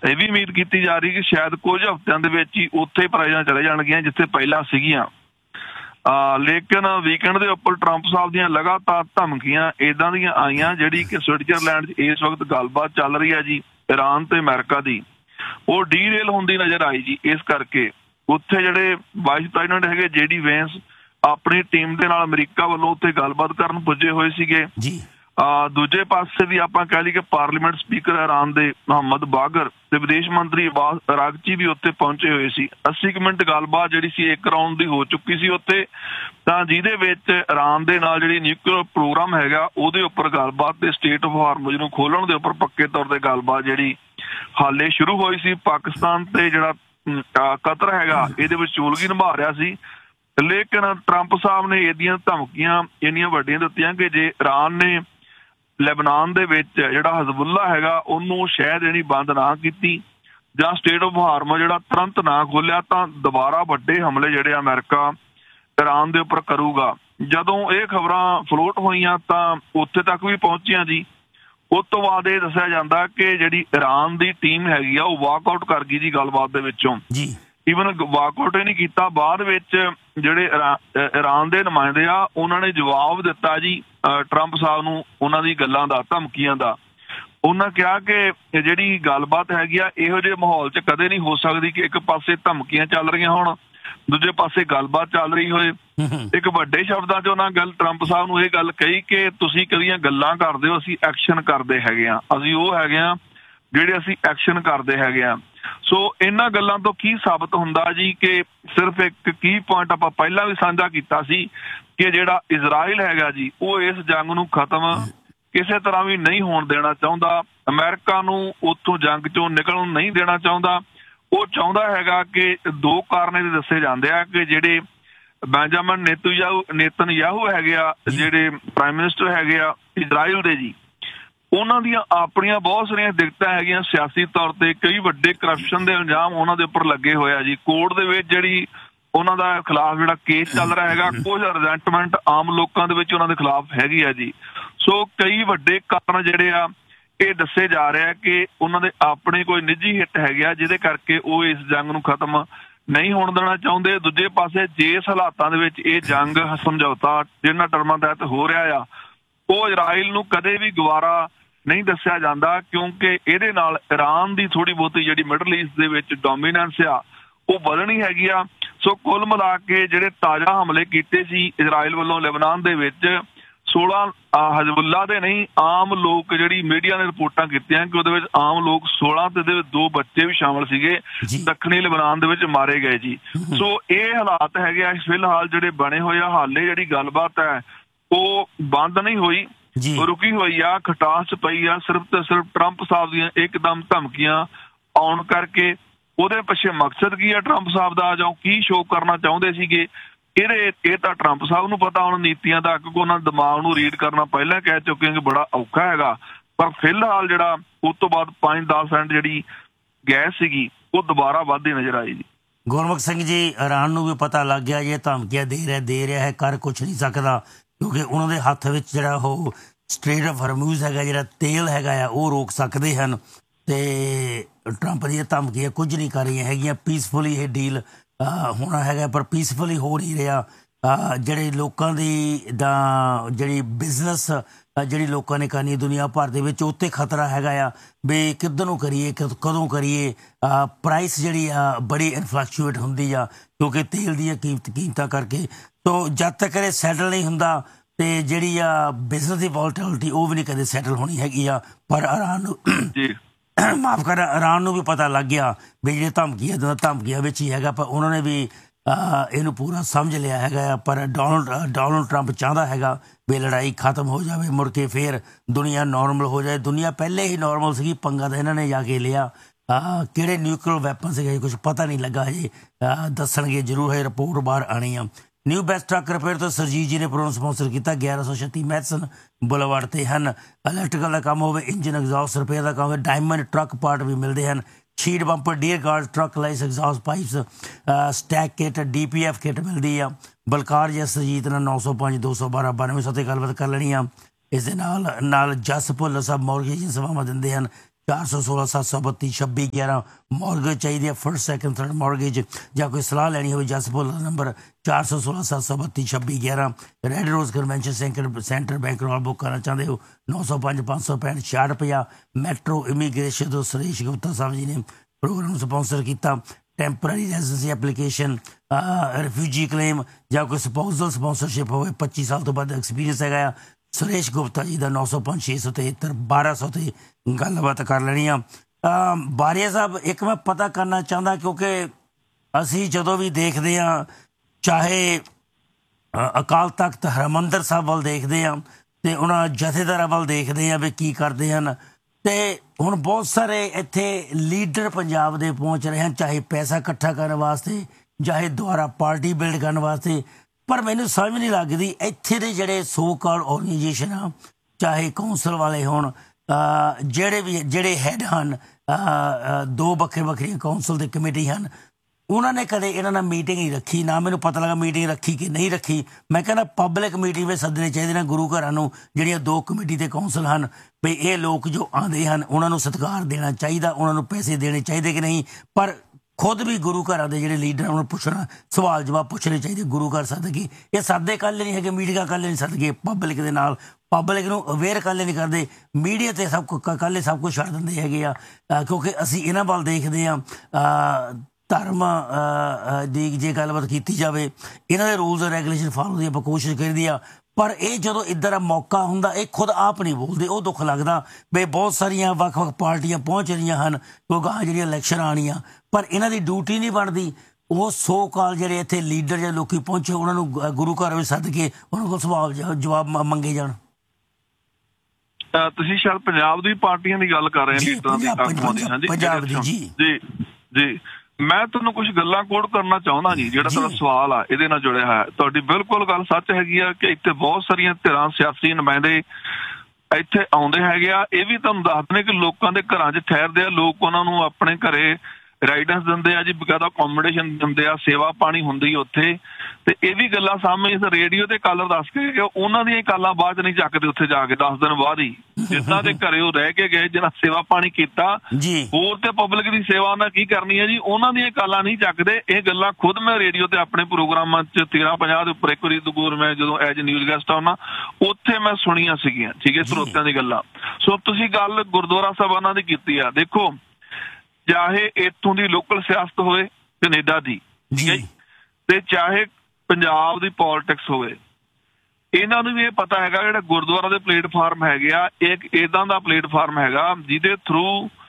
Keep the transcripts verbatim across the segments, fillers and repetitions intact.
ਇਹ ਵੀ ਉਮੀਦ ਕੀਤੀ ਜਾ ਰਹੀ ਕਿ ਸ਼ਾਇਦ ਕੁਝ ਹਫ਼ਤਿਆਂ ਦੇ ਵਿੱਚ ਹੀ ਉੱਥੇ ਪ੍ਰਾਈਜ਼ਾਂ ਚਲੇ ਜਾਣਗੀਆਂ ਜਿੱਥੇ ਪਹਿਲਾਂ ਸੀਗੀਆਂ। ਲੇਕਿਨ ਵੀਕਐਂਡ ਦੇ ਉੱਪਰ ਟਰੰਪ ਸਾਹਿਬ ਦੀਆਂ ਲਗਾਤਾਰ ਧਮਕੀਆਂ ਇੱਦਾਂ ਦੀਆਂ ਆਈਆਂ ਜਿਹੜੀ ਕਿ ਸਵਿਟਜ਼ਰਲੈਂਡ 'ਚ ਇਸ ਵਕਤ ਗੱਲਬਾਤ ਚੱਲ ਰਹੀ ਹੈ ਜੀ ਈਰਾਨ ਤੇ ਅਮਰੀਕਾ ਦੀ, ਉਹ ਡੀਰੇਲ ਹੁੰਦੀ ਨਜ਼ਰ ਆਈ ਜੀ। ਇਸ ਕਰਕੇ ਉੱਥੇ ਜਿਹੜੇ ਵਾਈਸ ਪ੍ਰੈਜ਼ੀਡੈਂਟ ਹੈਗੇ ਜੇ ਡੀ ਵੈਂਸ ਆਪਣੀ ਟੀਮ ਦੇ ਨਾਲ ਅਮਰੀਕਾ ਵੱਲੋਂ ਉੱਥੇ ਗੱਲਬਾਤ ਕਰਨ ਪੁੱਜੇ ਹੋਏ ਸੀਗੇ। ਦੂਜੇ ਪਾਸੇ ਵੀ ਆਪਾਂ ਕਹਿ ਲਈਏ ਕਿ ਪਾਰਲੀਮੈਂਟ ਸਪੀਕਰ ਈਰਾਨ ਦੇ ਮੁਹੰਮਦ ਬਾਗਰ ਤੇ ਵਿਦੇਸ਼ ਮੰਤਰੀ ਅਬਾਸ ਅਰਾਗਚੀ ਵੀ ਉੱਥੇ ਪਹੁੰਚੇ ਹੋਏ ਸੀ। ਅੱਸੀ ਕੁ ਮਿੰਟ ਗੱਲਬਾਤ ਜਿਹੜੀ ਸੀ ਇੱਕ ਰਾਊਂਡ ਦੀ ਹੋ ਚੁੱਕੀ ਸੀ ਉੱਥੇ, ਤਾਂ ਜਿਹਦੇ ਵਿੱਚ ਈਰਾਨ ਦੇ ਨਾਲ ਜਿਹੜੀ ਨਿਊਕਲੀਅਰ ਪ੍ਰੋਗਰਾਮ ਹੈਗਾ ਉਹਦੇ ਉੱਪਰ ਗੱਲਬਾਤ ਤੇ ਸਟੇਟ ਆਫ ਹਾਰਮੁਜ਼ ਨੂੰ ਖੋਲਣ ਦੇ ਉੱਪਰ ਪੱਕੇ ਤੌਰ ਤੇ ਗੱਲਬਾਤ ਜਿਹੜੀ ਹਾਲੇ ਸ਼ੁਰੂ ਹੋਈ ਸੀ। ਪਾਕਿਸਤਾਨ ਤੇ ਜਿਹੜਾ ਕਤਰ ਹੈਗਾ ਇਹਦੇ ਵਿੱਚ ਚੋਲਗੀ ਨਿਭਾ ਰਿਹਾ ਸੀ, ਲੇਕਿਨ ਟਰੰਪ ਸਾਹਿਬ ਨੇ ਇਹਦੀਆਂ ਧਮਕੀਆਂ ਇੰਨੀਆਂ ਵੱਡੀਆਂ ਦਿੱਤੀਆਂ ਕਿ ਜੇ ਈਰਾਨ ਨੇ ਲੈਬਨਾਨ ਦੇ ਵਿੱਚ ਜਿਹੜਾ ਹਜ਼ਬੁੱਲਾ ਹੈਗਾ ਉਹਨੂੰ ਸ਼ਹਿ ਦੇਣੀ ਬੰਦ ਨਾ ਕੀਤੀ ਜਾਂ ਸਟੇਟ ਆਫ ਹਾਰਮੁਜ਼ ਜਿਹੜਾ ਤੁਰੰਤ ਨਾ ਖੋਲਿਆ ਤਾਂ ਦੁਬਾਰਾ ਵੱਡੇ ਹਮਲੇ ਜਿਹੜੇ ਅਮਰੀਕਾ ਈਰਾਨ ਦੇ ਉੱਪਰ ਕਰੂਗਾ। ਜਦੋਂ ਇਹ ਖਬਰਾਂ ਫਲੋਟ ਹੋਈਆਂ ਤਾਂ ਉੱਥੇ ਤੱਕ ਵੀ ਪਹੁੰਚੀਆਂ ਜੀ। ਉਸ ਤੋਂ ਬਾਅਦ ਇਹ ਦੱਸਿਆ ਜਾਂਦਾ ਕਿ ਜਿਹੜੀ ਈਰਾਨ ਦੀ ਟੀਮ ਹੈਗੀ ਆ ਉਹ ਵਾਕਆਊਟ ਕਰ ਗਈ ਜੀ ਗੱਲਬਾਤ ਦੇ ਵਿੱਚੋਂ। ਈਵਨ ਵਾਕਆਊਟ ਹੀ ਨਹੀਂ ਕੀਤਾ, ਬਾਅਦ ਵਿੱਚ ਜਿਹੜੇ ਈਰਾਨ ਦੇ ਨੁਮਾਇੰਦੇ ਆ ਉਹਨਾਂ ਨੇ ਜਵਾਬ ਦਿੱਤਾ ਜੀ ਟਰੰਪ ਸਾਹਿਬ ਨੂੰ ਉਹਨਾਂ ਦੀ ਗੱਲਾਂ ਦਾ, ਧਮਕੀਆਂ ਦਾ। ਉਹਨਾਂ ਕਿਹਾ ਕਿ ਜਿਹੜੀ ਗੱਲਬਾਤ ਹੈਗੀ ਆ ਇਹੋ ਜਿਹੇ ਮਾਹੌਲ 'ਚ ਕਦੇ ਨਹੀਂ ਹੋ ਸਕਦੀ ਕਿ ਇੱਕ ਪਾਸੇ ਧਮਕੀਆਂ ਚੱਲ ਰਹੀਆਂ ਹੋਣ, ਦੂਜੇ ਪਾਸੇ ਗੱਲਬਾਤ ਚੱਲ ਰਹੀ ਹੋਏ। ਇੱਕ ਵੱਡੇ ਸ਼ਬਦਾਂ 'ਚ ਉਹਨਾਂ ਗੱਲ ਟਰੰਪ ਸਾਹਿਬ ਨੂੰ ਇਹ ਗੱਲ ਕਹੀ ਕਿ ਤੁਸੀਂ ਕਦੀਆਂ ਗੱਲਾਂ ਕਰਦੇ ਹੋ, ਅਸੀਂ ਐਕਸ਼ਨ ਕਰਦੇ ਹੈਗੇ ਆ, ਅਸੀਂ ਉਹ ਹੈਗੇ ਆ ਜਿਹੜੇ ਅਸੀਂ ਐਕਸ਼ਨ ਕਰਦੇ ਹੈਗੇ ਆ। ਸੋ ਇਹਨਾਂ ਗੱਲਾਂ ਤੋਂ ਕੀ ਸਾਬਤ ਹੁੰਦਾ ਜੀ ਕਿ ਸਿਰਫ ਇੱਕ ਕੀ ਪੁਆਇੰਟ ਆਪਾਂ ਪਹਿਲਾਂ ਵੀ ਸਾਂਝਾ ਕੀਤਾ ਸੀ ਕਿ ਜਿਹੜਾ ਇਜ਼ਰਾਈਲ ਹੈਗਾ ਜੀ ਉਹ ਇਸ ਜੰਗ ਨੂੰ ਖਤਮ ਕਿਸੇ ਤਰ੍ਹਾਂ ਵੀ ਨਹੀਂ ਹੋਣ ਦੇਣਾ ਚਾਹੁੰਦਾ, ਅਮਰੀਕਾ ਨੂੰ ਉੱਥੋਂ ਜੰਗ ਚੋਂ ਨਿਕਲਣ ਨਹੀਂ ਦੇਣਾ ਚਾਹੁੰਦਾ। ਉਹ ਚਾਹੁੰਦਾ ਹੈਗਾ ਕਿ ਦੋ ਕਾਰਨ ਇਹਦੇ ਦੱਸੇ ਜਾਂਦੇ ਆ ਕਿ ਜਿਹੜੇ ਬੈਂਜਾਮਿਨ ਨੇਤਨਯਾਹੂ ਨੇਤਨਯਾਹੂ ਹੈਗੇ ਆ ਜਿਹੜੇ ਪ੍ਰਾਈਮ ਮਿਨਿਸਟਰ ਹੈਗੇ ਆ ਇਜ਼ਰਾਈਲ ਦੇ ਜੀ, ਉਹਨਾਂ ਦੀਆਂ ਆਪਣੀਆਂ ਬਹੁਤ ਸਾਰੀਆਂ ਦਿੱਕਤਾਂ ਹੈਗੀਆਂ ਸਿਆਸੀ ਤੌਰ ਤੇ, ਕਈ ਵੱਡੇ ਕਰਪਸ਼ਨ ਦੇ ਇਲਜ਼ਾਮ ਉਹਨਾਂ ਦੇ ਉੱਪਰ ਲੱਗੇ ਹੋਏ ਆ ਜੀ। ਕੋਰਟ ਦੇ ਵਿੱਚ ਜਿਹੜੀ ਉਹਨਾਂ ਦਾ ਖਿਲਾਫ ਜਿਹੜਾ ਕੇਸ ਚੱਲ ਰਿਹਾ ਹੈਗਾ, ਕੁਝ ਰਿਜ਼ੈਂਟਮੈਂਟ ਆਮ ਲੋਕਾਂ ਦੇ ਵਿੱਚ ਉਹਨਾਂ ਦੇ ਖਿਲਾਫ ਹੈਗੀ ਆ ਜੀ। ਸੋ ਕਈ ਵੱਡੇ ਕਾਰਨ ਜਿਹੜੇ ਆ ਇਹ ਦੱਸੇ ਜਾ ਰਿਹਾ ਕਿ ਉਹਨਾਂ ਦੇ ਆਪਣੇ ਕੋਈ ਨਿੱਜੀ ਹਿੱਤ ਹੈਗੇ ਆ ਜਿਹਦੇ ਕਰਕੇ ਉਹ ਇਸ ਜੰਗ ਨੂੰ ਖਤਮ ਨਹੀਂ ਹੋਣ ਦੇਣਾ ਚਾਹੁੰਦੇ। ਦੂਜੇ ਪਾਸੇ ਜਿਸ ਹਾਲਾਤਾਂ ਦੇ ਵਿੱਚ ਇਹ ਜੰਗ ਸਮਝੌਤਾ ਜਿਹਨਾਂ ਟਰਮਾਂ ਤਹਿਤ ਹੋ ਰਿਹਾ ਆ ਉਹ ਇਜ਼ਰਾਈਲ ਨੂੰ ਕਦੇ ਵੀ ਗਵਾਰਾ ਨਹੀਂ ਦੱਸਿਆ ਜਾਂਦਾ, ਕਿਉਂਕਿ ਇਹਦੇ ਨਾਲ ਈਰਾਨ ਦੀ ਥੋੜ੍ਹੀ ਬਹੁਤੀ ਜਿਹੜੀ ਮਿਡਲ ਈਸਟ ਦੇ ਵਿੱਚ ਡੋਮੀਨੈਂਸ ਆ ਉਹ ਵਧਣੀ ਹੈਗੀ ਆ। ਸੋ ਕੁੱਲ ਮਿਲਾ ਕੇ ਜਿਹੜੇ ਤਾਜ਼ਾ ਹਮਲੇ ਕੀਤੇ ਸੀ ਇਜ਼ਰਾਈਲ ਵੱਲੋਂ ਲੈਬਨਾਨ ਦੇ ਵਿੱਚ ਸੋਲਾਂ ਹਜ਼ਬੁੱਲਾ ਦੇ ਨਹੀਂ, ਆਮ ਲੋਕ ਜਿਹੜੀ ਮੀਡੀਆ ਨੇ ਰਿਪੋਰਟਾਂ ਕੀਤੀਆਂ ਕਿ ਉਹਦੇ ਵਿੱਚ ਆਮ ਲੋਕ ਸੋਲਾਂ ਤੇ ਇਹਦੇ ਵਿੱਚ ਦੋ ਬੱਚੇ ਵੀ ਸ਼ਾਮਲ ਸੀਗੇ ਦੱਖਣੀ ਲੈਬਨਾਨ ਦੇ ਵਿੱਚ ਮਾਰੇ ਗਏ ਜੀ। ਸੋ ਇਹ ਹਾਲਾਤ ਹੈਗੇ ਆ ਫਿਲਹਾਲ ਜਿਹੜੇ ਬਣੇ ਹੋਏ ਆ। ਹਾਲੇ ਜਿਹੜੀ ਗੱਲਬਾਤ ਹੈ ਉਹ ਬੰਦ ਨਹੀਂ ਹੋਈ, ਰੁਕੀ ਹੋਈ ਆ, ਖਟਾਸ ਚ ਪਈ ਆ ਸਿਰਫ ਤੇ ਸਿਰਫ ਟਰੰਪ ਸਾਹਿਬ ਦੀਆਂ ਇੱਕਦਮ ਧਮਕੀਆਂ ਆਉਣ ਕਰਕੇ। ਉਹਦੇ ਪਿੱਛੇ ਮਕਸਦ ਕੀ ਆ ਟਰੰਪ ਸਾਹਿਬ ਦਾ ਜਾਂ ਕੀ ਸ਼ੋਅ ਕਰਨਾ ਚਾਹੁੰਦੇ ਸੀਗੇ ਇਹਦੇ ਇਹ ਤਾਂ ਟਰੰਪ ਸਾਹਿਬ ਨੂੰ ਪਤਾ ਹੁਣ ਨੀਤੀਆਂ ਦਾ, ਕਿਉਂਕਿ ਉਹਨਾਂ ਦਿਮਾਗ ਨੂੰ ਰੀਡ ਕਰਨਾ ਪਹਿਲਾਂ ਕਹਿ ਚੁੱਕੇ ਕਿ ਬੜਾ ਔਖਾ ਹੈਗਾ। ਪਰ ਫਿਲਹਾਲ ਜਿਹੜਾ ਉਸ ਤੋਂ ਬਾਅਦ ਪੰਜ ਦਸ ਸੈਂਟ ਜਿਹੜੀ ਗੈਸ ਸੀਗੀ ਉਹ ਦੁਬਾਰਾ ਵੱਧਦੀ ਨਜ਼ਰ ਆਈ ਜੀ। ਗੁਰਮੁਖ ਸਿੰਘ ਜੀ, ਈਰਾਨ ਨੂੰ ਵੀ ਪਤਾ ਲੱਗ ਗਿਆ ਇਹ ਧਮਕੀਆਂ ਦੇ ਰਿਹਾ ਦੇ ਰਿਹਾ ਹੈ, ਕਰ ਕੁਛ ਨਹੀਂ ਸਕਦਾ, ਕਿਉਂਕਿ ਉਹਨਾਂ ਦੇ ਹੱਥ ਵਿੱਚ ਜਿਹੜਾ ਉਹ ਸਟ੍ਰੇਟ ਆਫ ਹਾਰਮੁਜ਼ ਹੈਗਾ, ਜਿਹੜਾ ਤੇਲ ਹੈਗਾ ਆ ਉਹ ਰੋਕ ਸਕਦੇ ਹਨ। ਅਤੇ ਟਰੰਪ ਦੀਆਂ ਧਮਕੀਆਂ ਕੁਝ ਨਹੀਂ ਕਰ ਰਹੀਆਂ ਹੈਗੀਆਂ। ਪੀਸਫੁਲੀ ਇਹ ਡੀਲ ਹੋਣਾ ਹੈਗਾ, ਪਰ ਪੀਸਫੁਲੀ ਹੋ ਨਹੀਂ ਰਿਹਾ। ਜਿਹੜੇ ਲੋਕਾਂ ਦੀ ਦਾ ਜਿਹੜੀ ਬਿਜ਼ਨਸ ਜਿਹੜੀ ਲੋਕਾਂ ਨੇ ਕਰਨੀ ਦੁਨੀਆ ਭਰ ਦੇ ਵਿੱਚ ਉੱਤੇ ਖਤਰਾ ਹੈਗਾ ਆ ਵੀ ਕਿੱਧਰ ਨੂੰ ਕਰੀਏ, ਕਦੋਂ ਕਰੀਏ। ਪ੍ਰਾਈਸ ਜਿਹੜੀ ਆ ਬੜੀ ਇਨਫਲੈਕਚੁਏਟ ਹੁੰਦੀ ਆ ਕਿਉਂਕਿ ਤੇਲ ਦੀਆਂ ਕੀਮਤ ਕੀਮਤਾਂ ਕਰਕੇ। ਤੋ ਜਦ ਤੱਕ ਇਹ ਸੈਟਲ ਨਹੀਂ ਹੁੰਦਾ ਅਤੇ ਜਿਹੜੀ ਆ ਬਿਜ਼ਨਸ ਦੀ ਵੋਲਟੀਲਿਟੀ ਉਹ ਵੀ ਨਹੀਂ ਕਦੇ ਸੈਟਲ ਹੋਣੀ ਹੈਗੀ ਆ। ਪਰ ਈਰਾਨ ਨੂੰ ਮਾਫ਼ ਕਰ ਈਰਾਨ ਨੂੰ ਵੀ ਪਤਾ ਲੱਗ ਗਿਆ ਵੀ ਜਿਹੜੇ ਧਮਕੀਆਂ ਧਮਕੀਆਂ ਵਿੱਚ ਹੀ ਹੈਗਾ, ਪਰ ਉਹਨਾਂ ਨੇ ਵੀ ਇਹਨੂੰ ਪੂਰਾ ਸਮਝ ਲਿਆ ਹੈਗਾ ਆ। ਪਰ ਡੋਨਲਡ ਡੋਨਲਡ ਟਰੰਪ ਚਾਹੁੰਦਾ ਹੈਗਾ ਵੀ ਲੜਾਈ ਖਤਮ ਹੋ ਜਾਵੇ, ਮੁੜ ਕੇ ਫਿਰ ਦੁਨੀਆ ਨੋਰਮਲ ਹੋ ਜਾਏ। ਦੁਨੀਆ ਪਹਿਲੇ ਹੀ ਨੋਰਮਲ ਸੀਗੀ, ਪੰਗਾ ਤਾਂ ਇਹਨਾਂ ਨੇ ਜਾ ਕੇ ਲਿਆ। ਕਿਹੜੇ ਨਿਊਕਲੀਅਰ ਵੈਪਨ ਸੀਗੇ ਕੁਛ ਪਤਾ ਨਹੀਂ ਲੱਗਾ ਹਜੇ, ਦੱਸਣਗੇ ਜ਼ਰੂਰ ਹੈ, ਰਿਪੋਰਟ ਬਾਹਰ ਆਉਣੀ ਆ। ਨਿਊ ਬੈਸਟ ਟਰੱਕ ਰਿਪੇਅਰ ਤੋਂ ਸਰਜੀਤ ਜੀ ਨੇ ਪ੍ਰੋਗਰਾਮ ਸਪੋਂਸਰ ਕੀਤਾ। ਗਿਆਰਾਂ ਸੌ ਛੱਤੀ ਮੈਥਸਨ ਬੁਲੇਵਾਰਡ 'ਤੇ ਹਨ। ਇਲੈਕਟ੍ਰੀਕਲ ਦਾ ਕੰਮ ਹੋਵੇ, ਇੰਜਨ ਐਗਜ਼ੌਸਟ ਰਿਪੇਅਰ ਦਾ ਕੰਮ ਹੋਵੇ, ਡਾਇਮੰਡ ਟਰੱਕ ਪਾਰਟ ਵੀ ਮਿਲਦੇ ਹਨ। Sheet bumper, dear guard, truck ਲਾਈਸ, exhaust pipes, stack kit, D P F kit ਮਿਲਦੀ ਆ। ਬਲਕਾਰ ਜਾਂ ਸਰਜੀਤ ਨਾਲ ਨੌ ਸੌ ਪੰਜ ਦੋ ਸੌ ਬਾਰਾਂ ਬਾਨਵੇਂ ਸੌ 'ਤੇ ਗੱਲਬਾਤ ਕਰ ਲੈਣੀ ਆ। ਇਸ ਦੇ ਨਾਲ ਨਾਲ ਜਸ ਭੁੱਲਰ ਸਾਹਿਬ ਮੌਰਗੇਜ ਦੀਆਂ ਸੇਵਾਵਾਂ ਦਿੰਦੇ ਹਨ। ਚਾਰ ਸੌ ਸੋਲਾਂ ਸੱਤ ਸੌ ਬੱਤੀ ਛੱਬੀ ਗਿਆਰਾਂ ਮੌਰਗੇਜ ਚਾਹੀਦੀ ਹੈ ਫਸਟ ਸੈਕੰਡ ਥਰਡ ਮੌਰਗੇਜ ਜਾਂ ਕੋਈ ਸਲਾਹ ਲੈਣੀ ਹੋਵੇ ਜਸਪੁਰ ਦਾ ਨੰਬਰ ਚਾਰ ਸੌ ਸੋਲਾਂ ਸੱਤ ਸੌ ਬੱਤੀ ਛੱਬੀ ਗਿਆਰਾਂ ਰੈੱਡ ਰੋਜ਼ ਕਨਵੈਨਸ਼ਨ ਸੈਂਟਰ ਸੈਂਟਰ ਬੈਂਕ ਨਾਲ ਬੁੱਕ ਕਰਨਾ ਚਾਹੁੰਦੇ ਹੋ ਨੌ ਸੌ ਪੰਜ ਪੰਜ ਸੌ ਪੈਂਹਠ ਛਿਆਹਠ ਪੰਜਾਹ ਮੈਟਰੋ ਇਮੀਗ੍ਰੇਸ਼ਨ ਤੋਂ ਸੁਰੇਸ਼ ਗੁਪਤਾ ਸਾਹਿਬ ਜੀ ਨੇ ਪ੍ਰੋਗਰਾਮ ਸਪਾਂਸਰ ਕੀਤਾ temporary residency application refugee claim ਜਾਂ ਕੋਈ ਸਪਾਊਸਲ ਸਪਾਂਸਰਸ਼ਿਪ ਹੋਵੇ ਪੱਚੀ ਸਾਲ ਤੋਂ ਬਾਅਦ ਐਕਸਪੀਰੀਅੰਸ ਹੈਗਾ ਆ ਸੁਰੇਸ਼ ਗੁਪਤਾ ਜੀ ਦਾ ਨੌ ਸੌ ਪੰਜ ਛੇ ਸੌ ਤੇਹੱਤਰ ਬਾਰਾਂ ਸੌ 'ਤੇ ਗੱਲਬਾਤ ਕਰ ਲੈਣੀ ਆ। ਬਾਰੀਆ ਸਾਹਿਬ ਇੱਕ ਮੈਂ ਪਤਾ ਕਰਨਾ ਚਾਹੁੰਦਾ ਕਿਉਂਕਿ ਅਸੀਂ ਜਦੋਂ ਵੀ ਦੇਖਦੇ ਹਾਂ ਚਾਹੇ ਅਕਾਲ ਤਖਤ ਹਰਿਮੰਦਰ ਸਾਹਿਬ ਵੱਲ ਦੇਖਦੇ ਹਾਂ ਅਤੇ ਉਹਨਾਂ ਜਥੇਦਾਰਾਂ ਵੱਲ ਦੇਖਦੇ ਹਾਂ ਵੀ ਕੀ ਕਰਦੇ ਹਨ ਅਤੇ ਹੁਣ ਬਹੁਤ ਸਾਰੇ ਇੱਥੇ ਲੀਡਰ ਪੰਜਾਬ ਦੇ ਪਹੁੰਚ ਰਹੇ ਹਨ ਚਾਹੇ ਪੈਸਾ ਇਕੱਠਾ ਕਰਨ ਵਾਸਤੇ ਚਾਹੇ ਦੁਆਰਾ ਪਾਰਟੀ ਬਿਲਡ ਕਰਨ ਵਾਸਤੇ ਪਰ ਮੈਨੂੰ ਸਮਝ ਨਹੀਂ ਲੱਗਦੀ ਇੱਥੇ ਦੇ ਜਿਹੜੇ ਸੋ ਕਾਲ ਔਰਗਨਾਈਜੇਸ਼ਨ ਆ ਚਾਹੇ ਕੌਂਸਲ ਵਾਲੇ ਹੋਣ ਜਿਹੜੇ ਵੀ ਜਿਹੜੇ ਹੈਡ ਹਨ ਦੋ ਵੱਖਰੇ ਵੱਖਰੀਆਂ ਕੌਂਸਲ ਦੇ ਕਮੇਟੀ ਹਨ ਉਹਨਾਂ ਨੇ ਕਦੇ ਇਹਨਾਂ ਨਾਲ ਮੀਟਿੰਗ ਨਹੀਂ ਰੱਖੀ ਨਾ ਮੈਨੂੰ ਪਤਾ ਲੱਗਾ ਮੀਟਿੰਗ ਰੱਖੀ ਕਿ ਨਹੀਂ ਰੱਖੀ। ਮੈਂ ਕਹਿੰਦਾ ਪਬਲਿਕ ਮੀਟਿੰਗ ਵਿੱਚ ਸੱਦਣੇ ਚਾਹੀਦੇ ਨੇ ਗੁਰੂ ਘਰਾਂ ਨੂੰ ਜਿਹੜੀਆਂ ਦੋ ਕਮੇਟੀ ਦੇ ਕੌਂਸਲ ਹਨ ਵੀ ਇਹ ਲੋਕ ਜੋ ਆਉਂਦੇ ਹਨ ਉਹਨਾਂ ਨੂੰ ਸਤਿਕਾਰ ਦੇਣਾ ਚਾਹੀਦਾ ਉਹਨਾਂ ਨੂੰ ਪੈਸੇ ਦੇਣੇ ਚਾਹੀਦੇ ਕਿ ਨਹੀਂ ਪਰ ਖੁਦ ਵੀ ਗੁਰੂ ਘਰਾਂ ਦੇ ਜਿਹੜੇ ਲੀਡਰ ਉਹਨਾਂ ਨੂੰ ਪੁੱਛਣਾ ਸਵਾਲ ਜਵਾਬ ਪੁੱਛਣੇ ਚਾਹੀਦੇ ਗੁਰੂ ਘਰ ਸੱਦ ਕੇ ਇਹ ਸਾਦੇ ਕੱਲ੍ਹ ਨਹੀਂ ਹੈਗੇ ਮੀਡੀਆ ਕੱਲ੍ਹ ਨਹੀਂ ਸੱਦ ਕੇ ਪਬਲਿਕ ਦੇ ਨਾਲ ਪਬਲਿਕ ਨੂੰ ਅਵੇਅਰ ਕੱਲ੍ਹ ਨਹੀਂ ਕਰਦੇ ਮੀਡੀਆ 'ਤੇ ਸਭ ਕੁ ਕੱਲ੍ਹ ਸਭ ਕੁਛ ਛੱਡ ਦਿੰਦੇ ਹੈਗੇ ਆ ਕਿਉਂਕਿ ਅਸੀਂ ਇਹਨਾਂ ਵੱਲ ਦੇਖਦੇ ਹਾਂ ਧਰਮ ਦੀ ਜੇ ਗੱਲਬਾਤ ਕੀਤੀ ਜਾਵੇ ਇਹਨਾਂ ਦੇ ਰੂਲਸ ਰੈਗੂਲੇਸ਼ਨ ਫਾਲੋ ਦੀ ਆਪਾਂ ਕੋਸ਼ਿਸ਼ ਕਰੀਦੀ ਆ ਪਰ ਇਹ ਜਦੋਂ ਇੱਧਰ ਮੌਕਾ ਹੁੰਦਾ ਇਹ ਖੁਦ ਆਪ ਨਹੀਂ ਬੋਲਦੇ ਉਹ ਦੁੱਖ ਲੱਗਦਾ ਵੀ ਬਹੁਤ ਸਾਰੀਆਂ ਵੱਖ ਵੱਖ ਪਾਰਟੀਆਂ ਪਹੁੰਚ ਰਹੀਆਂ ਹਨ ਕਿਉਂਕਿ ਆਹ ਜਿਹੜੀਆਂ ਇਲੈਕਸ਼ਨ ਆਉਣੀਆਂ ਪਰ ਇਹਨਾਂ ਦੀ ਡਿਊਟੀ ਨਹੀਂ ਬਣਦੀ ਉਹ ਸੋ ਕਾਲ ਜਿਹੜੇ ਇੱਥੇ ਲੀਡਰ ਜਾਂ ਲੋਕੀ ਪਹੁੰਚੇ ਉਹਨਾਂ ਨੂੰ ਗੁਰੂ ਘਰ ਵਿੱਚ ਸੱਦ ਕੇ ਉਹਨਾਂ ਕੋਲ ਸਵਾਲ ਜਵਾਬ ਮੰਗੇ ਜਾਣ। ਤੁਸੀਂ ਸ਼ਾਇਦ ਪੰਜਾਬ ਦੀ ਪਾਰਟੀਆਂ ਦੀ ਗੱਲ ਕਰ ਰਹੇ ਹੋ ਪੰਜਾਬ ਦੀ ਜੀ ਜੀ ਜੀ ਮੈਂ ਤੁਹਾਨੂੰ ਕੁਝ ਗੱਲਾਂ ਕੋਡ ਕਰਨਾ ਚਾਹੁੰਦਾ ਜੀ ਜਿਹੜਾ ਤੁਹਾਡਾ ਸਵਾਲ ਆ ਇਹਦੇ ਨਾਲ ਜੁੜਿਆ ਹੋਇਆ ਤੁਹਾਡੀ ਬਿਲਕੁਲ ਗੱਲ ਸੱਚ ਹੈਗੀ ਆ ਕਿ ਇੱਥੇ ਬਹੁਤ ਸਾਰੀਆਂ ਧਿਰਾਂ ਸਿਆਸੀ ਨੁਮਾਇੰਦੇ ਇੱਥੇ ਆਉਂਦੇ ਹੈਗੇ ਆ ਇਹ ਵੀ ਤੁਹਾਨੂੰ ਦੱਸਦੇ ਨੇ ਕਿ ਲੋਕਾਂ ਦੇ ਘਰਾਂ 'ਚ ਠਹਿਰਦੇ ਆ ਲੋਕ ਉਹਨਾਂ ਨੂੰ ਆਪਣੇ ਘਰੇ ਰਾਈਡੈਂਸ ਦਿੰਦੇ ਆ ਜੀ ਬਕਾਇਦਾ ਅਕੋਮੋਡੇਸ਼ਨ ਦਿੰਦੇ ਆ ਸੇਵਾ ਪਾਣੀ ਹੁੰਦੀ ਉੱਥੇ ਤੇ ਇਹ ਵੀ ਗੱਲਾਂ ਸਾਹਮਣੇ ਇਸ ਰੇਡੀਓ ਤੇ ਕਾਲਰ ਦੱਸ ਕੇ ਉਹਨਾਂ ਦੀਆਂ ਕਾਲਾਂ ਬਾਅਦ ਨਹੀਂ ਚੱਕਦੇ ਉੱਥੇ ਜਾ ਕੇ ਦਸ ਦਿਨ ਬਾਅਦ ਹੀ ਜਿੱਦਾਂ ਦੇ ਘਰੇ ਉਹ ਰਹਿ ਕੇ ਗਏ ਜਿਹਨਾਂ ਸੇਵਾ ਪਾਣੀ ਕੀਤਾ ਹੋਰ ਤੇ ਪਬਲਿਕ ਦੀ ਸੇਵਾ ਨਾਲ ਕੀ ਕਰਨੀ ਹੈ ਜੀ ਉਹਨਾਂ ਦੀਆਂ ਕਾਲਾਂ ਨਹੀਂ ਚੱਕਦੇ ਇਹ ਗੱਲਾਂ ਖੁਦ ਮੈਂ ਰੇਡੀਓ ਤੇ ਆਪਣੇ ਪ੍ਰੋਗਰਾਮਾਂ 'ਚ ਤੇਰਾਂ ਪੰਜਾਹ ਦੇ ਉੱਪਰ ਇੱਕ ਵਾਰੀ ਦੂਰ ਮੈਂ ਜਦੋਂ ਐਜ ਨਿਊਜ਼ ਗੈਸਟ ਆਉਣਾ ਉੱਥੇ ਮੈਂ ਸੁਣੀਆਂ ਸੀਗੀਆਂ ਠੀਕ ਹੈ ਸਰੋਤਿਆਂ ਦੀ ਗੱਲਾਂ। ਸੋ ਤੁਸੀਂ ਗੱਲ ਗੁਰਦੁਆਰਾ ਸਾਹਿਬਾਨਾਂ ਦੀ ਕੀਤੀ ਆ ਦੇਖੋ ਚਾਹੇ ਇੱਥੋਂ ਦੀ ਲੋਕਲ ਸਿਆਸਤ ਹੋਵੇ ਕੈਨੇਡਾ ਦੀ ਠੀਕ ਹੈ ਤੇ ਚਾਹੇ ਪੰਜਾਬ ਦੀ ਪੋਲਿਟਿਕਸ ਹੋਵੇ ਇਹਨਾਂ ਨੂੰ ਵੀ ਇਹ ਪਤਾ ਹੈਗਾ ਜਿਹੜਾ ਗੁਰਦੁਆਰਾ ਦੇ ਪਲੇਟਫਾਰਮ ਹੈਗੇ ਆ ਇੱਕ ਏਦਾਂ ਦਾ ਪਲੇਟਫਾਰਮ ਹੈਗਾ ਜਿਹਦੇ ਥਰੂ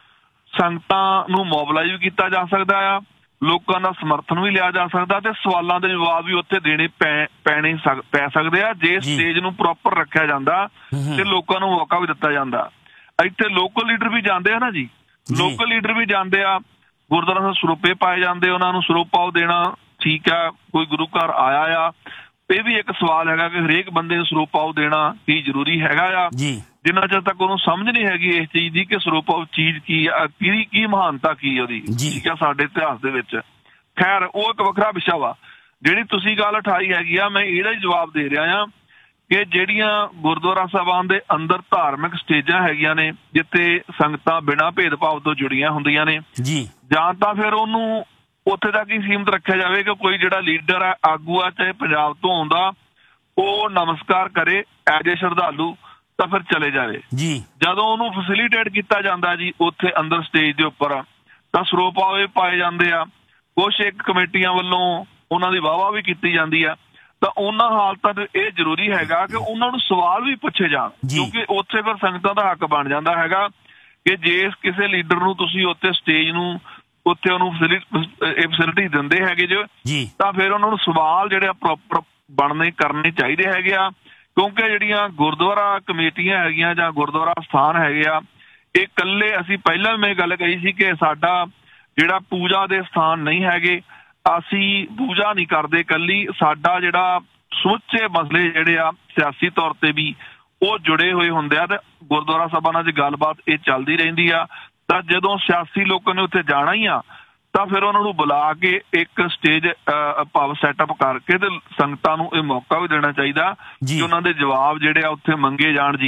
ਸੰਗਤਾਂ ਨੂੰ ਮੋਬਿਲਾਈਜ਼ ਕੀਤਾ ਜਾ ਸਕਦਾ ਆ ਲੋਕਾਂ ਦਾ ਸਮਰਥਨ ਵੀ ਲਿਆ ਜਾ ਸਕਦਾ ਤੇ ਸਵਾਲਾਂ ਦੇ ਜਵਾਬ ਵੀ ਉੱਥੇ ਦੇਣੇ ਪੈ ਪੈਣੇ ਪੈ ਸਕਦੇ ਆ ਜੇ ਸਟੇਜ ਨੂੰ ਪ੍ਰੋਪਰ ਰੱਖਿਆ ਜਾਂਦਾ ਤੇ ਲੋਕਾਂ ਨੂੰ ਮੌਕਾ ਵੀ ਦਿੱਤਾ ਜਾਂਦਾ। ਇੱਥੇ ਲੋਕਲ ਲੀਡਰ ਵੀ ਜਾਂਦੇ ਆ ਨਾ ਜੀ ਲੋਕਲ ਲੀਡਰ ਵੀ ਜਾਂਦੇ ਆ ਗੁਰਦੁਆਰਾ ਸਾਹਿਬ ਸਰੋਪੇ ਪਾਏ ਜਾਂਦੇ ਉਹਨਾਂ ਨੂੰ ਸਰੋਪਾ ਦੇਣਾ ਠੀਕ ਆ ਕੋਈ ਗੁਰੂ ਘਰ ਆਇਆ ਆ ਇਹ ਵੀ ਇੱਕ ਸਵਾਲ ਹੈਗਾ ਕਿ ਹਰੇਕ ਬੰਦੇ ਨੂੰ ਸਰੋਪਾ ਦੇਣਾ ਕੀ ਜ਼ਰੂਰੀ ਹੈਗਾ ਆ ਜਿੰਨਾ ਚਿਰ ਤੱਕ ਉਹਨੂੰ ਸਮਝ ਨਹੀਂ ਹੈਗੀ ਇਸ ਚੀਜ਼ ਦੀ ਕਿ ਸਰੋਪਾ ਚੀਜ਼ ਕੀ ਆ ਕਿਹਦੀ ਕੀ ਮਹਾਨਤਾ ਕੀ ਉਹਦੀ ਠੀਕ ਆ ਸਾਡੇ ਇਤਿਹਾਸ ਦੇ ਵਿੱਚ। ਖੈਰ ਉਹ ਇੱਕ ਵੱਖਰਾ ਵਿਸ਼ਾ ਵਾ ਜਿਹੜੀ ਤੁਸੀਂ ਗੱਲ ਉਠਾਈ ਹੈਗੀ ਆ ਮੈਂ ਇਹਦਾ ਹੀ ਜਵਾਬ ਦੇ ਰਿਹਾ ਆ ਕਿ ਜਿਹੜੀਆਂ ਗੁਰਦੁਆਰਾ ਸਾਹਿਬਾਨ ਦੇ ਅੰਦਰ ਧਾਰਮਿਕ ਸਟੇਜਾਂ ਹੈਗੀਆਂ ਨੇ ਜਿੱਥੇ ਸੰਗਤਾਂ ਬਿਨਾਂ ਭੇਦਭਾਵ ਤੋਂ ਜੁੜੀਆਂ ਹੁੰਦੀਆਂ ਨੇ ਜਾਂ ਤਾਂ ਫਿਰ ਉਹਨੂੰ ਉੱਥੇ ਤੱਕ ਹੀ ਸੀਮਤ ਰੱਖਿਆ ਜਾਵੇ ਕਿ ਕੋਈ ਜਿਹੜਾ ਲੀਡਰ ਹੈ ਆਗੂ ਆ ਚਾਹੇ ਪੰਜਾਬ ਤੋਂ ਆਉਂਦਾ ਉਹ ਨਮਸਕਾਰ ਕਰੇ ਐਜ ਏ ਸ਼ਰਧਾਲੂ ਤਾਂ ਫਿਰ ਚਲੇ ਜਾਵੇ ਜਦੋਂ ਉਹਨੂੰ ਫੈਸਿਲੀਟੇਟ ਕੀਤਾ ਜਾਂਦਾ ਜੀ ਉੱਥੇ ਅੰਦਰ ਸਟੇਜ ਦੇ ਉੱਪਰ ਤਾਂ ਸਰੋਪਾਵੇ ਪਾਏ ਜਾਂਦੇ ਆ ਕੁਛ ਇੱਕ ਕਮੇਟੀਆਂ ਵੱਲੋਂ ਉਹਨਾਂ ਦੀ ਵਾਹਵਾ ਵੀ ਕੀਤੀ ਜਾਂਦੀ ਆ ਤਾਂ ਉਹਨਾਂ ਹਾਲਤਾਂ 'ਚ ਇਹ ਜ਼ਰੂਰੀ ਹੈਗਾ ਕਿ ਉਹਨਾਂ ਨੂੰ ਸਵਾਲ ਵੀ ਪੁੱਛੇ ਜਾਣ ਕਿਉਂਕਿ ਉੱਥੇ ਫਿਰ ਸੰਗਤਾਂ ਦਾ ਹੱਕ ਬਣ ਜਾਂਦਾ ਹੈਗਾ ਕਿ ਜੇ ਕਿਸੇ ਲੀਡਰ ਨੂੰ ਤੁਸੀਂ ਉੱਥੇ ਸਟੇਜ ਨੂੰ ਉੱਥੇ ਉਹਨੂੰ ਫੈਸਿਲਿਟੀ ਦਿੰਦੇ ਹੈਗੇ ਜੋ ਤਾਂ ਫਿਰ ਉਹਨਾਂ ਨੂੰ ਸਵਾਲ ਜਿਹੜੇ ਆ ਪ੍ਰੋਪਰ ਬਣਨੇ ਕਰਨੇ ਚਾਹੀਦੇ ਹੈਗੇ ਆ ਕਿਉਂਕਿ ਜਿਹੜੀਆਂ ਗੁਰਦੁਆਰਾ ਕਮੇਟੀਆਂ ਹੈਗੀਆਂ ਜਾਂ ਗੁਰਦੁਆਰਾ ਸਥਾਨ ਹੈਗੇ ਆ ਇਹ ਇਕੱਲੇ ਅਸੀਂ ਪਹਿਲਾਂ ਵੀ ਮੈਂ ਗੱਲ ਕਹੀ ਸੀ ਕਿ ਸਾਡਾ ਜਿਹੜਾ ਪੂਜਾ ਦੇ ਸਥਾਨ ਨਹੀਂ ਹੈਗੇ ਅਸੀਂ ਪੂਜਾ ਨਹੀਂ ਕਰਦੇ ਇਕੱਲੀ ਸਾਡਾ ਜਿਹੜਾ ਸਮੁੱਚੇ ਮਸਲੇ ਜਿਹੜੇ ਆ ਸਿਆਸੀ ਤੌਰ ਤੇ ਵੀ ਉਹ ਜੁੜੇ ਹੋਏ ਹੁੰਦੇ ਆ ਤੇ ਗੁਰਦੁਆਰਾ ਸਾਹਿਬਾਨਾਂ 'ਚ ਗੱਲਬਾਤ ਇਹ ਚੱਲਦੀ ਰਹਿੰਦੀ ਆ ਤਾਂ ਜਦੋਂ ਸਿਆਸੀ ਲੋਕਾਂ ਨੇ ਉੱਥੇ ਜਾਣਾ ਹੀ ਆ ਤਾਂ ਫਿਰ ਉਹਨਾਂ ਨੂੰ ਬੁਲਾ ਕੇ ਇੱਕ ਸਟੇਜ ਭਾਵ ਸੈਟਅਪ ਕਰਕੇ ਤੇ ਸੰਗਤਾਂ ਨੂੰ ਇਹ ਮੌਕਾ ਵੀ ਦੇਣਾ ਚਾਹੀਦਾ ਕਿ ਉਹਨਾਂ ਦੇ ਜਵਾਬ ਜਿਹੜੇ ਆ ਉੱਥੇ ਮੰਗੇ ਜਾਣ ਜੀ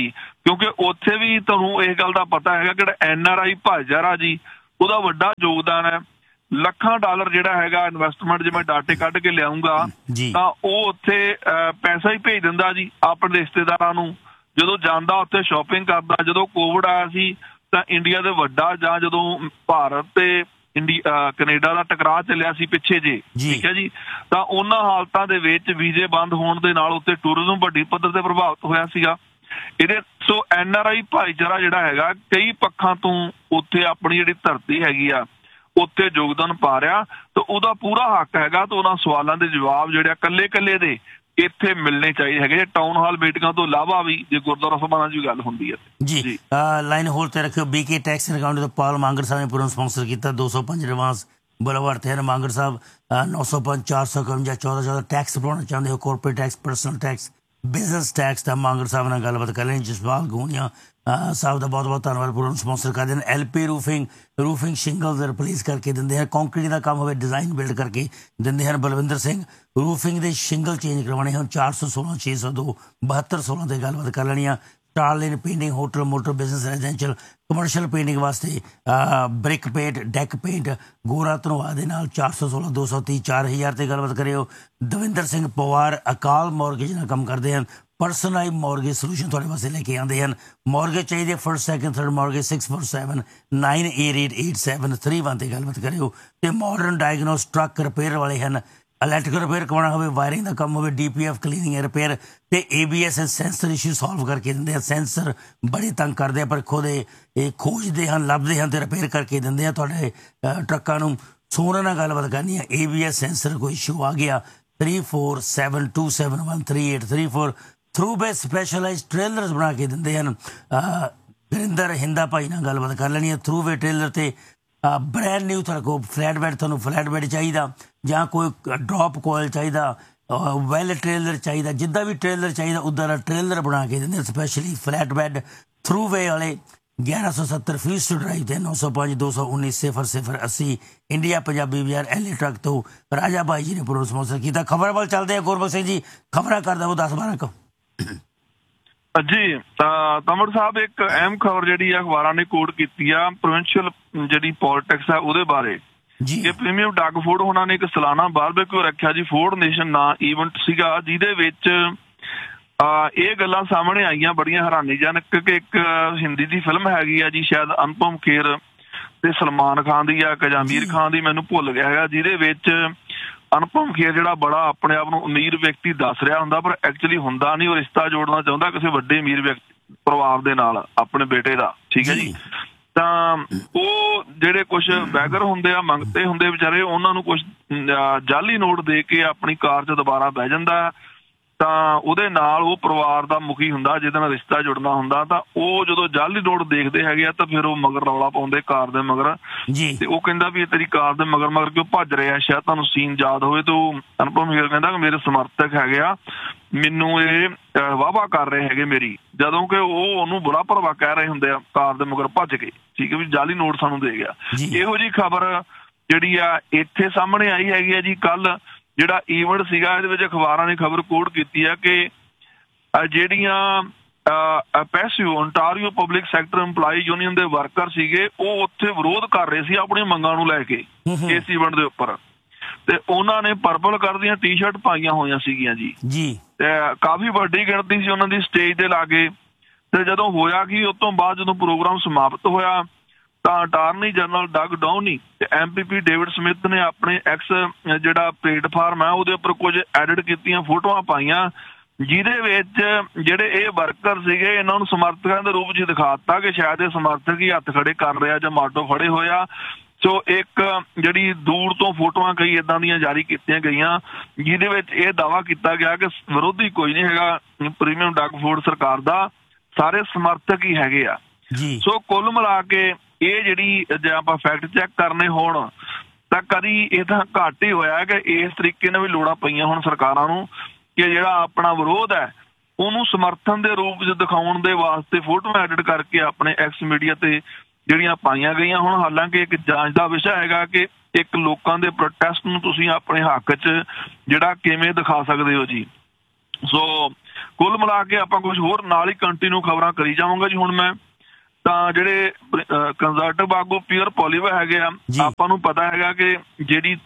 ਕਿਉਂਕਿ ਉੱਥੇ ਵੀ ਤੁਹਾਨੂੰ ਇਸ ਗੱਲ ਦਾ ਪਤਾ ਹੈਗਾ ਕਿ ਐਨ ਆਰ ਆਈ ਭਾਈਚਾਰਾ ਜੀ ਉਹਦਾ ਵੱਡਾ ਯੋਗਦਾਨ ਹੈ। ਲੱਖਾਂ ਡਾਲਰ ਜਿਹੜਾ ਹੈਗਾ ਇਨਵੈਸਟਮੈਂਟ, ਜੇ ਮੈਂ ਡਾਟੇ ਕੱਢ ਕੇ ਲਿਆਉਂਗਾ ਤਾਂ ਉਹ ਉੱਥੇ ਪੈਸਾ ਹੀ ਭੇਜ ਦਿੰਦਾ ਜੀ ਆਪਣੇ ਰਿਸ਼ਤੇਦਾਰਾਂ ਨੂੰ। ਜਦੋਂ ਜਾਂਦਾ ਉੱਥੇ ਸ਼ਾਪਿੰਗ ਕਰਦਾ। ਜਦੋਂ ਕੋਵਿਡ ਆਇਆ ਸੀ ਤਾਂ ਇੰਡੀਆ ਦੇ ਵੱਡਾ, ਜਾਂ ਜਦੋਂ ਭਾਰਤ ਤੇ ਇੰਡੀਆ ਕੈਨੇਡਾ ਦਾ ਟਕਰਾਅ ਚੱਲਿਆ ਸੀ ਪਿੱਛੇ ਜੇ, ਠੀਕ ਹੈ ਜੀ, ਤਾਂ ਉਹਨਾਂ ਹਾਲਤਾਂ ਦੇ ਵਿੱਚ ਵੀਜ਼ੇ ਬੰਦ ਹੋਣ ਦੇ ਨਾਲ ਉੱਥੇ ਟੂਰਿਜ਼ਮ ਵੱਡੀ ਪੱਧਰ ਤੇ ਪ੍ਰਭਾਵਿਤ ਹੋਇਆ ਸੀਗਾ ਇਹਦੇ। ਸੋ ਐਨ ਆਰ ਆਈ ਭਾਈਚਾਰਾ ਜਿਹੜਾ ਹੈਗਾ ਕਈ ਪੱਖਾਂ ਤੋਂ ਉੱਥੇ ਆਪਣੀ ਜਿਹੜੀ ਧਰਤੀ ਹੈਗੀ ਆ ਉੱਥੇ ਯੋਗਦਾਨ ਪਾ ਰਿਹਾ, ਤਾਂ ਉਹਦਾ ਪੂਰਾ ਹੱਕ ਹੈਗਾ। ਤਾਂ ਉਹਨਾਂ ਸਵਾਲਾਂ ਦੇ ਜਵਾਬ ਜਿਹੜੇ ਆ ਕੱਲੇ ਕੱਲੇ ਦੇ ਇੱਥੇ ਮਿਲਣੇ ਚਾਹੀਦੇ ਹੈਗੇ। ਟਾਊਨ ਹਾਲ ਮੀਟਿੰਗਾਂ ਤੋਂ ਇਲਾਵਾ ਵੀ ਜੇ ਗੁਰਦੁਆਰਾ ਸਾਹਿਬਾਨਾਂ ਦੀ ਗੱਲ ਹੁੰਦੀ ਹੈ ਜੀ। ਲਾਈਨ ਹੋਲਡ ਤੇ ਰੱਖਿਓ। ਬੀਕੇ ਟੈਕਸ ਅਕਾਊਂਟ ਤੋਂ ਪਾਲ ਮਾਂਗਰ ਸਾਹਿਬ ਨੇ ਪੂਰਨ ਸਪਾਂਸਰ ਕੀਤਾ। ਦੋ ਸੌ ਪੰਜ ਰਿਵਾਂਸ ਬੁਲਾਵਰ ਤੇ ਮਾਂਗਰ ਸਾਹਿਬ ਨੌ ਸੌ ਪੰਜ ਚਾਰ ਸੌ ਇਕਵੰਜਾ ਚੌਦਾਂ ਚੌਦਾਂ ਟੈਕਸ ਬਣਾਉਣਾ ਚਾਹੁੰਦੇ ਹੋ, corporate tax, personal tax, business tax ਦਾ ਮਾਂਗਰ ਸਾਹਿਬ ਨਾਲ ਗੱਲਬਾਤ ਕਰ ਲੈਣੀ। ਜਸਪਾਲ ਗੂਣੀਆ ਸਾਹਿਬ ਦਾ ਬਹੁਤ ਬਹੁਤ ਧੰਨਵਾਦ, ਪੂਰਨ ਸਪਾਂਸਰ ਕਰਦੇ ਨੇ। L P roofing roofing ਸ਼ਿੰਗਲਸ replace ਕਰਕੇ ਦਿੰਦੇ ਹਨ। ਕੰਕਰੀਟ ਦਾ ਕੰਮ ਹੋਵੇ ਡਿਜ਼ਾਈਨ ਬਿਲਡ ਕਰਕੇ ਦਿੰਦੇ ਹਨ। ਬਲਵਿੰਦਰ ਸਿੰਘ ਰੂਫਿੰਗ ਦੇ ਸ਼ਿੰਗਲ ਚੇਂਜ ਕਰਵਾਉਣੇ ਹਨ। ਚਾਰ ਸੌ ਸੋਲਾਂ ਛੇ ਸੌ ਦੋ ਬਹੱਤਰ ਸੋਲਾਂ ਤੇ ਗੱਲਬਾਤ ਕਰ ਲੈਣੀ ਆ। ਸਟਾਰਲਾਈਨ painting hotel motor business residential commercial painting ਵਾਸਤੇ ਬ੍ਰਿਕ ਪੇਂਟ ਡੈਕ ਪੇਂਟ ਗੋਰਾ ਧਨੋਆ ਦੇ ਨਾਲ ਚਾਰ ਸੌ ਸੋਲਾਂ ਦੋ ਸੌ ਤੀਹ ਚਾਰ ਹਜ਼ਾਰ ਤੇ ਗੱਲਬਾਤ ਕਰਿਓ। ਦਵਿੰਦਰ ਸਿੰਘ ਪਵਾਰ ਅਕਾਲ ਮੌਰਗੇਜ ਨਾਲ ਕੰਮ ਕਰਦੇ ਹਨ। ਪਰਸਨਲਾਈਜ਼ ਮੌਰਗੇਜ ਸੋਲੂਸ਼ਨ ਤੁਹਾਡੇ ਵਾਸਤੇ ਲੈ ਕੇ ਆਉਂਦੇ ਹਨ। ਮੌਰਗੇਜ ਚਾਹੀਦੇ first second third mortgage six four seven nine eight eight eight seven three one ਤੇ ਗੱਲਬਾਤ ਕਰਿਓ। ਤੇ ਮਾਡਰਨ ਡਾਇਗਨੋਸ ਟਰੱਕ ਰਿਪੇਅਰ ਵਾਲੇ ਹਨ। ਇਲੈਕਟ੍ਰਿਕਲ ਰਿਪੇਅਰ ਕਰਵਾਉਣਾ ਹੋਵੇ, ਵਾਇਰਿੰਗ ਦਾ ਕੰਮ ਹੋਵੇ, D P F cleaning repair ਤੇ A B S sensor issue solve ਕਰਕੇ ਦਿੰਦੇ ਆ। ਸੈਂਸਰ ਬੜੇ ਤੰਗ ਕਰਦੇ ਆ ਪਰ ਖੁਦ ਇਹ ਖੋਜਦੇ ਹਨ, ਲੱਭਦੇ ਹਨ ਤੇ ਰਿਪੇਅਰ ਕਰਕੇ ਦਿੰਦੇ ਆ ਤੁਹਾਡੇ ਟਰੱਕਾਂ ਨੂੰ। ਸੋਨਾ ਨਾਲ ਗੱਲਬਾਤ ਕਰਨੀ ਹੈ। ਏ ਬੀ ਐਸ ਸੈਂਸਰ ਕੋਈ ਇਸ਼ੂ ਆ ਗਿਆ three four seven to seven one three eight three four through be specialise trailers ਬਣਾ ਕੇ ਦਿੰਦੇ ਹਨ। ਗੁਰਿੰਦਰ ਹਿੰਦਾ ਭਾਈ ਨਾਲ ਗੱਲਬਾਤ ਕਰ ਲੈਣੀ ਹੈ। ਥਰੂ ਵੇ ਟ੍ਰੇਲਰ ਤੇ ਬ੍ਰੈਂਡ ਨਿਊ ਤੁਹਾਡੇ ਕੋਲ ਫਲੈਟ ਬੈਡ, ਤੁਹਾਨੂੰ ਫਲੈਟ ਬੈਡ ਚਾਹੀਦਾ ਜਾਂ ਕੋਈ ਡਰੋਪ ਕੋਇਲ ਚਾਹੀਦਾ, ਵੈਲ ਟ੍ਰੇਲਰ ਚਾਹੀਦਾ, ਜਿੱਦਾਂ ਵੀ ਟ੍ਰੇਲਰ ਚਾਹੀਦਾ ਉੱਦਾਂ ਦਾ ਟ੍ਰੇਲਰ ਬਣਾ ਕੇ ਦਿੰਦੇ ਸਪੈਸ਼ਲੀ ਫਲੈਟ ਬੈਡ। ਥਰੂ ਵੇ ਵਾਲੇ ਗਿਆਰਾਂ ਸੌ ਸੱਤਰ ਫੀਸ ਟੂ ਡਰਾਈਵ ਤੇ ਨੌ ਸੌ ਪੰਜ ਦੋ ਸੌ ਉੱਨੀ ਸਿਫਰ ਸਿਫਰ ਅੱਸੀ ਇੰਡੀਆ ਪੰਜਾਬੀ ਬਾਜ਼ਾਰ ਐਲੀ ਟਰੱਕ ਤੋਂ ਰਾਜਾ ਭਾਈ ਜੀ ਨੇ ਪੂਰਾ ਸਪਾਂਸਰ ਕੀਤਾ। ਖਬਰ ਵੱਲ ਚੱਲਦੇ ਆ ਗੁਰਬਖਸ਼ ਸਿੰਘ ਜੀ, ਖਬਰਾਂ ਕਰਦਾ ਉਹ ਦਸ ਬਾਰਾਂ ਕੁ ਜੀ। ਤਮਰ ਸਾਹਿਬ ਇੱਕ ਅਹਿਮ ਖਬਰ ਜਿਹੜੀ ਆ ਅਖਬਾਰਾਂ ਨੇ ਕੋਟ ਕੀਤੀ ਆ ਪ੍ਰੋਵਿੰਸ਼ੀਅਲ ਜਿਹੜੀ ਪੋਲਿਟਿਕਸ ਆ ਉਹਦੇ ਬਾਰੇ। ਇਹ ਪ੍ਰੀਮੀਅਮ ਡੱਗ ਫੋਰਡ ਹੋਣਾ ਨੇ ਇੱਕ ਸਾਲਾਨਾ ਬਾਰਬੇਕਿਊ ਰੱਖਿਆ ਜੀ। ਫੋਰਡ ਨੇਸ਼ਨ ਨਾਂ ਈਵੈਂਟ ਸੀਗਾ ਜਿਹਦੇ ਵਿੱਚ ਇਹ ਗੱਲਾਂ ਸਾਹਮਣੇ ਆਈਆਂ ਬੜੀਆਂ ਹੈਰਾਨੀਜਨਕ ਕਿ ਇੱਕ ਹਿੰਦੀ ਦੀ ਫਿਲਮ ਹੈਗੀ ਆ ਜੀ, ਸ਼ਾਇਦ ਅਨੁਪਮ ਖੇਰ ਤੇ ਸਲਮਾਨ ਖਾਨ ਦੀ ਆ ਜਾਂ ਆਮੀਰ ਖਾਨ ਦੀ, ਮੈਨੂੰ ਭੁੱਲ ਗਿਆ ਹੈਗਾ, ਜਿਹਦੇ ਵਿੱਚ ਅਨੁਪਮ ਖੇਰ ਜਿਹੜਾ ਬੜਾ ਆਪਣੇ ਆਪ ਨੂੰ ਅਮੀਰ ਵਿਅਕਤੀ ਦੱਸ ਰਿਹਾ ਹੁੰਦਾ ਪਰ ਐਕਚੁਅਲੀ ਹੁੰਦਾ ਨਹੀਂ। ਉਹ ਰਿਸ਼ਤਾ ਜੋੜਨਾ ਚਾਹੁੰਦਾ ਕਿਸੇ ਵੱਡੇ ਅਮੀਰ ਵਿਅਕਤੀ ਪਰਿਵਾਰ ਦੇ ਨਾਲ ਆਪਣੇ ਬੇਟੇ ਦਾ, ਠੀਕ ਹੈ ਜੀ। ਤਾਂ ਉਹ ਜਿਹੜੇ ਕੁਛ ਬੈਗਰ ਹੁੰਦੇ ਆ, ਮੰਗਤੇ ਹੁੰਦੇ ਵਿਚਾਰੇ, ਉਹਨਾਂ ਨੂੰ ਕੁਛ ਜਾਲੀ ਨੋਟ ਦੇ ਕੇ ਆਪਣੀ ਕਾਰ 'ਚ ਦੁਬਾਰਾ ਬਹਿ ਜਾਂਦਾ। ਤਾਂ ਉਹਦੇ ਨਾਲ ਉਹ ਪਰਿਵਾਰ ਦਾ ਮੁਖੀ ਹੁੰਦਾ ਜਿਹਦੇ ਨਾਲ ਰਿਸ਼ਤਾ ਜੁੜਨਾ ਹੁੰਦਾ। ਤਾਂ ਉਹ ਜਦੋਂ ਜਾਲੀ ਨੋਟ ਦੇਖਦੇ ਹੈਗੇ ਆ ਤਾਂ ਫਿਰ ਉਹ ਮਗਰ ਰੌਲਾ ਪਾਉਂਦੇ ਕਾਰ ਦੇ ਮਗਰ ਤੇ ਉਹ ਕਹਿੰਦਾ ਵੀ ਇਹ ਤੇਰੀ ਕਾਰ ਦੇ ਮਗਰ ਮਗਰ ਕਿਉਂ ਭੱਜ ਰਿਹਾ। ਸ਼ਾਇਦ ਤੁਹਾਨੂੰ ਸੀਨ ਯਾਦ ਹੋਵੇ। ਤਾਂ ਅਨੁਪਮ ਖੇਰ ਕਹਿੰਦਾ ਕਿ ਮੇਰੇ ਸਮਰਥਕ ਹੈਗੇ ਆ, ਮੈਨੂੰ ਇਹ ਵਾਹਵਾ ਕਰ ਰਹੇ ਹੈਗੇ ਮੇਰੀ, ਜਦੋਂ ਕਿ ਉਹ ਉਹਨੂੰ ਬੁਰਾ ਭਰਵਾ ਕਹਿ ਰਹੇ ਹੁੰਦੇ ਆ ਕਾਰ ਦੇ ਮਗਰ ਭੱਜ ਕੇ, ਠੀਕ ਹੈ ਵੀ ਜਾਲੀ ਨੋਟ ਸਾਨੂੰ ਦੇ ਗਿਆ। ਇਹੋ ਜਿਹੀ ਖਬਰ ਜਿਹੜੀ ਆ ਇੱਥੇ ਸਾਹਮਣੇ ਆਈ ਹੈਗੀ ਆ ਜੀ। ਕੱਲ ਜਿਹੜਾ ਈਵੈਂਟ ਸੀਗਾ ਇਹਦੇ ਵਿੱਚ ਅਖਬਾਰਾਂ ਨੇ ਖਬਰ ਕੋਟ ਕੀਤੀ ਹੈ ਕਿ ਜਿਹੜੀਆਂ ਪੈਸਿਓ Ontario public sector employee union ਦੇ ਵਰਕਰ ਸੀਗੇ ਉਹ ਉੱਥੇ ਵਿਰੋਧ ਕਰ ਰਹੇ ਸੀ ਆਪਣੀਆਂ ਮੰਗਾਂ ਨੂੰ ਲੈ ਕੇ ਇਸ ਈਵੈਂਟ ਦੇ ਉੱਪਰ। ਤੇ ਉਹਨਾਂ ਨੇ ਪਰਪਲ ਕਲਰ ਦੀਆਂ ਟੀ ਸ਼ਰਟ ਪਾਈਆਂ ਹੋਈਆਂ ਸੀਗੀਆਂ ਜੀ ਜੀ ਤੇ ਕਾਫੀ ਵੱਡੀ ਗਿਣਤੀ ਸੀ ਉਹਨਾਂ ਦੀ ਸਟੇਜ ਦੇ ਲਾਗੇ। ਤੇ ਜਦੋਂ ਹੋਇਆ ਕਿ ਉਸ ਤੋਂ ਬਾਅਦ ਜਦੋਂ ਪ੍ਰੋਗਰਾਮ ਸਮਾਪਤ ਹੋਇਆ ਤਾਂ ਅਟਾਰਨੀ ਜਨਰਲ ਡਗ ਡਾਊਨੀ ਤੇ ਐਮ ਪੀ ਪੀ ਡੇਵਿਡ ਸਮਿਥ ਨੇ ਆਪਣੇ ਐਕਸ ਜਿਹੜਾ ਪਲੇਟਫਾਰਮ ਹੈ ਉਹਦੇ ਉੱਪਰ ਕੁਝ ਐਡਿਟ ਕੀਤੀਆਂ ਫੋਟੋਆਂ ਪਾਈਆਂ ਜਿਹਦੇ ਵਿੱਚ ਜਿਹੜੇ ਇਹ ਵਰਕਰ ਸੀਗੇ ਇਹਨਾਂ ਨੂੰ ਸਮਰਥਕਾਂ ਦੇ ਰੂਪ 'ਚ ਦਿਖਾ ਦਿੱਤਾ ਕਿ ਸ਼ਾਇਦ ਇਹ ਸਮਰਥਕ ਹੀ ਹੱਥ ਖੜੇ ਕਰ ਰਿਹਾ ਜਾਂ ਮਾਟੋ ਫੜੇ ਹੋਏ ਆ। ਸੋ ਇੱਕ ਜਿਹੜੀ ਦੂਰ ਤੋਂ ਫੋਟੋਆਂ ਕਈ ਏਦਾਂ ਦੀਆਂ ਜਾਰੀ ਕੀਤੀਆਂ ਗਈਆਂ ਜਿਹਦੇ ਵਿੱਚ ਇਹ ਦਾਅਵਾ ਕੀਤਾ ਗਿਆ ਕਿ ਵਿਰੋਧੀ ਕੋਈ ਨਹੀਂ ਹੈਗਾ ਪ੍ਰੀਮੀਅਮ ਡੱਗ ਫੋਰਡ ਸਰਕਾਰ ਦਾ, ਸਾਰੇ ਸਮਰਥਕ ਹੀ ਹੈਗੇ ਆ। ਸੋ ਕੁੱਲ ਮਿਲਾ ਕੇ ਇਹ ਜਿਹੜੀ ਜੇ ਆਪਾਂ ਫੈਕਟ ਚੈੱਕ ਕਰਨੇ ਹੋਣ ਤਾਂ ਕਦੀ ਇਹ ਤਾਂ ਘੱਟ ਹੀ ਹੋਇਆ ਕਿ ਇਸ ਤਰੀਕੇ ਨਾਲ ਵੀ ਲੋੜਾਂ ਪਈਆਂ ਹੁਣ ਸਰਕਾਰਾਂ ਨੂੰ ਕਿ ਜਿਹੜਾ ਆਪਣਾ ਵਿਰੋਧ ਹੈ ਉਹਨੂੰ ਸਮਰਥਨ ਦੇ ਰੂਪ 'ਚ ਦਿਖਾਉਣ ਦੇ ਵਾਸਤੇ ਫੋਟੋਆਂ ਐਡਿਟ ਕਰਕੇ ਆਪਣੇ ਐਕਸ ਮੀਡੀਆ ਤੇ ਜਿਹੜੀਆਂ ਪਾਈਆਂ ਗਈਆਂ। ਹੁਣ ਹਾਲਾਂਕਿ ਇੱਕ ਜਾਂਚ ਦਾ ਵਿਸ਼ਾ ਹੈਗਾ ਕਿ ਇੱਕ ਲੋਕਾਂ ਦੇ ਪ੍ਰੋਟੈਸਟ ਨੂੰ ਤੁਸੀਂ ਆਪਣੇ ਹੱਕ 'ਚ ਜਿਹੜਾ ਕਿਵੇਂ ਦਿਖਾ ਸਕਦੇ ਹੋ ਜੀ। ਸੋ ਕੁੱਲ ਮਿਲਾ ਕੇ ਆਪਾਂ ਕੁਝ ਹੋਰ ਨਾਲ ਹੀ ਕੰਟੀਨਿਊ ਖਬਰਾਂ ਕਰੀ ਜਾਵਾਂਗਾ ਜੀ। ਹੁਣ ਮੈਂ ਤਾਂ ਜਿਹੜੇ ਕੰਜ਼ਰਵੇਟਿਵ ਆਗੂ ਪੀਅਰ ਪੋਲੀਵਾ ਹੈਗੇ ਆ, ਆਪਾਂ ਨੂੰ ਪਤਾ ਹੈਗਾ ਕਿ ਜਿਹੜੀ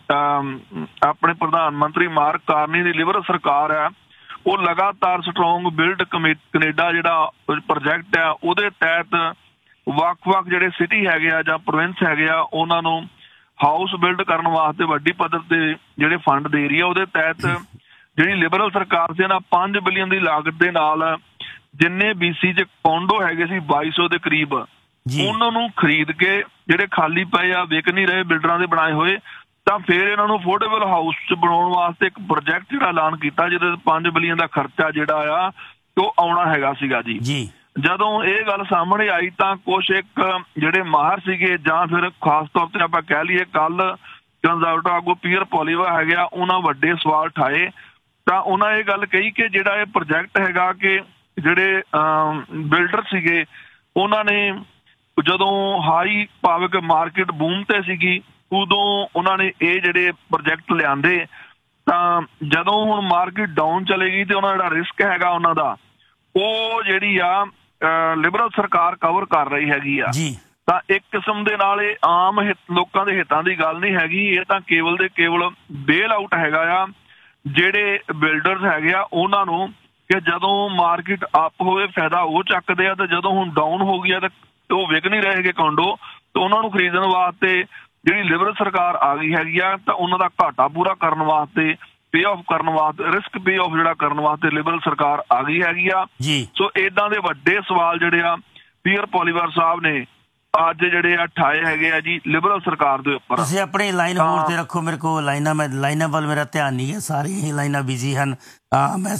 ਆਪਣੇ ਪ੍ਰਧਾਨ ਮੰਤਰੀ ਮਾਰਕ ਕਾਰਨੀ ਦੀ ਲਿਬਰਲ ਸਰਕਾਰ ਹੈ, ਉਹ ਲਗਾਤਾਰ ਸਟਰੋਂਗ ਬਿਲਡ ਕੈਨੇਡਾ ਜਿਹੜਾ ਪ੍ਰੋਜੈਕਟ ਆ ਉਹਦੇ ਤਹਿਤ ਵੱਖ-ਵੱਖ ਜਿਹੜੇ ਸਿਟੀ ਹੈਗੇ ਆ ਜਾਂ ਪ੍ਰੋਵਿੰਸ ਹੈਗੇ ਆ ਉਹਨਾਂ ਨੂੰ ਹਾਊਸ ਬਿਲਡ ਕਰਨ ਵਾਸਤੇ ਵੱਡੀ ਪੱਧਰ ਤੇ ਜਿਹੜੇ ਫੰਡ ਦੇ ਰਹੀ ਆ। ਉਹਦੇ ਤਹਿਤ ਜਿਹੜੀ ਲਿਬਰਲ ਸਰਕਾਰ ਸੀ ਨਾ ਪੰਜ ਬਿਲੀਅਨ ਦੀ ਲਾਗਤ ਦੇ ਨਾਲ ਜਿੰਨੇ ਬੀਸੀ ਚ ਕੌਂਡੋ ਹੈਗੇ ਸੀ ਬਾਈ ਸੌ ਦੇ ਕਰੀਬ, ਉਹਨਾਂ ਨੂੰ ਖਰੀਦ ਕੇ ਜਿਹੜੇ ਖਾਲੀ ਪਏ ਆ ਵਿਕ ਨਹੀਂ ਰਹੇ ਬਿਲਡਰਾਂ ਦੇ ਬਣਾਏ ਹੋਏ, ਤਾਂ ਫਿਰ ਇਹਨਾਂ ਨੂੰ ਅਫੋਰਡੇਬਲ ਹਾਊਸ ਚ ਬਣਾਉਣ ਵਾਸਤੇ ਇੱਕ ਪ੍ਰੋਜੈਕਟ ਜਿਹੜਾ ਐਲਾਨ ਕੀਤਾ ਜਿਹਦੇ ਪੰਜ ਬਿਲੀਅਨ ਦਾ ਖਰਚਾ ਜਿਹੜਾ ਆ ਉਹ ਆਉਣਾ ਹੈਗਾ ਸੀਗਾ ਜੀ। ਜਦੋਂ ਇਹ ਗੱਲ ਸਾਹਮਣੇ ਆਈ ਤਾਂ ਕੁਛ ਇੱਕ ਜਿਹੜੇ ਮਾਹਰ ਸੀਗੇ ਜਾਂ ਫਿਰ ਖਾਸ ਤੌਰ ਤੇ ਆਪਾਂ ਕਹਿ ਲਈਏ ਕੱਲ ਕੰਜ਼ਰਵੇਟਿਵ ਆਗੂ ਪੀਅਰ ਪੋਲੀਵਾ ਹੈਗੇ ਆ, ਉਹਨਾਂ ਵੱਡੇ ਸਵਾਲ ਉਠਾਏ। ਤਾਂ ਉਹਨਾਂ ਇਹ ਗੱਲ ਕਹੀ ਕਿ ਜਿਹੜਾ ਇਹ ਪ੍ਰੋਜੈਕਟ ਹੈਗਾ ਕਿ ਜਿਹੜੇ ਬਿਲਡਰ ਸੀਗੇ ਉਹਨਾਂ ਨੇ ਜਦੋਂ ਹਾਈ ਪਾਵਕ ਮਾਰਕੀਟ ਬੂਮ ਤੇ ਸੀਗੀ ਉਦੋਂ ਉਹਨਾਂ ਨੇ ਇਹ ਜਿਹੜੇ ਪ੍ਰੋਜੈਕਟ ਲਿਆਂਦੇ, ਤਾਂ ਜਦੋਂ ਹੁਣ ਮਾਰਕੀਟ ਡਾਊਨ ਚਲੇਗੀ ਤੇ ਉਹਨਾਂ ਦਾ ਜਿਹੜਾ ਰਿਸਕ ਹੈਗਾ ਉਹਨਾਂ ਦਾ ਉਹ ਜਿਹੜੀ ਆ ਲਿਬਰਲ ਸਰਕਾਰ ਕਵਰ ਕਰ ਰਹੀ ਹੈਗੀ ਆ। ਤਾਂ ਇੱਕ ਕਿਸਮ ਦੇ ਨਾਲ ਇਹ ਆਮ ਲੋਕਾਂ ਦੇ ਹਿੱਤਾਂ ਦੀ ਗੱਲ ਨਹੀਂ ਹੈਗੀ, ਇਹ ਤਾਂ ਕੇਵਲ ਦੇ ਕੇਵਲ ਬੇਲ ਆਊਟ ਹੈਗਾ ਆ ਜਿਹੜੇ ਬਿਲਡਰਸ ਹੈਗੇ ਆ ਉਹਨਾਂ ਨੂੰ, ਕਿ ਜਦੋਂ ਮਾਰਕੀਟ ਅਪ ਹੋਵੇ ਫਾਇਦਾ ਉਹ ਚੱਕਦੇ ਆ, ਤੇ ਜਦੋਂ ਹੁਣ ਡਾਊਨ ਹੋ ਗਈ ਆ ਤੇ ਉਹ ਵਿਕ ਨਹੀਂ ਰਹੇ ਹੈਗੇ ਕੌਂਡੋ, ਤੇ ਉਹਨਾਂ ਨੂੰ ਖਰੀਦਣ ਵਾਸਤੇ ਜਿਹੜੀ ਲਿਬਰਲ ਸਰਕਾਰ ਆ ਗਈ ਹੈਗੀ ਆ ਤਾਂ ਉਹਨਾਂ ਦਾ ਘਾਟਾ ਪੂਰਾ ਕਰਨ ਵਾਸਤੇ, ਪੇ ਆਫ ਕਰਨ ਵਾਸਤੇ, ਰਿਸਕ ਪੇ ਆਫ ਜਿਹੜਾ ਕਰਨ ਵਾਸਤੇ ਲਿਬਰਲ ਸਰਕਾਰ ਆ ਗਈ ਹੈਗੀ ਆ। ਸੋ ਏਦਾਂ ਦੇ ਵੱਡੇ ਸਵਾਲ ਜਿਹੜੇ ਆ ਪੀਅਰ ਪੋਲੀਵਾਰ ਸਾਹਿਬ ਨੇ ਅੱਜ ਜਿਹੜੇ ਆ ਠਾਏ ਹੈਗੇ ਆ ਜੀ ਲਿਬਰਲ ਸਰਕਾਰ ਦੇ ਉੱਪਰ। ਤੁਸੀਂ ਆਪਣੀ ਲਾਈਨ ਹੋਰ ਤੇ ਰੱਖੋ, ਮੇਰੇ ਕੋਲ ਲਾਈਨਾਂ ਮੈਂ ਲਾਈਨਾਂ ਵੱਲ ਮੇਰਾ ਧਿਆਨ ਨਹੀਂ ਹੈ, ਸਾਰੀਆਂ ਹੀ ਲਾਈਨਾਂ ਬਿਜ਼ੀ ਹਨ। ਮੈਂ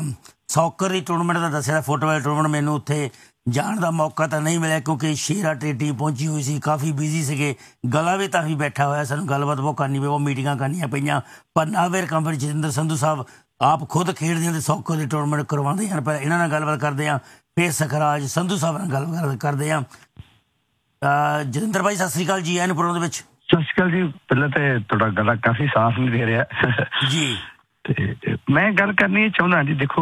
ਸੌਕਰ ਦੀ ਟੂਰਨਾਮੈਂਟ ਦਾ ਦੱਸਿਆ, ਫੁੱਟਬਾਲ ਟੂਰਨਾਮੈਂਟ ਮੈਨੂੰ ਉੱਥੇ ਜਾਣ ਦਾ ਮੌਕਾ ਤਾਂ ਨਹੀਂ ਮਿਲਿਆ ਕਿਉਂਕਿ ਸ਼ੇਰਾ ਟੀਮ ਪਹੁੰਚੀ ਹੋਈ ਸੀ, ਕਾਫੀ ਬਿਜ਼ੀ ਸੀਗੇ, ਗਲਾ ਵੀ ਤਾਂ ਵੀ ਬੈਠਾ ਹੋਇਆ, ਸਾਨੂੰ ਗੱਲਬਾਤ ਬਹੁਤ ਕਰਨੀ ਪਈ, ਉਹ ਮੀਟਿੰਗਾਂ ਕਰਨੀਆਂ ਪਈਆਂ। ਪਰ ਨਾਵੇਰ ਕੰਪਨੀ ਜਤਿੰਦਰ ਸੰਧੂ ਸਾਹਿਬ ਆਪ ਖੁਦ ਖੇਡਦੇ ਹਨ ਅਤੇ ਸੌਕਰ ਦੀ ਟੂਰਨਾਮੈਂਟ ਕਰਵਾਉਂਦੇ ਹਨ। ਪਹਿਲਾਂ ਇਹਨਾਂ ਨਾਲ ਗੱਲਬਾਤ ਕਰਦੇ ਹਾਂ, ਫਿਰ ਸਖਰਾਜ ਸੰਧੂ ਸਾਹਿਬ ਨਾਲ ਗੱਲਬਾਤ ਕਰਦੇ ਹਾਂ। ਜਤਿੰਦਰ ਭਾਈ ਸਤਿ ਸ੍ਰੀ ਅਕਾਲ ਜੀ, ਆਇਆਂ ਨੂੰ ਪ੍ਰੋਗਰਾਮ ਦੇ ਵਿੱਚ। ਸਤਿ ਸ਼੍ਰੀ ਅਕਾਲ ਜੀ। ਪਹਿਲਾਂ ਤਾਂ ਤੁਹਾਡਾ ਗਲਾ ਕਾਫੀ ਸਾਫ਼ ਨਹੀਂ ਦੇ ਰਿਹਾ ਜੀ, ਤੇ ਮੈਂ ਗੱਲ ਕਰਨੀ ਇਹ ਚਾਹੁੰਦਾ ਜੀ, ਦੇਖੋ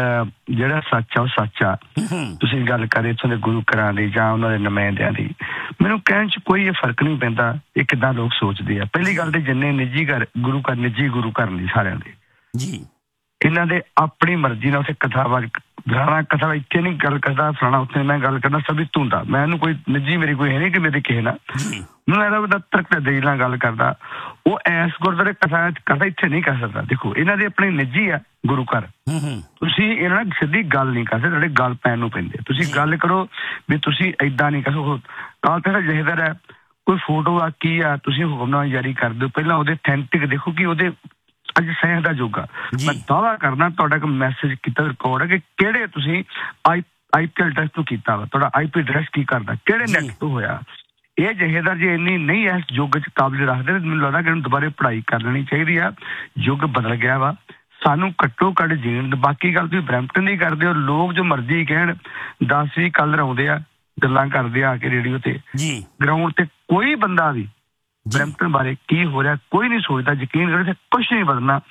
ਜਿਹੜਾ ਸੱਚ ਆ ਉਹ ਸੱਚ ਆ। ਤੁਸੀਂ ਗੱਲ ਕਰੇ ਇੱਥੋਂ ਦੇ ਗੁਰੂ ਘਰਾਂ ਦੀ ਜਾਂ ਉਹਨਾਂ ਦੇ ਨੁਮਾਇੰਦਿਆਂ ਦੀ, ਮੈਨੂੰ ਕਹਿਣ 'ਚ ਕੋਈ ਇਹ ਫਰਕ ਨਹੀਂ ਪੈਂਦਾ ਇਹ ਕਿੱਦਾਂ ਲੋਕ ਸੋਚਦੇ ਆ। ਪਹਿਲੀ ਗੱਲ ਤੇ ਜਿੰਨੇ ਨਿੱਜੀ ਘਰ ਗੁਰੂ ਘਰ ਨਿੱਜੀ ਗੁਰੂ ਘਰ ਨਹੀਂ ਸਾਰਿਆਂ ਦੇ ਜੀ, ਇਹਨਾਂ ਦੇ ਆਪਣੀ ਮਰਜ਼ੀ ਨਾਲ ਉੱਥੇ ਕਥਾ ਫਲਾਣਾ ਕਥਾ ਇੱਥੇ ਨਹੀਂ ਗੱਲ ਕਰਦਾ, ਫਲਾਣਾ ਉੱਥੇ ਮੈਂ ਗੱਲ ਕਰਦਾ ਸਭ ਤੂੰ ਦਾ, ਮੈਂ ਇਹਨੂੰ ਕੋਈ ਨਿੱਜੀ ਮੇਰੀ ਕੋਈ ਹੈ ਨਹੀਂ ਕਿ ਮੇਰੇ ਕਿਸੇ ਨਾਲ ਮੈਨੂੰ ਇਹਦਾ ਉਹਦਾ ਤਰਕ ਦੇ ਨਾਲ ਗੱਲ ਕਰਦਾ। ਉਹ ਐਸ ਗੁਰਦੁਆਰੇ ਕਥਾ ਕਥਾ ਇੱਥੇ ਨਹੀਂ ਕਰ ਸਕਦਾ। ਦੇਖੋ ਇਹਨਾਂ ਦੇ ਆਪਣੇ ਨਿੱਜੀ ਆ ਗੁਰੂ ਘਰ, ਤੁਸੀਂ ਇਹਨਾਂ ਨਾਲ ਸਿੱਧੀ ਗੱਲ ਨਹੀਂ ਕਰ ਸਕਦੇ, ਤੁਹਾਡੇ ਗੱਲ ਪੈਣ ਨੂੰ ਪੈਂਦੇ। ਤੁਸੀਂ ਗੱਲ ਕਰੋ ਵੀ ਤੁਸੀਂ ਏਦਾਂ ਨਹੀਂ ਕਰੋ। ਕੱਲ ਤੇਰਾ ਜਹੇਦਾਰ ਹੈ, ਕੋਈ ਫੋਟੋ ਆ ਕੀ ਆ, ਤੁਸੀਂ ਹੁਕਮਨਾਮਾ ਜਾਰੀ ਕਰ ਦਿਓ, ਪਹਿਲਾਂ ਉਹਦੇ ਅਥੈਂਟਿਕ ਦੇਖੋ ਕਿ ਉਹਦੇ ਅੱਜ ਸਾਇੰਸ ਦਾ ਯੁੱਗ ਆ। ਮੈਂ ਦਾਅਵਾ ਕਰਨਾ ਤੁਹਾਡਾ ਇੱਕ ਮੈਸੇਜ ਕੀਤਾ ਰਿਕਾਰਡ ਹੈ ਕਿ ਕਿਹੜੇ ਤੁਸੀਂ ਆਈ ਆਈ ਪੀ ਐਲ ਡਰੈਸ ਤੋਂ ਕੀਤਾ ਵਾ, ਤੁਹਾਡਾ ਆਈ ਪੀ ਡਰੈਸ ਕੀ ਕਰਦਾ, ਕਿਹੜੇ ਨੈਟ ਤੋਂ ਹੋਇਆ। ਇਹ ਜਹੇਦਾਰ ਜੇ ਇੰਨੀ ਨਹੀਂ ਇਸ ਯੁੱਗ 'ਚ ਕਾਬਲ ਰੱਖਦੇ, ਮੈਨੂੰ ਲੱਗਦਾ ਕਿ ਇਹਨੂੰ ਦੁਬਾਰੇ ਪੜ੍ਹਾਈ ਕਰ ਲੈਣੀ ਚਾਹੀਦੀ ਆ। ਯੁੱਗ ਬਦਲ ਗਿਆ ਵਾ, ਸਾਨੂੰ ਘੱਟੋ ਘੱਟ ਜੀਣ। ਬਾਕੀ ਗੱਲ ਤੁਸੀਂ ਬਰੈਂਪਟਨ ਦੀ ਕਰਦੇ ਹੋ, ਲੋਕ ਜੋ ਮਰਜ਼ੀ ਕਹਿਣ, ਦਸ ਵੀ ਕਲਰ ਆਉਂਦੇ ਆ, ਗੱਲਾਂ ਕਰਦੇ ਆ ਕੇ ਰੇਡੀਓ ਤੇ, ਗਰਾਊਂਡ ਤੇ ਕੋਈ ਬੰਦਾ ਵੀ ਬਰੈਂਪਟਨ ਬਾਰੇ ਕੀ ਹੋ ਰਿਹਾ ਕੋਈ ਨਹੀਂ ਸੋਚਦਾ। ਯਕੀਨ ਕਰੋ ਕੁਛ ਨਹੀਂ ਬਦਲਣਾ,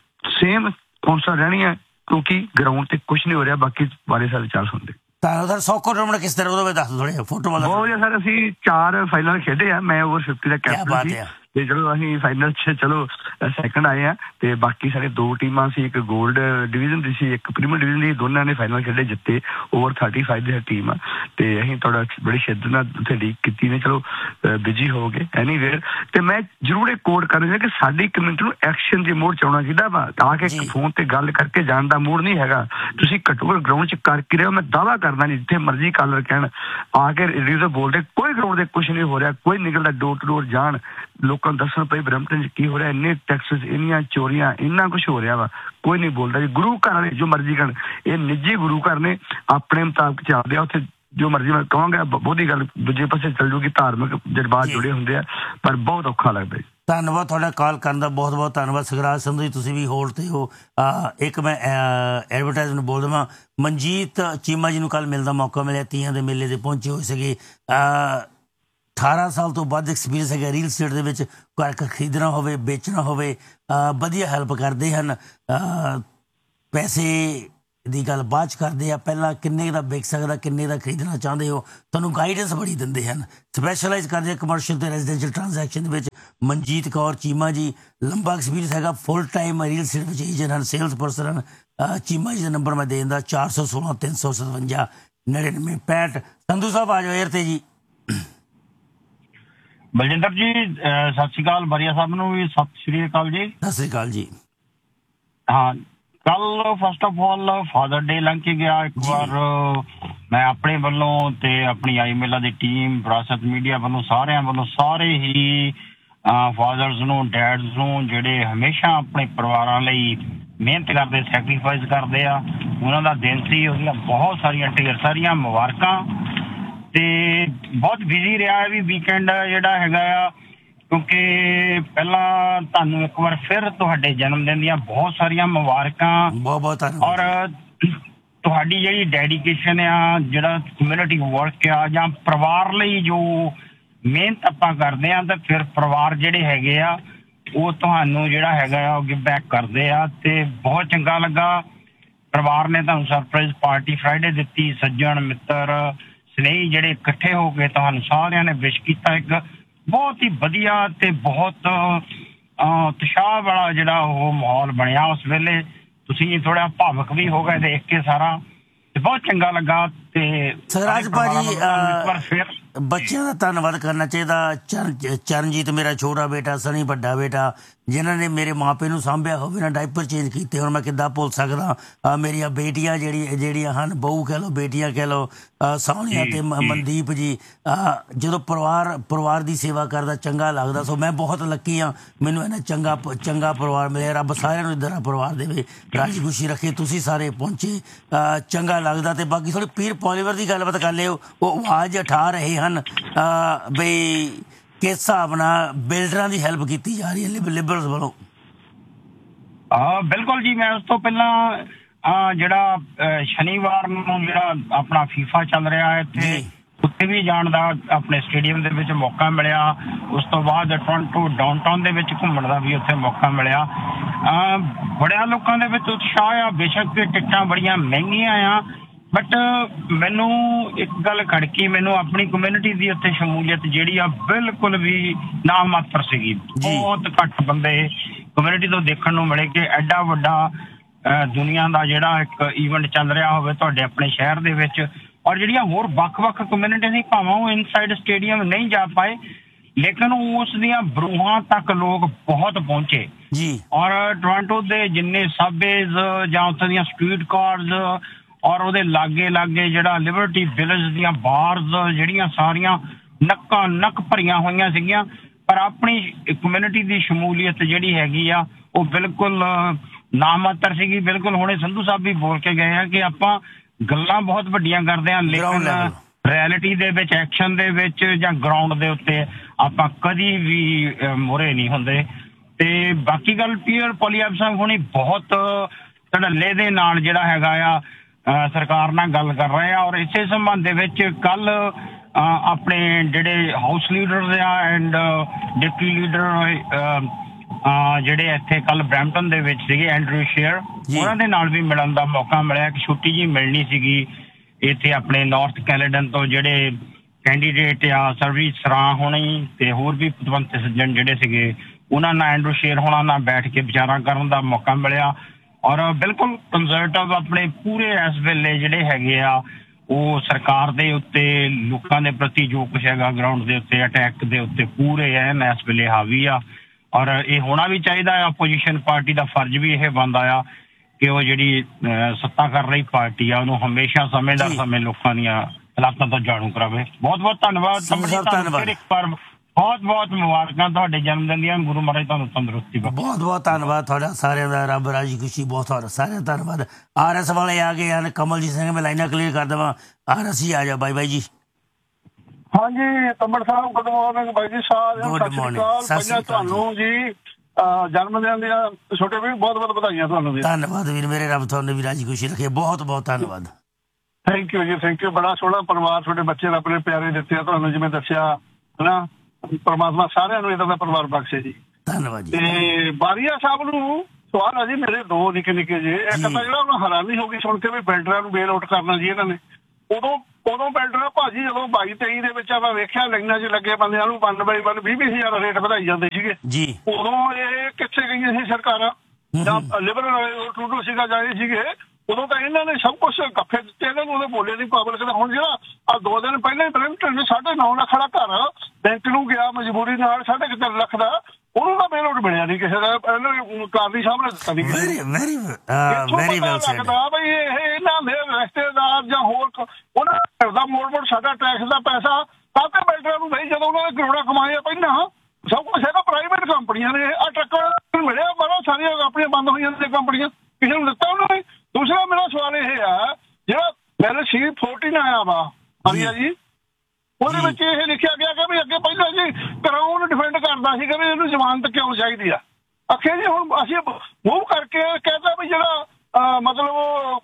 ਸੇਮ ਕੌਂਸਲ ਰਹਿਣੀ ਹੈ ਕਿਉਂਕਿ ਗਰਾਊਂਡ ਤੇ ਕੁਛ ਨਹੀਂ ਹੋ ਰਿਹਾ। ਬਾਕੀ ਬਾਰੇ ਸਾਰੇ ਚਾਲ ਸੁਣਦੇ ਸਰ ਸੌਕਰ ਟੂਰਨਾਮੈਂਟ ਕਿਸ ਤਰ੍ਹਾਂ ਉਹਦੇ ਦੱਸ ਦਿਓ ਥੋੜ੍ਹਾ ਫੁੱਟਬਾਲ। ਬਹੁਤ ਵਧੀਆ ਸਰ, ਅਸੀਂ ਚਾਰ ਫਾਈਨਲ ਖੇਡੇ ਆ, ਮੈਂ ਓਵਰ ਫਿਫਟੀ ਦਾ ਕੈਪਟਨ ਸੀ ਤੇ ਚਲੋ ਅਸੀਂ ਫਾਈਨਲ 'ਚ ਚਲੋ ਸੈਕਿੰਡ ਆਏ ਆ। ਤੇ ਬਾਕੀ ਸਾਡੇ ਦੋ ਟੀਮਾਂ ਸੀ, ਇੱਕ ਗੋਲਡ ਡਿਵੀਜ਼ਨ ਦੀ ਸੀ, ਇੱਕ ਪ੍ਰੀਮੀਅਰ ਡਿਵੀਜ਼ਨ ਦੀ, ਦੋਨਾਂ ਨੇ ਫਾਈਨਲ ਖੇਡੇ, ਜਿੱਤੇ। ਓਵਰ ਥਰਟੀ ਫਾਈਵ ਦੀ ਟੀਮ ਆ ਤੇ ਅਸੀਂ ਥੋੜਾ ਬੜੀ ਸ਼ਿੱਦਤ ਨਾਲ ਉੱਥੇ ਲੀਕ ਕੀਤੀ ਨੇ, ਚਲੋ ਬਿਜੀ ਹੋ ਗਏ ਐਨੀਵੇਅਰ। ਤੇ ਮੈਂ ਜ਼ਰੂਰ ਇਹ ਕੋਡ ਕਰ ਰਿਹਾ ਕਿ ਸਾਡੀ ਕਮਿਊਨਿਟੀ ਨੂੰ ਐਕਸ਼ਨ ਦੀ ਮੋੜ 'ਚ ਆਉਣਾ ਚਾਹੀਦਾ ਵਾ, ਆ ਕੇ ਫੋਨ ਤੇ ਗੱਲ ਕਰਕੇ ਜਾਣ ਦਾ ਮੂਡ ਨਹੀਂ ਹੈਗਾ। ਤੁਸੀਂ ਘੱਟੋ ਘੱਟ ਗਰਾਊਂਡ 'ਚ ਕਰਕੇ ਰਹੋ। ਮੈਂ ਦਾਅਵਾ ਕਰਦਾ ਨਹੀਂ ਜਿੱਥੇ ਮਰਜ਼ੀ ਕਾਲਰ ਕਹਿਣ ਆ ਕੇ ਰੇਡੀਓ ਤੇ ਬੋਲਦੇ, ਕੋਈ ਗਰਾਊਂਡ ਦੇ ਕੁਛ ਨਹੀਂ ਹੋ ਰਿਹਾ, ਕੋਈ ਨਿਕਲਦਾ ਡੋਰ ਟੂ ਡੋਰ ਜਾਣ, ਲੋਕਾਂ ਨੂੰ ਦੱਸਣ ਪਈ ਬਰੈਂਪਟਨ 'ਚ ਕੀ ਹੋ ਰਿਹਾ, ਇੰਨੇ ਟੈਕਸਿਸ, ਇੰਨੀਆਂ ਚੋਰੀਆਂ, ਇੰਨਾ ਕੁਛ ਹੋ ਰਿਹਾ ਵਾ, ਕੋਈ ਨਹੀਂ ਬੋਲਦਾ ਜੀ। ਗੁਰੂ ਘਰ ਵਾਲੇ ਜੋ ਮਰਜ਼ੀ ਕਰਨ, ਇਹ ਨਿੱਜੀ ਗੁਰੂ ਘਰ ਨੇ, ਆਪਣੇ ਮੁਤਾਬਕ ਚੱਲਦੇ ਆ, ਉੱਥੇ ਜੋ ਮਰਜ਼ੀ ਮੈਂ ਕਹਾਂਗਾ ਬਹੁਤੀ ਗੱਲ ਦੂਜੇ ਪਾਸੇ ਚੱਲ ਜੂਗੀ, ਧਾਰਮਿਕ ਜਜ਼ਬਾਤ ਜੁੜੇ ਹੁੰਦੇ ਆ, ਪਰ ਬਹੁਤ ਔਖਾ ਲੱਗਦਾ ਜੀ। ਧੰਨਵਾਦ ਤੁਹਾਡਾ ਕਾਲ ਕਰਨ ਦਾ, ਬਹੁਤ ਬਹੁਤ ਧੰਨਵਾਦ। ਸਖਰਾਜ ਸੰਧੂ ਜੀ ਤੁਸੀਂ ਵੀ ਹੋਲਡ ਤੇ ਹੋ। ਇੱਕ ਮੈਂ ਐਡਵਰਟਾਈਜ਼ਮੈਂਟ ਬੋਲ ਦੇਵਾਂ, ਮਨਜੀਤ ਚੀਮਾ ਜੀ ਨੂੰ ਕੱਲ੍ਹ ਮਿਲਣ ਦਾ ਮੌਕਾ ਮਿਲਿਆ, ਤੀਆਂ ਦੇ ਮੇਲੇ 'ਤੇ ਪਹੁੰਚੇ ਹੋਏ ਸੀਗੇ। ਅਠਾਰਾਂ ਸਾਲ ਤੋਂ ਵੱਧ ਐਕਸਪੀਰੀਅੰਸ ਹੈਗਾ ਰੀਅਲ ਸਟੇਟ ਦੇ ਵਿੱਚ, ਘਰ ਖਰੀਦਣਾ ਹੋਵੇ ਵੇਚਣਾ ਹੋਵੇ, ਵਧੀਆ ਹੈਲਪ ਕਰਦੇ ਹਨ। ਪੈਸੇ ਦੀ ਗੱਲ ਬਾਅਦ 'ਚ ਕਰਦੇ ਆ। ਪਹਿਲਾਂ ਕਿੰਨੇ ਦਾ ਵਿਕ ਸਕਦਾ, ਕਿੰਨੇ ਦਾ ਖਰੀਦਣਾ ਚਾਹੁੰਦੇ ਹੋ, ਤੁਹਾਨੂੰ ਗਾਈਡੈਂਸ ਬੜੀ ਦਿੰਦੇ ਹਨ। ਸਪੈਸ਼ਲਾਈਜ਼ ਕਰਦੇ ਆ ਕਮਰਸ਼ੀਅਲ ਤੇ ਰੈਜ਼ੀਡੈਂਸ਼ੀਅਲ ਟ੍ਰਾਂਜੈਕਸ਼ਨ ਦੇ ਵਿੱਚ। ਮਨਜੀਤ ਕੌਰ ਚੀਮਾ ਜੀ, ਲੰਬਾ ਐਕਸਪੀਰੀਅੰਸ ਹੈਗਾ, ਫੁੱਲ ਟਾਈਮ ਰੀਅਲ ਸਟੇਟ ਵਿੱਚ ਏਜੰਟ ਹਨ, ਸੇਲਸ ਪਰਸਨ ਹਨ। ਚੀਮਾ ਜੀ ਦਾ ਨੰਬਰ ਮੈਂ ਦੇ ਦਿੰਦਾ, ਚਾਰ ਸੌ ਸੋਲਾਂ ਤਿੰਨ ਸੌ ਸਤਵੰਜਾ ਨੜਿਨਵੇਂ ਪੈਂਹਠ। ਸੰਧੂ ਸਾਹਿਬ ਆ ਜਾਓ ਏਅਰ ਤੇ ਜੀ। ਬਲਜਿੰਦਰ ਜੀ ਸਤਿ ਸ਼੍ਰੀ ਅਕਾਲ, ਬਾਰੀਆ ਸਾਹਿਬ ਨੂੰ ਵੀ ਸਤਿ ਸ਼੍ਰੀ ਅਕਾਲ ਜੀ। ਸਤਿ ਸ਼੍ਰੀ ਅਕਾਲ ਜੀ। ਹਾਂ, ਕੱਲ first of all father day ਲੰਘ ਕੇ ਗਿਆ। ਇੱਕ ਵਾਰ ਮੈਂ ਆਪਣੇ ਵੱਲੋਂ ਤੇ ਆਪਣੀ ਆਈ ਮੇਲਾ ਦੀ ਟੀਮ, ਵਿਰਾਸਤ ਮੀਡੀਆ ਵੱਲੋਂ, ਸਾਰਿਆਂ ਵੱਲੋਂ, ਸਾਰੇ ਹੀ ਫਾਦਰਸ ਨੂੰ, ਡੈਡਸ ਨੂੰ, ਜਿਹੜੇ ਹਮੇਸ਼ਾ ਆਪਣੇ ਪਰਿਵਾਰਾਂ ਲਈ ਮਿਹਨਤ ਕਰਦੇ, ਸੈਕਰੀਫਾਈਸ ਕਰਦੇ ਆ, ਉਹਨਾਂ ਦਾ ਦਿਨ ਸੀ। ਉਹਦੀਆਂ ਬਹੁਤ ਸਾਰੀਆਂ ਢੇਰ ਸਾਰੀਆਂ ਮੁਬਾਰਕਾਂ। ਤੇ ਬਹੁਤ ਬਿਜ਼ੀ ਰਿਹਾ ਵੀ ਵੀਕਐਂਡ ਜਿਹੜਾ ਹੈਗਾ ਆ, ਕਿਉਂਕਿ ਪਹਿਲਾਂ ਤੁਹਾਨੂੰ ਇੱਕ ਵਾਰ ਫਿਰ ਤੁਹਾਡੇ ਜਨਮ ਦਿਨ ਦੀਆਂ ਬਹੁਤ ਸਾਰੀਆਂ ਮੁਬਾਰਕਾਂ। ਬਹੁਤ ਬਹੁਤ ਔਰ ਤੁਹਾਡੀ ਜਿਹੜੀ ਡੈਡੀਕੇਸ਼ਨ ਆ, ਜਿਹੜਾ ਕਮਿਊਨਿਟੀ ਵਰਕ ਆ, ਜਾਂ ਪਰਿਵਾਰ ਲਈ ਜੋ ਮਿਹਨਤ ਆਪਾਂ ਕਰਦੇ ਆ, ਤਾਂ ਫਿਰ ਪਰਿਵਾਰ ਜਿਹੜੇ ਹੈਗੇ ਆ ਉਹ ਤੁਹਾਨੂੰ ਜਿਹੜਾ ਹੈਗਾ ਆ ਉਹ ਗਿਵ ਬੈਕ ਕਰਦੇ ਆ। ਤੇ ਬਹੁਤ ਚੰਗਾ ਲੱਗਾ, ਪਰਿਵਾਰ ਨੇ ਤੁਹਾਨੂੰ ਸਰਪ੍ਰਾਈਜ਼ ਪਾਰਟੀ ਫਰਾਈਡੇ ਦਿੱਤੀ। ਸੱਜਣ ਮਿੱਤਰ ਸਨੇਹੀ ਜਿਹੜੇ ਇਕੱਠੇ ਹੋ ਕੇ ਤੁਹਾਨੂੰ ਸਾਰਿਆਂ ਨੇ ਵਿਸ਼ ਕੀਤਾ। ਇੱਕ ਬਹੁਤ ਹੀ ਵਧੀਆ ਤੇ ਬਹੁਤ ਉਤਸ਼ਾਹ ਵਾਲਾ ਜਿਹੜਾ ਉਹ ਮਾਹੌਲ ਬਣਿਆ ਉਸ ਵੇਲੇ। ਤੁਸੀਂ ਥੋੜਾ ਭਾਵੁਕ ਵੀ ਹੋ ਗਏ ਦੇਖ ਕੇ ਸਾਰਾ, ਤੇ ਬਹੁਤ ਚੰਗਾ ਲੱਗਾ। ਤੇ ਸਰਾਜ ਭਾਜੀ ਫਿਰ ਬੱਚਿਆਂ ਦਾ ਧੰਨਵਾਦ ਕਰਨਾ ਚਾਹੀਦਾ। ਚਰਨ ਚਰਨਜੀਤ ਮੇਰਾ ਛੋਟਾ ਬੇਟਾ, ਸਨੀ ਵੱਡਾ ਬੇਟਾ, ਜਿਨ੍ਹਾਂ ਨੇ ਮੇਰੇ ਮਾਪੇ ਨੂੰ ਸਾਂਭਿਆ ਹੋਵੇ ਨਾ, ਡਾਈਪਰ ਚੇਂਜ ਕੀਤੇ, ਹੁਣ ਮੈਂ ਕਿੱਦਾਂ ਭੁੱਲ ਸਕਦਾ। ਮੇਰੀਆਂ ਬੇਟੀਆਂ ਜਿਹੜੀ ਜਿਹੜੀਆਂ ਹਨ, ਬਹੂ ਕਹਿ ਲਓ, ਬੇਟੀਆਂ ਕਹਿ ਲਓ, ਸੋਨੀਆ ਤੇ ਮਨਦੀਪ ਜੀ। ਜਦੋਂ ਪਰਿਵਾਰ ਪਰਿਵਾਰ ਦੀ ਸੇਵਾ ਕਰਦਾ ਚੰਗਾ ਲੱਗਦਾ। ਸੋ ਮੈਂ ਬਹੁਤ ਲੱਕੀ ਹਾਂ, ਮੈਨੂੰ ਇਹਨਾਂ ਚੰਗਾ ਚੰਗਾ ਪਰਿਵਾਰ ਮਿਲਿਆ। ਰੱਬ ਸਾਰਿਆਂ ਨੂੰ ਇੱਦਾਂ ਦਾ ਪਰਿਵਾਰ ਦੇਵੇ, ਰਾਜੀ ਖੁਸ਼ੀ ਰੱਖੇ। ਤੁਸੀਂ ਸਾਰੇ ਪਹੁੰਚੇ, ਚੰਗਾ ਲੱਗਦਾ। ਤੇ ਬਾਕੀ ਥੋੜ੍ਹੀ ਪੀਰ ਪੋਲੀਵਰ ਦੀ ਗੱਲਬਾਤ ਕਰ ਲਿਓ। ਉਹ ਆਵਾਜ਼ ਉਠਾ ਰਹੇ ਹਨ ਬਈ ਕਿਸ ਹਿਸਾਬ ਨਾਲ ਬਿਲਡਰਾਂ ਦੀ ਹੈਲਪ ਕੀਤੀ ਜਾ ਰਹੀ ਹੈ ਲਿਬਰਲਸ ਵੱਲੋਂ। ਹਾਂ ਬਿਲਕੁਲ ਜੀ। ਮੈਂ ਉਸ ਤੋਂ ਪਹਿਲਾਂ ਜਿਹੜਾ ਸ਼ਨੀਵਾਰ ਨੂੰ ਜਿਹੜਾ ਆਪਣਾ ਫੀਫਾ ਚੱਲ ਰਿਹਾ ਹੈ, ਇੱਥੇ ਉੱਥੇ ਵੀ ਜਾਣ ਦਾ ਆਪਣੇ ਸਟੇਡੀਅਮ ਦੇ ਵਿੱਚ ਮੌਕਾ ਮਿਲਿਆ। ਉਸ ਤੋਂ ਬਾਅਦ ਟੋਰਾਂਟੋ ਡਾਊਨਟਾਊਨ ਦੇ ਵਿੱਚ ਘੁੰਮਣ ਦਾ ਵੀ ਉੱਥੇ ਮੌਕਾ ਮਿਲਿਆ। ਬੜਿਆਂ ਲੋਕਾਂ ਦੇ ਵਿੱਚ ਉਤਸ਼ਾਹ ਆ। ਬੇਸ਼ੱਕ ਟਿਕਟਾਂ ਬੜੀਆਂ ਮਹਿੰਗੀਆਂ ਆ, ਬਟ ਮੈਨੂੰ ਇੱਕ ਗੱਲ ਖੜਕੀ, ਮੈਨੂੰ ਆਪਣੀ ਕਮਿਊਨਿਟੀ ਦੀ ਉੱਥੇ ਸ਼ਮੂਲੀਅਤ ਜਿਹੜੀ ਆ ਬਿਲਕੁਲ ਵੀ ਨਾ ਮਾਤਰ ਸੀਗੀ। ਬਹੁਤ ਘੱਟ ਬੰਦੇ ਕਮਿਊਨਿਟੀ ਤੋਂ ਦੇਖਣ ਨੂੰ ਮਿਲੇ ਕਿ ਐਡਾ ਵੱਡਾ ਦੁਨੀਆ ਦਾ ਜਿਹੜਾ ਇੱਕ ਈਵੈਂਟ ਚੱਲ ਰਿਹਾ ਹੋਵੇ ਤੁਹਾਡੇ ਆਪਣੇ ਸ਼ਹਿਰ ਦੇ ਵਿੱਚ। ਔਰ ਜਿਹੜੀਆਂ ਹੋਰ ਵੱਖ-ਵੱਖ ਕਮਿਊਨਿਟੀ ਦੀ ਭਾਵਾਂ ਉਹ ਇਨਸਾਈਡ ਸਟੇਡੀਅਮ ਨਹੀਂ ਜਾ ਪਾਏ, ਲੇਕਿਨ ਉਸ ਦੀਆਂ ਬਰੂਹਾਂ ਤੱਕ ਲੋਕ ਬਹੁਤ ਪਹੁੰਚੇ ਜੀ। ਔਰ ਟੋਰਾਂਟੋ ਦੇ ਜਿੰਨੇ ਸਾਬੇਜ਼ ਜਾਂ ਉੱਥੇ ਦੀਆਂ ਸਟਰੀਟ ਕਾਰਸ ਔਰ ਉਹਦੇ ਲਾਗੇ ਲਾਗੇ ਜਿਹੜਾ ਲਿਬਰਟੀ ਵਿਲੇਜ ਦੀਆਂ ਬਾਰਸ ਜਿਹੜੀਆਂ ਸਾਰੀਆਂ ਨੱਕਾਂ ਨੱਕ ਭਰੀਆਂ ਹੋਈਆਂ ਸੀਗੀਆਂ। ਪਰ ਆਪਣੀ ਕਮਿਊਨਿਟੀ ਦੀ ਸ਼ਮੂਲੀਅਤ ਜਿਹੜੀ ਹੈਗੀ ਆ ਉਹ ਬਿਲਕੁਲ ਨਾਮਾਤਰ ਸੀਗੀ। ਬਿਲਕੁਲ ਹੁਣੇ ਸੰਧੂ ਸਾਹਿਬ ਵੀ ਬੋਲ ਕੇ ਗਏ ਆ ਕਿ ਆਪਾਂ ਗੱਲਾਂ ਬਹੁਤ ਵੱਡੀਆਂ ਕਰਦੇ ਹਾਂ, ਲੇਕਿਨ ਰਿਐਲਿਟੀ ਦੇ ਵਿੱਚ, ਐਕਸ਼ਨ ਦੇ ਵਿੱਚ ਜਾਂ ਗਰਾਊਂਡ ਦੇ ਉੱਤੇ ਆਪਾਂ ਕਦੀ ਵੀ ਮੋਰੇ ਨਹੀਂ ਹੁੰਦੇ। ਤੇ ਬਾਕੀ ਗੱਲ ਪੀਅਰ ਪੋਲੀਐਪ ਸਾਹਿਬ ਹੁਣੀ ਬਹੁਤ ਧੜੱਲੇ ਦੇ ਨਾਲ ਜਿਹੜਾ ਹੈਗਾ ਆ ਸਰਕਾਰ ਨਾਲ ਗੱਲ ਕਰ ਰਹੇ ਆ। ਔਰ ਇਸੇ ਸੰਬੰਧ ਦੇ ਵਿੱਚ ਕੱਲ ਆਪਣੇ ਜਿਹੜੇ ਹਾਊਸ ਲੀਡਰ ਆ ਐਂਡ ਡਿਪਟੀ ਲੀਡਰ ਜਿਹੜੇ ਇੱਥੇ ਕੱਲ ਬਰੈਂਪਟਨ ਦੇ ਵਿੱਚ ਸੀਗੇ, ਐਂਡਰੂ ਸ਼ੇਅਰ, ਉਹਨਾਂ ਦੇ ਨਾਲ ਵੀ ਮਿਲਣ ਦਾ ਮੌਕਾ ਮਿਲਿਆ। ਇੱਕ ਛੁੱਟੀ ਜੀ ਮਿਲਣੀ ਸੀਗੀ ਇੱਥੇ ਆਪਣੇ ਨਾਰਥ ਕੈਨੇਡਨ ਤੋਂ ਜਿਹੜੇ ਕੈਂਡੀਡੇਟ ਆ, ਸਰਵੀ ਸਰਾਂ ਹੋਣੀ ਤੇ ਹੋਰ ਵੀ ਪਤਵੰਤ ਸੱਜਣ ਜਿਹੜੇ ਸੀਗੇ, ਉਹਨਾਂ ਨਾਲ ਐਂਡਰੂ ਸ਼ੇਅਰ ਹੋਣਾ ਨਾਲ ਬੈਠ ਕੇ ਵਿਚਾਰਾਂ ਕਰਨ ਦਾ ਮੌਕਾ ਮਿਲਿਆ। ਔਰ ਬਿਲਕੁਲ ਕੰਜ਼ਰਵੇਟਿਵ ਆਪਣੇ ਪੂਰੇ ਇਸ ਵੇਲੇ ਜਿਹੜੇ ਹੈਗੇ ਆ ਉਹ ਸਰਕਾਰ ਦੇ ਉੱਤੇ, ਲੋਕਾਂ ਦੇ ਪ੍ਰਤੀ ਜੋ ਕੁਛ ਹੈਗਾ ਗਰਾਊਂਡ ਦੇ ਉੱਤੇ, ਅਟੈਕ ਦੇ ਉੱਤੇ ਪੂਰੇ ਐਨ ਇਸ ਵੇਲੇ ਹਾਵੀ ਆ। ਔਰ ਇਹ ਹੋਣਾ ਵੀ ਚਾਹੀਦਾ ਆ। ਆਪੋਜੀਸ਼ਨ ਪਾਰਟੀ ਦਾ ਫਰਜ਼ ਵੀ ਇਹ ਬਣਦਾ ਆ ਕਿ ਉਹ ਜਿਹੜੀ ਸੱਤਾ ਕਰ ਰਹੀ ਪਾਰਟੀ ਆ ਉਹਨੂੰ ਹਮੇਸ਼ਾ ਸਮੇਂਦਾਰ ਸਮੇਂ ਲੋਕਾਂ ਦੀਆਂ ਹਾਲਾਤਾਂ ਤੋਂ ਜਾਣੂ ਕਰਾਵੇ। ਬਹੁਤ ਬਹੁਤ ਧੰਨਵਾਦ। ਧੰਨਵਾਦ। ਇੱਕ ਵਾਰ ਬਹੁਤ ਬਹੁਤ ਮੁਬਾਰਕਾਂ ਤੁਹਾਡੇ ਜਨਮ ਦਿਨ ਦੀਆਂ। ਗੁਰੂ ਮਹਾਰਾਜ ਤੁਹਾਨੂੰ ਤੰਦਰੁਸਤੀ ਬਖਸ਼ੇ। ਬਹੁਤ ਬਹੁਤ ਧੰਨਵਾਦ ਤੁਹਾਡਾ ਸਾਰਿਆਂ ਦਾ। ਰੱਬ ਰਾਜੀ ਖੁਸ਼ੀ। ਬਹੁਤ ਤੁਹਾਡਾ ਸਾਰਿਆਂ ਦਾ ਧੰਨਵਾਦ। ਆਰ ਐਸ ਵਾਲੇ ਆ ਗਏ ਹਨ। ਕਮਲਜੀਤ ਸਿੰਘ ਮੈਂ ਲਾਈਨਾਂ ਕਲੀਅਰ ਕਰ ਦੇਵਾਂ। ਆਰ ਐਸ ਹੀ ਆ ਜਾ। ਬਾਈ ਬਾਈ ਜੀ। ਹਾਂਜੀ ਤੰਬੜ ਸਾਹਿਬ, ਗੁੱਡ ਮਾਰਨਿੰਗ ਬਾਈ ਜੀ। ਸਾਰਿਆਂ ਨੂੰ ਸਤਿ ਸ਼੍ਰੀ ਅਕਾਲ। ਤੁਹਾਨੂੰ ਜੀ ਜਨਮ ਦਿਨ ਦੀਆਂ ਛੋਟੇ ਵੀ ਬਹੁਤ ਬਹੁਤ ਵਧਾਈਆਂ ਤੁਹਾਨੂੰ ਵੀ। ਧੰਨਵਾਦ ਵੀਰ ਮੇਰੇ, ਰੱਬ ਤੁਹਾਨੂੰ ਵੀ ਰਾਜੀ ਖੁਸ਼ੀ ਰੱਖੇ। ਬਹੁਤ ਬਹੁਤ ਧੰਨਵਾਦ। ਥੈਂਕ ਯੂ ਜੀ, ਥੈਂਕ ਯੂ। ਬੜਾ ਸੋਹਣਾ ਪਰਿਵਾਰ ਤੁਹਾਡੇ ਬੱਚੇ ਰੱਬ ਨੇ ਪਿਆਰੇ ਦਿੱਤੇ ਆ ਤੁਹਾਨੂੰ, ਜਿਵੇਂ ਦੱਸਿਆ ਹਨਾ। ਪਰਮਾਤਮਾ ਸਾਰਿਆਂ ਨੂੰ ਇਹਦਾ ਦਾ ਪਰਿਵਾਰ ਬਖਸ਼ੇ ਜੀ। ਧੰਨਵਾਦ ਜੀ। ਤੇ ਬਾਰੀਆ ਸਾਹਿਬ ਨੂੰ ਸਵਾਲ ਆ ਜੀ ਮੇਰੇ ਦੋ ਨਿੱਕੇ ਨਿੱਕੇ ਜੇ। ਇੱਕ ਤਾਂ ਜਿਹੜਾ ਉਹਨੂੰ ਹੈਰਾਨੀ ਹੋ ਗਈ ਸੁਣ ਕੇ ਵੀ ਬਿਲਡਰਾਂ ਨੂੰ ਬੇਲ ਆਊਟ ਕਰਨਾ ਜੀ ਇਹਨਾਂ ਨੇ। ਉਦੋਂ ਉਦੋਂ ਬਿਲਡਰ ਭਾਜੀ ਜਦੋਂ ਬਾਈ ਤੇਈ ਦੇ ਵਿੱਚ ਆਪਾਂ ਵੇਖਿਆ ਲਾਈਨਾਂ 'ਚ ਲੱਗੇ ਬੰਦਿਆਂ ਨੂੰ ਵਨ ਬਾਈ ਵਨ ਵੀਹ ਵੀਹ ਹਜ਼ਾਰ ਰੇਟ ਵਧਾਈ ਜਾਂਦੇ ਸੀਗੇ ਜੀ। ਉਦੋਂ ਇਹ ਕਿੱਥੇ ਗਈਆਂ ਸੀ ਸਰਕਾਰਾਂ ਜਾਂ ਲਿਬਰਲ ਵਾਲੇ ਟੂਟੂ ਸੀਗਾ ਜਾਏ ਸੀਗੇ। ਉਦੋਂ ਤਾਂ ਇਹਨਾਂ ਨੇ ਸਭ ਕੁਛ ਗੱਫੇ ਦਿੱਤੇ ਇਹਨਾਂ ਨੂੰ, ਉਹਦੇ ਬੋਲੇ ਨਹੀਂ ਪਬਲਿਕ ਦਾ। ਹੁਣ ਜਿਹੜਾ ਆ ਦੋ ਦਿਨ ਪਹਿਲਾਂ ਹੀ ਬਰੈਂਪਟਨ ਸਾਢੇ ਨੌ ਲੱਖ ਦਾ ਘਰ ਬੈਂਕ ਨੂੰ ਗਿਆ ਮਜਬੂਰੀ ਨਾਲ ਸਾਢੇ ਤਿੰਨ ਲੱਖ ਦਾ, ਉਹਨੂੰ ਤਾਂ ਬੇਲ ਆਊਟ ਮਿਲਿਆ ਨਹੀਂ ਕਿਸੇ ਦਾ। ਕਾਦੀ ਸਾਹਿਬ ਨੇ ਦਿੱਤਾ ਨਹੀਂ। ਲੱਗਦਾ ਬਈ ਇਹ ਇਹਨਾਂ ਦੇ ਰਿਸ਼ਤੇਦਾਰ ਜਾਂ ਹੋਰ ਉਹਨਾਂ ਦਾ ਮੋੜ ਮੋੜ ਸਾਡਾ ਟੈਕਸ ਦਾ ਪੈਸਾ ਕਾਹਤੇ ਬਿਲਡਰਾਂ ਨੂੰ ਨਹੀਂ, ਜਦੋਂ ਉਹਨਾਂ ਨੇ ਕਰੋੜਾਂ ਕਮਾਏ ਪਹਿਲਾਂ ਸਭ ਕੁਛ ਹੈਗਾ ਪ੍ਰਾਈਵੇਟ ਕੰਪਨੀਆਂ ਨੇ। ਆ ਟਰੱਕਾਂ ਮਿਲਿਆ ਮਾਰੋ ਸਾਰੀਆਂ ਆਪਣੀਆਂ ਬੰਦ ਹੋਈਆਂ ਨੇ ਕੰਪਨੀਆਂ, ਕਿਸੇ ਨੂੰ ਦਿੱਤਾ ਉਹਨਾਂ ਨੇ। ਦੂਸਰਾ ਮੇਰਾ ਸਵਾਲ ਇਹ ਆ ਜਿਹੜਾ ਬਿੱਲ ਸੀ ਫੋਰਟੀਨ ਆਇਆ ਵਾ ਹਰੀਆ ਜੀ, ਉਹਦੇ ਵਿੱਚ ਇਹ ਲਿਖਿਆ ਗਿਆ ਕਿ ਵੀ ਅੱਗੇ ਪਹਿਲਾਂ ਜੀ ਕਰਾਊਨ ਡਿਫੈਂਡ ਕਰਦਾ ਸੀਗਾ ਵੀ ਇਹਨੂੰ ਜ਼ਮਾਨਤ ਕਿਉਂ ਚਾਹੀਦੀ ਆ। ਆਖਿਆ ਜੀ ਹੁਣ ਅਸੀਂ ਮੂਵ ਕਰਕੇ ਕਹਿੰਦਾ ਵੀ ਜਿਹੜਾ ਮਤਲਬ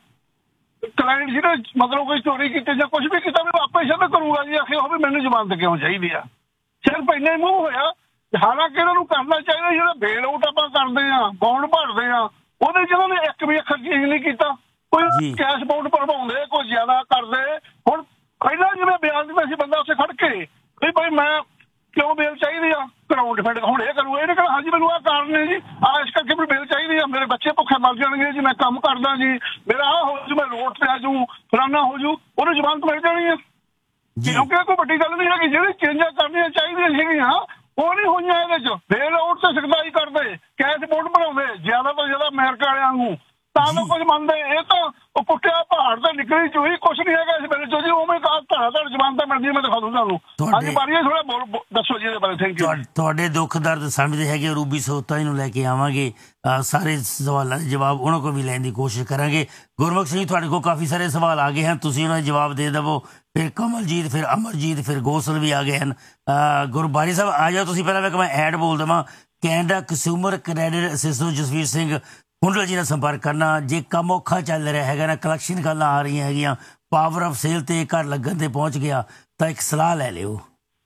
ਕਲਾਇੰਟ ਜਿਹੜਾ ਮਤਲਬ ਕੋਈ ਚੋਰੀ ਕੀਤੀ ਜਾਂ ਕੁਝ ਵੀ ਕੀਤਾ ਵੀ ਆਪੇ ਸਿੱਧ ਕਰੂਗਾ ਜੀ। ਆਖਿਆ ਉਹ ਵੀ ਮੈਨੂੰ ਜ਼ਮਾਨਤ ਕਿਉਂ ਚਾਹੀਦੀ ਆ। ਸਿਰਫ ਇੰਨਾ ਹੀ ਮੂਵ ਹੋਇਆ। ਹਾਲਾਂਕਿ ਇਹਨਾਂ ਨੂੰ ਕਰਨਾ ਚਾਹੀਦਾ ਜਿਹੜਾ ਬੇਲ ਆਊਟ ਆਪਾਂ ਕਰਦੇ ਹਾਂ ਬੌਂਡ ਭਰਦੇ ਹਾਂ ਉਹਦੇ ਜਿਹਨਾਂ ਨੇ ਇੱਕ ਵੀ ਅੱਖਰ ਚੇਂਜ ਨਹੀਂ ਕੀਤਾ। ਕੋਈ ਕੈਸ਼ ਬਾਉਂਡ ਭਰਵਾਉਂਦੇ ਕੋਈ ਜ਼ਿਆਦਾ ਕਰਦੇ। ਹੁਣ ਪਹਿਲਾਂ ਜਿਵੇਂ ਬਿਆਨ ਦਿੱਤਾ ਸੀ ਬੰਦਾ ਉੱਥੇ ਖੜ ਕੇ ਵੀ ਭਾਈ ਮੈਂ ਕਿਉਂ ਬੇਲ ਚਾਹੀਦੀ ਆ ਕਰਾਊਨ ਡਿਫੈਂਡ ਹੁਣ ਇਹ ਕਰੂ ਇਹ ਕਹਿੰਦਾ ਹਾਂਜੀ ਮੈਨੂੰ ਆਹ ਕਾਰਨ ਨੇ ਜੀ ਆਹ ਇਸ ਕਰਕੇ ਵੀ ਬੇਲ ਚਾਹੀਦੀ ਆ, ਮੇਰੇ ਬੱਚੇ ਭੁੱਖੇ ਮਰ ਜਾਣਗੇ ਜੀ, ਮੈਂ ਕੰਮ ਕਰਦਾ ਜੀ, ਮੇਰਾ ਆਹ ਹੋ ਜੂ, ਮੈਂ ਰੋਡ ਤੇ ਆ ਜੂ, ਫਲਾਨਾ ਹੋ ਜੂ, ਉਹਨੂੰ ਜ਼ਮਾਨਤ ਮਿਲ ਜਾਣੀ ਆ। ਕਿਉਂਕਿ ਕੋਈ ਵੱਡੀ ਗੱਲ ਨਹੀਂ ਹੈਗੀ। ਜਿਹੜੀ ਚੇਂਜਾਂ ਕਰਨੀਆਂ ਚਾਹੀਦੀਆਂ ਸੀਗੀਆਂ ਉਹ ਨਹੀਂ ਹੋਈਆਂ। ਇਹਦੇ ਚ ਬੇਲ ਆਊਟ ਤੇ ਸਖਤਾਈ ਕਰਦੇ, ਕੈਸ਼ ਬਾਉਂਡ ਬਣਾਉਂਦੇ ਜ਼ਿਆਦਾ ਤੋਂ ਜ਼ਿਆਦਾ ਅਮਰੀਕਾ ਵਾਲਿਆਂ ਵਾਂਗੂ ਤਾਂ ਲੋਕ ਕੁਝ ਮੰਨਦੇ। ਇਹ ਤਾਂ ਉਹ ਪੁੱਟਿਆ ਪਹਾੜ ਤੇ ਨਿਕਲੀ ਚੋਈ ਕੁਛ ਨਹੀਂ ਹੈਗਾ ਇਸ ਵੇਲੇ ਚੋ ਜੀ। ਉਵੇਂ ਕਹਾ ਧੜਾ ਧੜ ਜ਼ਮਾਨਤਾਂ ਮਿਲਦੀਆਂ ਮੈਂ ਦਿਖਾ ਦੂੰ ਤੁਹਾਨੂੰ। ਹਾਂਜੀ ਬਾਰੀਏ ਥੋੜਾ ਦੱਸੋ ਜੀ ਇਹਦੇ ਬਾਰੇ। Thank you. ਤੁਹਾਡੇ ਦੁੱਖ ਦਰਦ ਸਮਝਦੇ ਹੈਗੇ ਰੂਬੀ ਸੋਤਾ ਨੂੰ ਲੈ ਕੇ ਆਵਾਂਗੇ, ਸਾਰੇ ਸਵਾਲਾਂ ਦੇ ਜਵਾਬ ਉਹਨਾਂ ਕੋਲ ਵੀ ਲੈਣ ਦੀ ਕੋਸ਼ਿਸ਼ ਕਰਾਂਗੇ। ਗੁਰਮੁਖ ਸਿੰਘ ਤੁਹਾਡੇ ਕੋਲ ਕਾਫੀ ਸਾਰੇ ਸਵਾਲ ਆ ਗਏ ਹਨ, ਤੁਸੀਂ ਉਹਨਾਂ ਦੇ ਜਵਾਬ ਦੇ ਦੇਵੋ। ਫਿਰ ਕਮਲਜੀਤ, ਫਿਰ ਅਮਰਜੀਤ, ਫਿਰ ਗੋਸਲ ਵੀ ਆ ਗਏ ਹਨ। ਗੁਰਬਾਰੀ ਸਾਹਿਬ ਆ ਜਾਓ ਤੁਸੀਂ। ਪਹਿਲਾਂ ਵੇਖ ਮੈਂ ਐਡ ਬੋਲ ਦੇਵਾਂ। Canada consumer credit assistant Jasvir Singh Hundal ਜੀ ਨਾਲ ਸੰਪਰਕ ਕਰਨਾ। ਜੇ ਕੰਮ ਔਖਾ ਚੱਲ ਰਿਹਾ ਹੈਗਾ ਨਾ, ਕਲੈਕਸ਼ਨ ਗੱਲਾਂ ਆ ਰਹੀਆਂ ਹੈਗੀਆਂ, ਪਾਵਰ ਆਫ ਸੇਲ ਤੇ ਘਰ ਲੱਗਣ ਤੇ ਪਹੁੰਚ ਗਿਆ ਤਾਂ ਇੱਕ ਸਲਾਹ ਲੈ ਲਿਓ।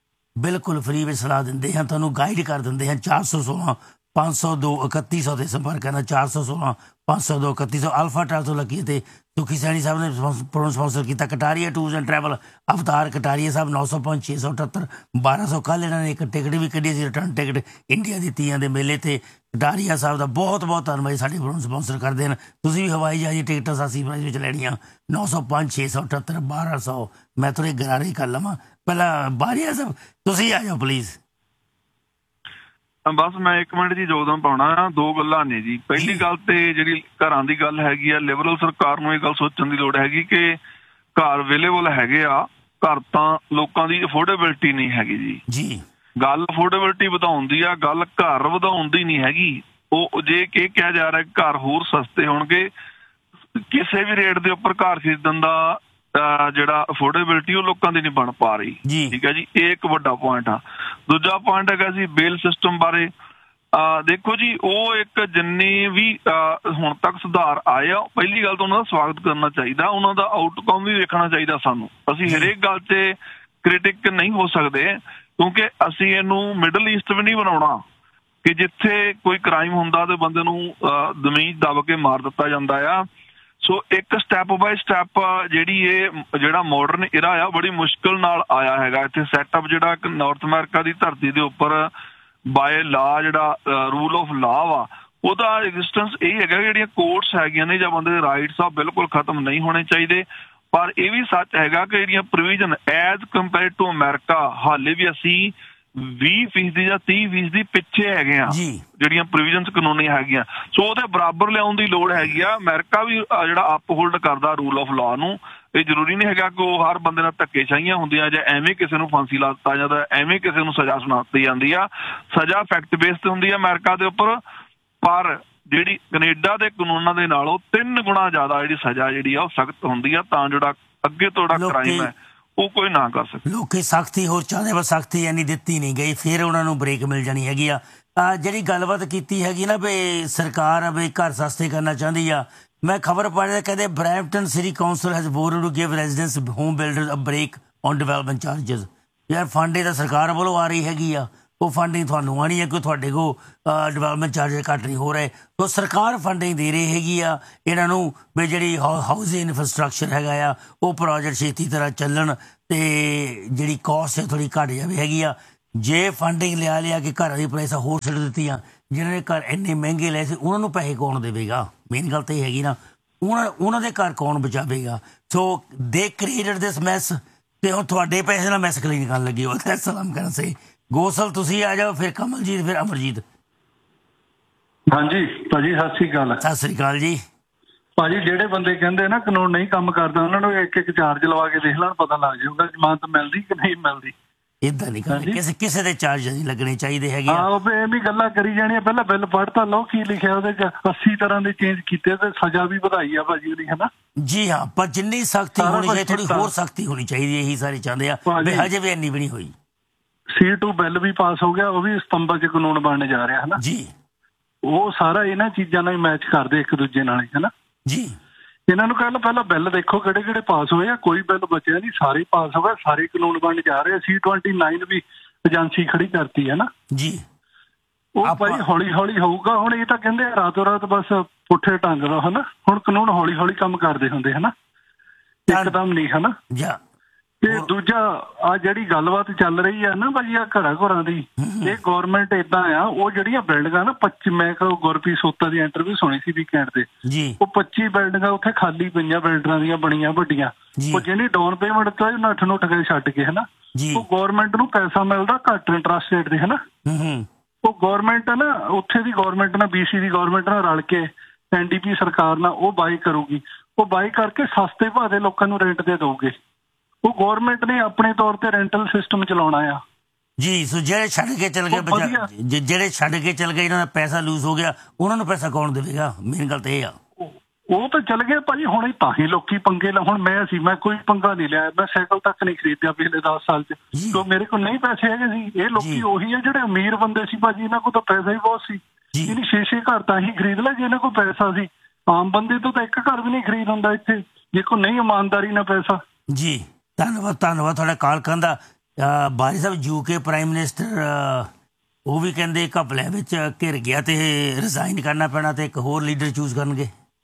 ਬਿਲਕੁਲ ਫਰੀ ਵਿੱਚ ਸਲਾਹ ਦਿੰਦੇ ਹਾਂ, ਤੁਹਾਨੂੰ ਗਾਈਡ ਕਰ ਦਿੰਦੇ ਹਾਂ। ਚਾਰ ਸੌ ਸੋਲਾਂ ਪੰਜ ਸੌ ਦੋ ਇਕੱਤੀ ਸੌ ਤੇ ਸੰਪਰਕ ਕਰਨਾ। ਚਾਰ ਸੌ ਸੋਲਾਂ ਪੰਜ ਸੌ ਦੋ ਇਕੱਤੀ ਸੌ ਅਲਫਾ ਟਰਾਲ ਤੋਂ ਲੱਗੀ ਤੇ ਸੁਖੀ ਸੈਣੀ ਸਾਹਿਬ ਨੇ ਸਪਾਂਸਰ ਕੀਤਾ। ਕਟਾਰੀਆ ਟੂਰਸ ਐਂਡ ਟਰੈਵਲ ਅਵਤਾਰ ਕਟਾਰੀਆ ਸਾਹਿਬ ਨੌ ਸੌ ਪੰਜ ਛੇ ਸੌ ਅਠੱਤਰ ਬਾਰਾਂ ਸੌ। ਕੱਲ੍ਹ ਇਹਨਾਂ ਨੇ ਇੱਕ ਟਿਕਟ ਵੀ ਕੱਢੀ ਸੀ ਰਿਟਰਨ ਟਿਕਟ ਇੰਡੀਆ ਦੀ ਤੀਆਂ ਦੇ ਮੇਲੇ ਤੇ। ਕਟਾਰੀਆ ਸਾਹਿਬ ਦਾ ਬਹੁਤ ਬਹੁਤ ਧੰਨਵਾਦ ਸਾਡੇ ਨੂੰ ਸਪਾਂਸਰ ਕਰਦੇ ਹਨ। ਤੁਸੀਂ ਵੀ ਹਵਾਈ ਜਹਾਜ਼ ਟਿਕਟਾਂ ਸਾਸੀ ਪ੍ਰਾਈਸ ਵਿੱਚ ਲੈਣੀਆਂ ਨੌ ਸੌ ਪੰਜ ਛੇ ਸੌ ਅਠੱਤਰ ਬਾਰਾਂ ਸੌ। ਮੈਂ ਥੋੜ੍ਹੇ ਗਰਾਰੇ ਕਰ ਲਵਾਂ ਪਹਿਲਾਂ। ਬਾਰੀਆ ਸਾਹਿਬ ਤੁਸੀਂ ਆ ਜਾਓ ਪਲੀਜ਼। ਬਸ ਮੈਂ ਇੱਕ ਮਿੰਟ ਜੀ ਯੋਗਦਾਨ ਪਾਉਣਾ। ਦੋ ਗੱਲਾਂ ਨੇ ਜੀ। ਪਹਿਲੀ ਗੱਲ ਤੇ ਜਿਹੜੀ ਘਰਾਂ ਦੀ ਗੱਲ ਹੈਗੀ ਆ, ਲਿਬਰਲ ਸਰਕਾਰ ਨੂੰ ਇਹ ਗੱਲ ਸੋਚਣ ਦੀ ਲੋੜ ਹੈਗੀ ਕਿ ਘਰ ਅਵੇਲੇਬਲ ਹੈਗੇ ਆ, ਘਰ ਤਾਂ ਲੋਕਾਂ ਦੀ ਅਫੋਰਡੇਬਿਲਟੀ ਨਹੀਂ ਹੈਗੀ ਜੀ। ਜੀ ਗੱਲ ਅਫੋਰਡੇਬਿਲਟੀ ਵਧਾਉਣ ਦੀ ਆ, ਗੱਲ ਘਰ ਵਧਾਉਣ ਦੀ ਨਹੀਂ ਹੈਗੀ। ਉਹ ਜੇ ਕਿ ਕਿਹਾ ਜਾ ਰਿਹਾ ਘਰ ਹੋਰ ਸਸਤੇ ਹੋਣਗੇ, ਕਿਸੇ ਵੀ ਰੇਟ ਦੇ ਉੱਪਰ ਘਰ ਖਰੀਦਣ ਦਾ ਜਿਹੜਾ ਅਫੋਰਡੇਬਿਲਟੀ ਉਹ ਲੋਕਾਂ ਦੀ ਨਹੀਂ ਬਣ ਪਾ ਰਹੀ। ਠੀਕ ਹੈ ਜੀ, ਇਹ ਇੱਕ ਵੱਡਾ ਪੁਆਇੰਟ ਆ। ਦੂਜਾ ਪੁਆਇੰਟ ਹੈਗਾ ਸੀ ਬੇਲ ਸਿਸਟਮ ਬਾਰੇ। ਦੇਖੋ ਜੀ ਉਹ ਇੱਕ ਜਿੰਨੇ ਵੀ ਹੁਣ ਤੱਕ ਸੁਧਾਰ ਆਏ ਆ, ਪਹਿਲੀ ਗੱਲ ਤਾਂ ਉਹਨਾਂ ਦਾ ਸਵਾਗਤ ਕਰਨਾ ਚਾਹੀਦਾ, ਉਹਨਾਂ ਦਾ ਆਊਟਕਮ ਵੀ ਵੇਖਣਾ ਚਾਹੀਦਾ ਸਾਨੂੰ। ਅਸੀਂ ਹਰੇਕ ਗੱਲ 'ਚ ਕ੍ਰਿਟਿਕ ਨਹੀਂ ਹੋ ਸਕਦੇ ਕਿਉਂਕਿ ਅਸੀਂ ਇਹਨੂੰ ਮਿਡਲ ਈਸਟ ਵੀ ਨਹੀਂ ਬਣਾਉਣਾ ਕਿ ਜਿੱਥੇ ਕੋਈ ਕ੍ਰਾਈਮ ਹੁੰਦਾ ਤੇ ਬੰਦੇ ਨੂੰ ਜ਼ਮੀਨ ਦਬ ਕੇ ਮਾਰ ਦਿੱਤਾ ਜਾਂਦਾ ਆ। ਸੋ ਇੱਕ ਸਟੈਪ ਬਾਏ ਸਟੈਪ ਜਿਹੜੀ ਇਹ ਜਿਹੜਾ ਮਾਡਰਨ ਇਰਾ ਆ ਬੜੀ ਮੁਸ਼ਕਿਲ ਨਾਲ ਆਇਆ ਹੈਗਾ। ਇੱਥੇ ਸੈਟਅਪ ਜਿਹੜਾ ਇੱਕ ਨਾਰਥ ਅਮਰੀਕਾ ਦੀ ਧਰਤੀ ਦੇ ਉੱਪਰ ਬਾਏ ਲਾ ਜਿਹੜਾ ਰੂਲ ਆਫ ਲਾ ਵਾ ਉਹਦਾ ਐਗਜ਼ਿਸਟੈਂਸ ਇਹ ਹੈਗਾ ਜਿਹੜੀਆਂ ਕੋਰਟਸ ਹੈਗੀਆਂ ਨੇ ਜਾਂ ਬੰਦੇ ਦੇ ਰਾਈਟਸ ਆ ਬਿਲਕੁਲ ਖਤਮ ਨਹੀਂ ਹੋਣੇ ਚਾਹੀਦੇ। ਪਰ ਇਹ ਵੀ ਸੱਚ ਹੈਗਾ ਕਿ ਜਿਹੜੀਆਂ provision as compare to America ਹਾਲੇ ਵੀ ਅਸੀਂ ਵੀਹ ਫੀਸਦੀ ਜਾਂ ਤੀਹ ਫੀਸਦੀ ਪਿੱਛੇ ਹੈਗੇ ਆ ਜਿਹੜੀਆਂ ਪ੍ਰੋਵੀਜ਼ਨਸ ਕਾਨੂੰਨੀ ਹੈਗੀਆਂ। ਸੋ ਉਹਦੇ ਬਰਾਬਰ ਲਿਆਉਣ ਦੀ ਲੋੜ ਹੈਗੀ ਆ। ਅਮਰੀਕਾ ਵੀ ਜਿਹੜਾ ਅਪ ਹੋਲਡ ਕਰਦਾ ਰੂਲ ਆਫ ਲਾ ਨੂੰ। ਇਹ ਜ਼ਰੂਰੀ ਨਹੀਂ ਹੈਗਾ ਕਿ ਉਹ ਹਰ ਬੰਦੇ ਨਾਲ ਧੱਕੇਸ਼ਾਹੀਆਂ ਹੁੰਦੀਆਂ ਜਾਂ ਐਵੇਂ ਕਿਸੇ ਨੂੰ ਫਾਂਸੀ ਲਾ ਦਿੱਤਾ ਜਾਂਦਾ, ਐਵੇਂ ਕਿਸੇ ਨੂੰ ਸਜ਼ਾ ਸੁਣਾ ਦਿੱਤੀ ਜਾਂਦੀ ਆ। ਸਜ਼ਾ ਫੈਕਟ ਬੇਸ ਤੇ ਹੁੰਦੀ ਆ ਅਮਰੀਕਾ ਦੇ ਉੱਪਰ, ਪਰ ਜਿਹੜੀ ਕੈਨੇਡਾ ਦੇ ਕਾਨੂੰਨਾਂ ਦੇ ਨਾਲੋਂ ਤਿੰਨ ਗੁਣਾ ਜ਼ਿਆਦਾ ਜਿਹੜੀ ਸਜ਼ਾ ਜਿਹੜੀ ਆ ਉਹ ਸਖਤ ਹੁੰਦੀ ਆ ਤਾਂ ਜਿਹੜਾ ਅੱਗੇ ਤੋਂ ਜਿਹੜਾ ਕ੍ਰਾਈਮ ਹੈ ਉਹ ਕੋਈ ਨਾ ਕਰ ਸਕੇ। ਲੋਕੀ ਸਖਤੀ ਹੋਰ ਚਾਹੁੰਦੇ ਪਰ ਸਖਤੀ ਇੰਨੀ ਦਿੱਤੀ ਨਹੀਂ ਗਈ, ਫਿਰ ਉਹਨਾਂ ਨੂੰ ਬ੍ਰੇਕ ਮਿਲ ਜਾਣੀ ਹੈਗੀ ਆ। ਜਿਹੜੀ ਗੱਲਬਾਤ ਕੀਤੀ ਹੈਗੀ ਨਾ ਵੀ ਸਰਕਾਰ ਵੀ ਘਰ ਸਸਤੇ ਕਰਨਾ ਚਾਹੁੰਦੀ ਆ, ਮੈਂ ਖਬਰ ਪੜ੍ਹ ਕਹਿੰਦੇ Brampton city council has ਵੋਟਡ to give residents home builders a break on development charges. ਯਾਰ ਫੰਡ ਇਹ ਤਾਂ ਸਰਕਾਰ ਵੱਲੋਂ ਆ ਰਹੀ ਹੈਗੀ ਆ, ਉਹ ਫੰਡਿੰਗ ਤੁਹਾਨੂੰ ਆਣੀ ਹੈ ਕਿ ਤੁਹਾਡੇ ਕੋਲ ਡਿਵੈਲਪਮੈਂਟ ਚਾਰਜਸ ਘੱਟ ਨਹੀਂ ਹੋ ਰਹੇ। ਤਾਂ ਸਰਕਾਰ ਫੰਡਿੰਗ ਦੇ ਰਹੀ ਹੈਗੀ ਆ ਇਹਨਾਂ ਨੂੰ ਵੀ ਜਿਹੜੀ ਹਾਊਸਿੰਗ ਇਨਫਰਾਸਟਰਕਚਰ ਹੈਗਾ ਆ ਉਹ ਪ੍ਰੋਜੈਕਟ ਛੇਤੀ ਤਰ੍ਹਾਂ ਚੱਲਣ ਅਤੇ ਜਿਹੜੀ ਕੋਸਟ ਹੈ ਥੋੜ੍ਹੀ ਘੱਟ ਜਾਵੇ ਹੈਗੀ ਆ। ਜੇ ਫੰਡਿੰਗ ਲਿਆ ਲਿਆ ਕਿ ਘਰਾਂ ਦੀ ਪ੍ਰਾਈਸਾਂ ਹੋਰ ਛੱਡ ਦਿੱਤੀਆਂ, ਜਿਹਨਾਂ ਨੇ ਘਰ ਇੰਨੇ ਮਹਿੰਗੇ ਲਏ ਸੀ ਉਹਨਾਂ ਨੂੰ ਪੈਸੇ ਕੌਣ ਦੇਵੇਗਾ? ਮੇਨ ਗੱਲ ਤਾਂ ਇਹ ਹੈਗੀ ਨਾ, ਉਹਨਾਂ ਉਹਨਾਂ ਦੇ ਘਰ ਕੌਣ ਬਚਾਵੇਗਾ? ਸੋ ਦੇ ਕ੍ਰੀਏਟਡ ਦਿਸ ਮੈਸ ਤੇ ਹੁਣ ਤੁਹਾਡੇ ਪੈਸੇ ਨਾਲ ਮੈਸ ਕਲੀਨ ਕਰਨ ਲੱਗੇ ਹੋ। ਸਲਾਮ ਕਰਨ ਸੇ ਗੋਸਲ ਤੁਸੀਂ ਆ ਜਾਓ, ਫਿਰ ਕਮਲਜੀਤ, ਫਿਰ ਅਮਰਜੀਤ। ਹਾਂਜੀ ਭਾਜੀ ਸਤਿ ਸ੍ਰੀ ਅਕਾਲ। ਸਤਿ ਸ੍ਰੀ ਅਕਾਲ ਜੀ। ਭਾਜੀ ਜਿਹੜੇ ਬੰਦੇ ਕਹਿੰਦੇ ਨਾ ਕਾਨੂੰਨ ਨਹੀਂ ਕੰਮ ਕਰਦਾ ਉਹਨਾਂ ਨੂੰ ਇੱਕ ਇੱਕ ਚਾਰਜ ਲਵਾ ਕੇ ਦੇਖ ਲੈਣ, ਪਤਾ ਲੱਗ ਜਾਊਗਾ ਜ਼ਮਾਨਤ ਮਿਲਦੀ ਕਿ ਨਹੀਂ ਮਿਲਦੀ। ਏਦਾਂ ਨਹੀਂ ਕਰਨੀ, ਕਿਸੇ ਕਿਸੇ ਦੇ ਚਾਰਜ ਨਹੀਂ ਲੱਗਣੇ ਚਾਹੀਦੇ ਹੈਗੇ। ਹਾਂ ਉਹ ਇਹ ਵੀ ਗੱਲਾਂ ਕਰੀ ਜਾਣੀਆਂ। ਪਹਿਲਾਂ ਬਿੱਲ ਪੜ੍ਹ ਤਾਂ ਲਓ ਕੀ ਲਿਖਿਆ ਉਹਦੇ ਚ, ਅੱਸੀ ਤਰ੍ਹਾਂ ਦੇ ਚੇਂਜ ਕੀਤੇ ਤੇ ਸਜ਼ਾ ਵੀ ਵਧਾਈ ਆ ਭਾਜੀ ਉਹਦੀ, ਹਨਾ। ਜੀ ਹਾਂ, ਪਰ ਜਿੰਨੀ ਸਖਤੀ ਹੋਣੀ ਚਾਹੀਦੀ ਥੋੜੀ ਹੋਰ ਸਖਤੀ ਹੋਣੀ ਚਾਹੀਦੀ, ਇਹੀ ਸਾਰੇ ਚਾਹੁੰਦੇ ਆ। ਹਜੇ ਵੀ ਇੰਨੀ ਵੀ ਨਹੀਂ ਹੋਈ। ਸੀ ਟੂ ਬਿੱਲ ਵੀ ਪਾਸ ਹੋ ਗਿਆ, ਉਹ ਵੀ ਸਤੰਬਰ ਚ ਕਾਨੂੰਨ ਬਣਨ ਜਾ ਰਿਹਾ, ਹਨਾ ਜੀ। ਉਹ ਸਾਰਾ ਇਹਨਾਂ ਚੀਜ਼ਾਂ ਨਾਲ ਮੈਚ ਕਰਦੇ ਇੱਕ ਦੂਜੇ ਨਾਲ, ਹਨਾ ਜੀ। ਇਹਨਾਂ ਨੂੰ ਕਹਿ ਲਓ ਪਹਿਲਾਂ ਬਿੱਲ ਦੇਖੋ ਕਿਹੜੇ ਕਿਹੜੇ ਪਾਸ ਹੋਏ ਆ, ਕੋਈ ਬਿੱਲ ਬਚਿਆ ਨਹੀਂ, ਸਾਰੇ ਪਾਸ ਹੋ ਗਏ, ਸਾਰੇ ਕਾਨੂੰਨ ਬਣਨ ਜਾ ਰਹੇ। ਸੀ ਟਵੰਟੀ ਨਾਈਨ ਵੀ ਏਜੰਸੀ ਖੜੀ ਕਰਤੀ ਹੈ ਨਾ ਜੀ। ਉਹ ਭਾਈ ਹੌਲੀ ਹੌਲੀ ਹੋਊਗਾ। ਹੁਣ ਇਹ ਤਾਂ ਕਹਿੰਦੇ ਰਾਤੋਂ ਰਾਤ ਬਸ ਪੁੱਠੇ ਢੰਗ ਦਾ, ਹਨਾ। ਹੁਣ ਕਾਨੂੰਨ ਹੌਲੀ ਹੌਲੀ ਕੰਮ ਕਰਦੇ ਹੁੰਦੇ, ਹਨਾ, ਇੱਕਦਮ ਨਹੀਂ, ਹਨਾ। ਤੇ ਦੂਜਾ ਆ ਜਿਹੜੀ ਗੱਲਬਾਤ ਚੱਲ ਰਹੀ ਆ ਨਾ ਭਾਜੀ ਆ ਘਰਾਂ ਘਰਾਂ ਦੀ, ਇਹ ਗੌਰਮੈਂਟ ਏਦਾਂ ਆ, ਉਹ ਜਿਹੜੀਆਂ ਬਿਲਡਿੰਗਾਂ ਨਾ ਪੱਚੀ, ਮੈਂ ਕਿਹਾ ਗੁਰਪ੍ਰੀਤ ਸੋਤਾ ਦੀ ਇੰਟਰਵਿਊ ਸੁਣੀ ਸੀ ਵੀਕਐਂਡ ਤੇ, ਉਹ ਪੱਚੀ ਬਿਲਡਿੰਗਾਂ ਉੱਥੇ ਖਾਲੀ ਪਈਆਂ ਬਿਲਡਰਾਂ ਦੀਆਂ ਬਣੀਆਂ ਵੱਡੀਆਂ, ਉਹ ਜਿਹੜੀ ਡਾਊਨ ਪੇਮੈਂਟ ਤੋਂ ਨੱਠ ਨੁੱਠ ਕੇ ਛੱਡ ਕੇ, ਹਨਾ। ਉਹ ਗੌਰਮੈਂਟ ਨੂੰ ਪੈਸਾ ਮਿਲਦਾ ਘੱਟ ਇੰਟਰਸਟ ਰੇਟ ਦੇ, ਹਨਾ। ਉਹ ਗੌਰਮੈਂਟ ਨਾ ਉੱਥੇ ਦੀ ਗੌਰਮੈਂਟ ਨਾਲ ਬੀਸੀ ਦੀ ਗੌਰਮੈਂਟ ਨਾਲ ਰਲ ਕੇ ਐਨਡੀਪੀ ਸਰਕਾਰ ਨਾਲ ਉਹ ਬਾਈ ਕਰੂਗੀ, ਉਹ ਬਾਈ ਕਰਕੇ ਸਸਤੇ ਭਾਅ ਦੇ ਲੋਕਾਂ ਨੂੰ ਰੈਂਟ ਦੇ ਦਊਗੇ। ਉਹ ਗੌਰਮੈਂਟ ਨੇ ਆਪਣੇ ਤੌਰ ਤੇ ਰੈਂਟਲ ਸਿਸਟਮ ਚਲਾਉਣਾ ਆ ਜੀ। ਸੋ ਜਿਹੜੇ ਛੱਡ ਕੇ ਚਲ ਗਏ, ਜਿਹੜੇ ਛੱਡ ਕੇ ਚਲ ਗਏ, ਇਹਨਾਂ ਦਾ ਪੈਸਾ ਲੂਜ਼ ਹੋ ਗਿਆ, ਉਹਨਾਂ ਨੂੰ ਪੈਸਾ ਕੌਣ ਦੇਵੇਗਾ? ਮੇਨ ਗੱਲ ਤਾਂ ਇਹ ਆ। ਉਹ ਤਾਂ ਚਲ ਗਏ ਭਾਜੀ, ਹੁਣ ਇਹ ਤਾਂ ਹੀ ਲੋਕੀ ਪੰਗੇ ਲਾ। ਹੁਣ ਮੈਂ ਸੀ, ਮੈਂ ਕੋਈ ਪੰਗਾ ਨਹੀਂ ਲਿਆ, ਮੈਂ ਸਾਈਕਲ ਤੱਕ ਨਹੀਂ ਖਰੀਦਿਆ ਪਿਛਲੇ ਦਸ ਸਾਲ ਚ, ਕਿਉਂ ਮੇਰੇ ਕੋਲ ਨਹੀਂ ਪੈਸੇ ਹੈਗੇ ਸੀ। ਇਹ ਲੋਕੀ ਉਹੀ ਆ ਜਿਹੜੇ ਅਮੀਰ ਬੰਦੇ ਸੀ ਭਾਜੀ, ਇਹਨਾਂ ਕੋਲ ਤਾਂ ਪੈਸਾ ਹੀ ਬਹੁਤ ਸੀ। ਇਹਨੇ ਛੇ ਛੇ ਘਰ ਤਾਂ ਹੀ ਖਰੀਦ ਲਿਆ ਜੇ ਇਹਨਾਂ ਕੋਲ ਪੈਸਾ ਸੀ। ਆਮ ਬੰਦੇ ਤੋਂ ਤਾਂ ਇੱਕ ਘਰ ਵੀ ਨਹੀਂ ਖਰੀਦ ਹੁੰਦਾ ਇੱਥੇ, ਜੇ ਕੋਈ ਨਹੀਂ ਇਮਾਨਦਾਰੀ ਨਾਲ ਪੈਸਾ। ਜੀ ਧੰਨਵਾਦ, ਧੰਨਵਾਦ ਤੁਹਾਡਾ ਕਾਲ ਕਰਨ ਦਾ। ਬਾਰੀ ਸਾਹਿਬ, ਯੂਕੇ ਪ੍ਰਾਈਮ ਮਿਨਿਸਟਰ ਉਹ ਵੀ ਕਹਿੰਦੇ ਘਪਲਿਆਂ ਵਿੱਚ ਘਿਰ ਗਿਆ ਤੇ ਰਿਜ਼ਾਈਨ ਕਰਨਾ ਪੈਣਾ ਤੇ ਇੱਕ ਹੋਰ ਲੀਡਰ ਚੂਜ਼ ਕਰਨਗੇ।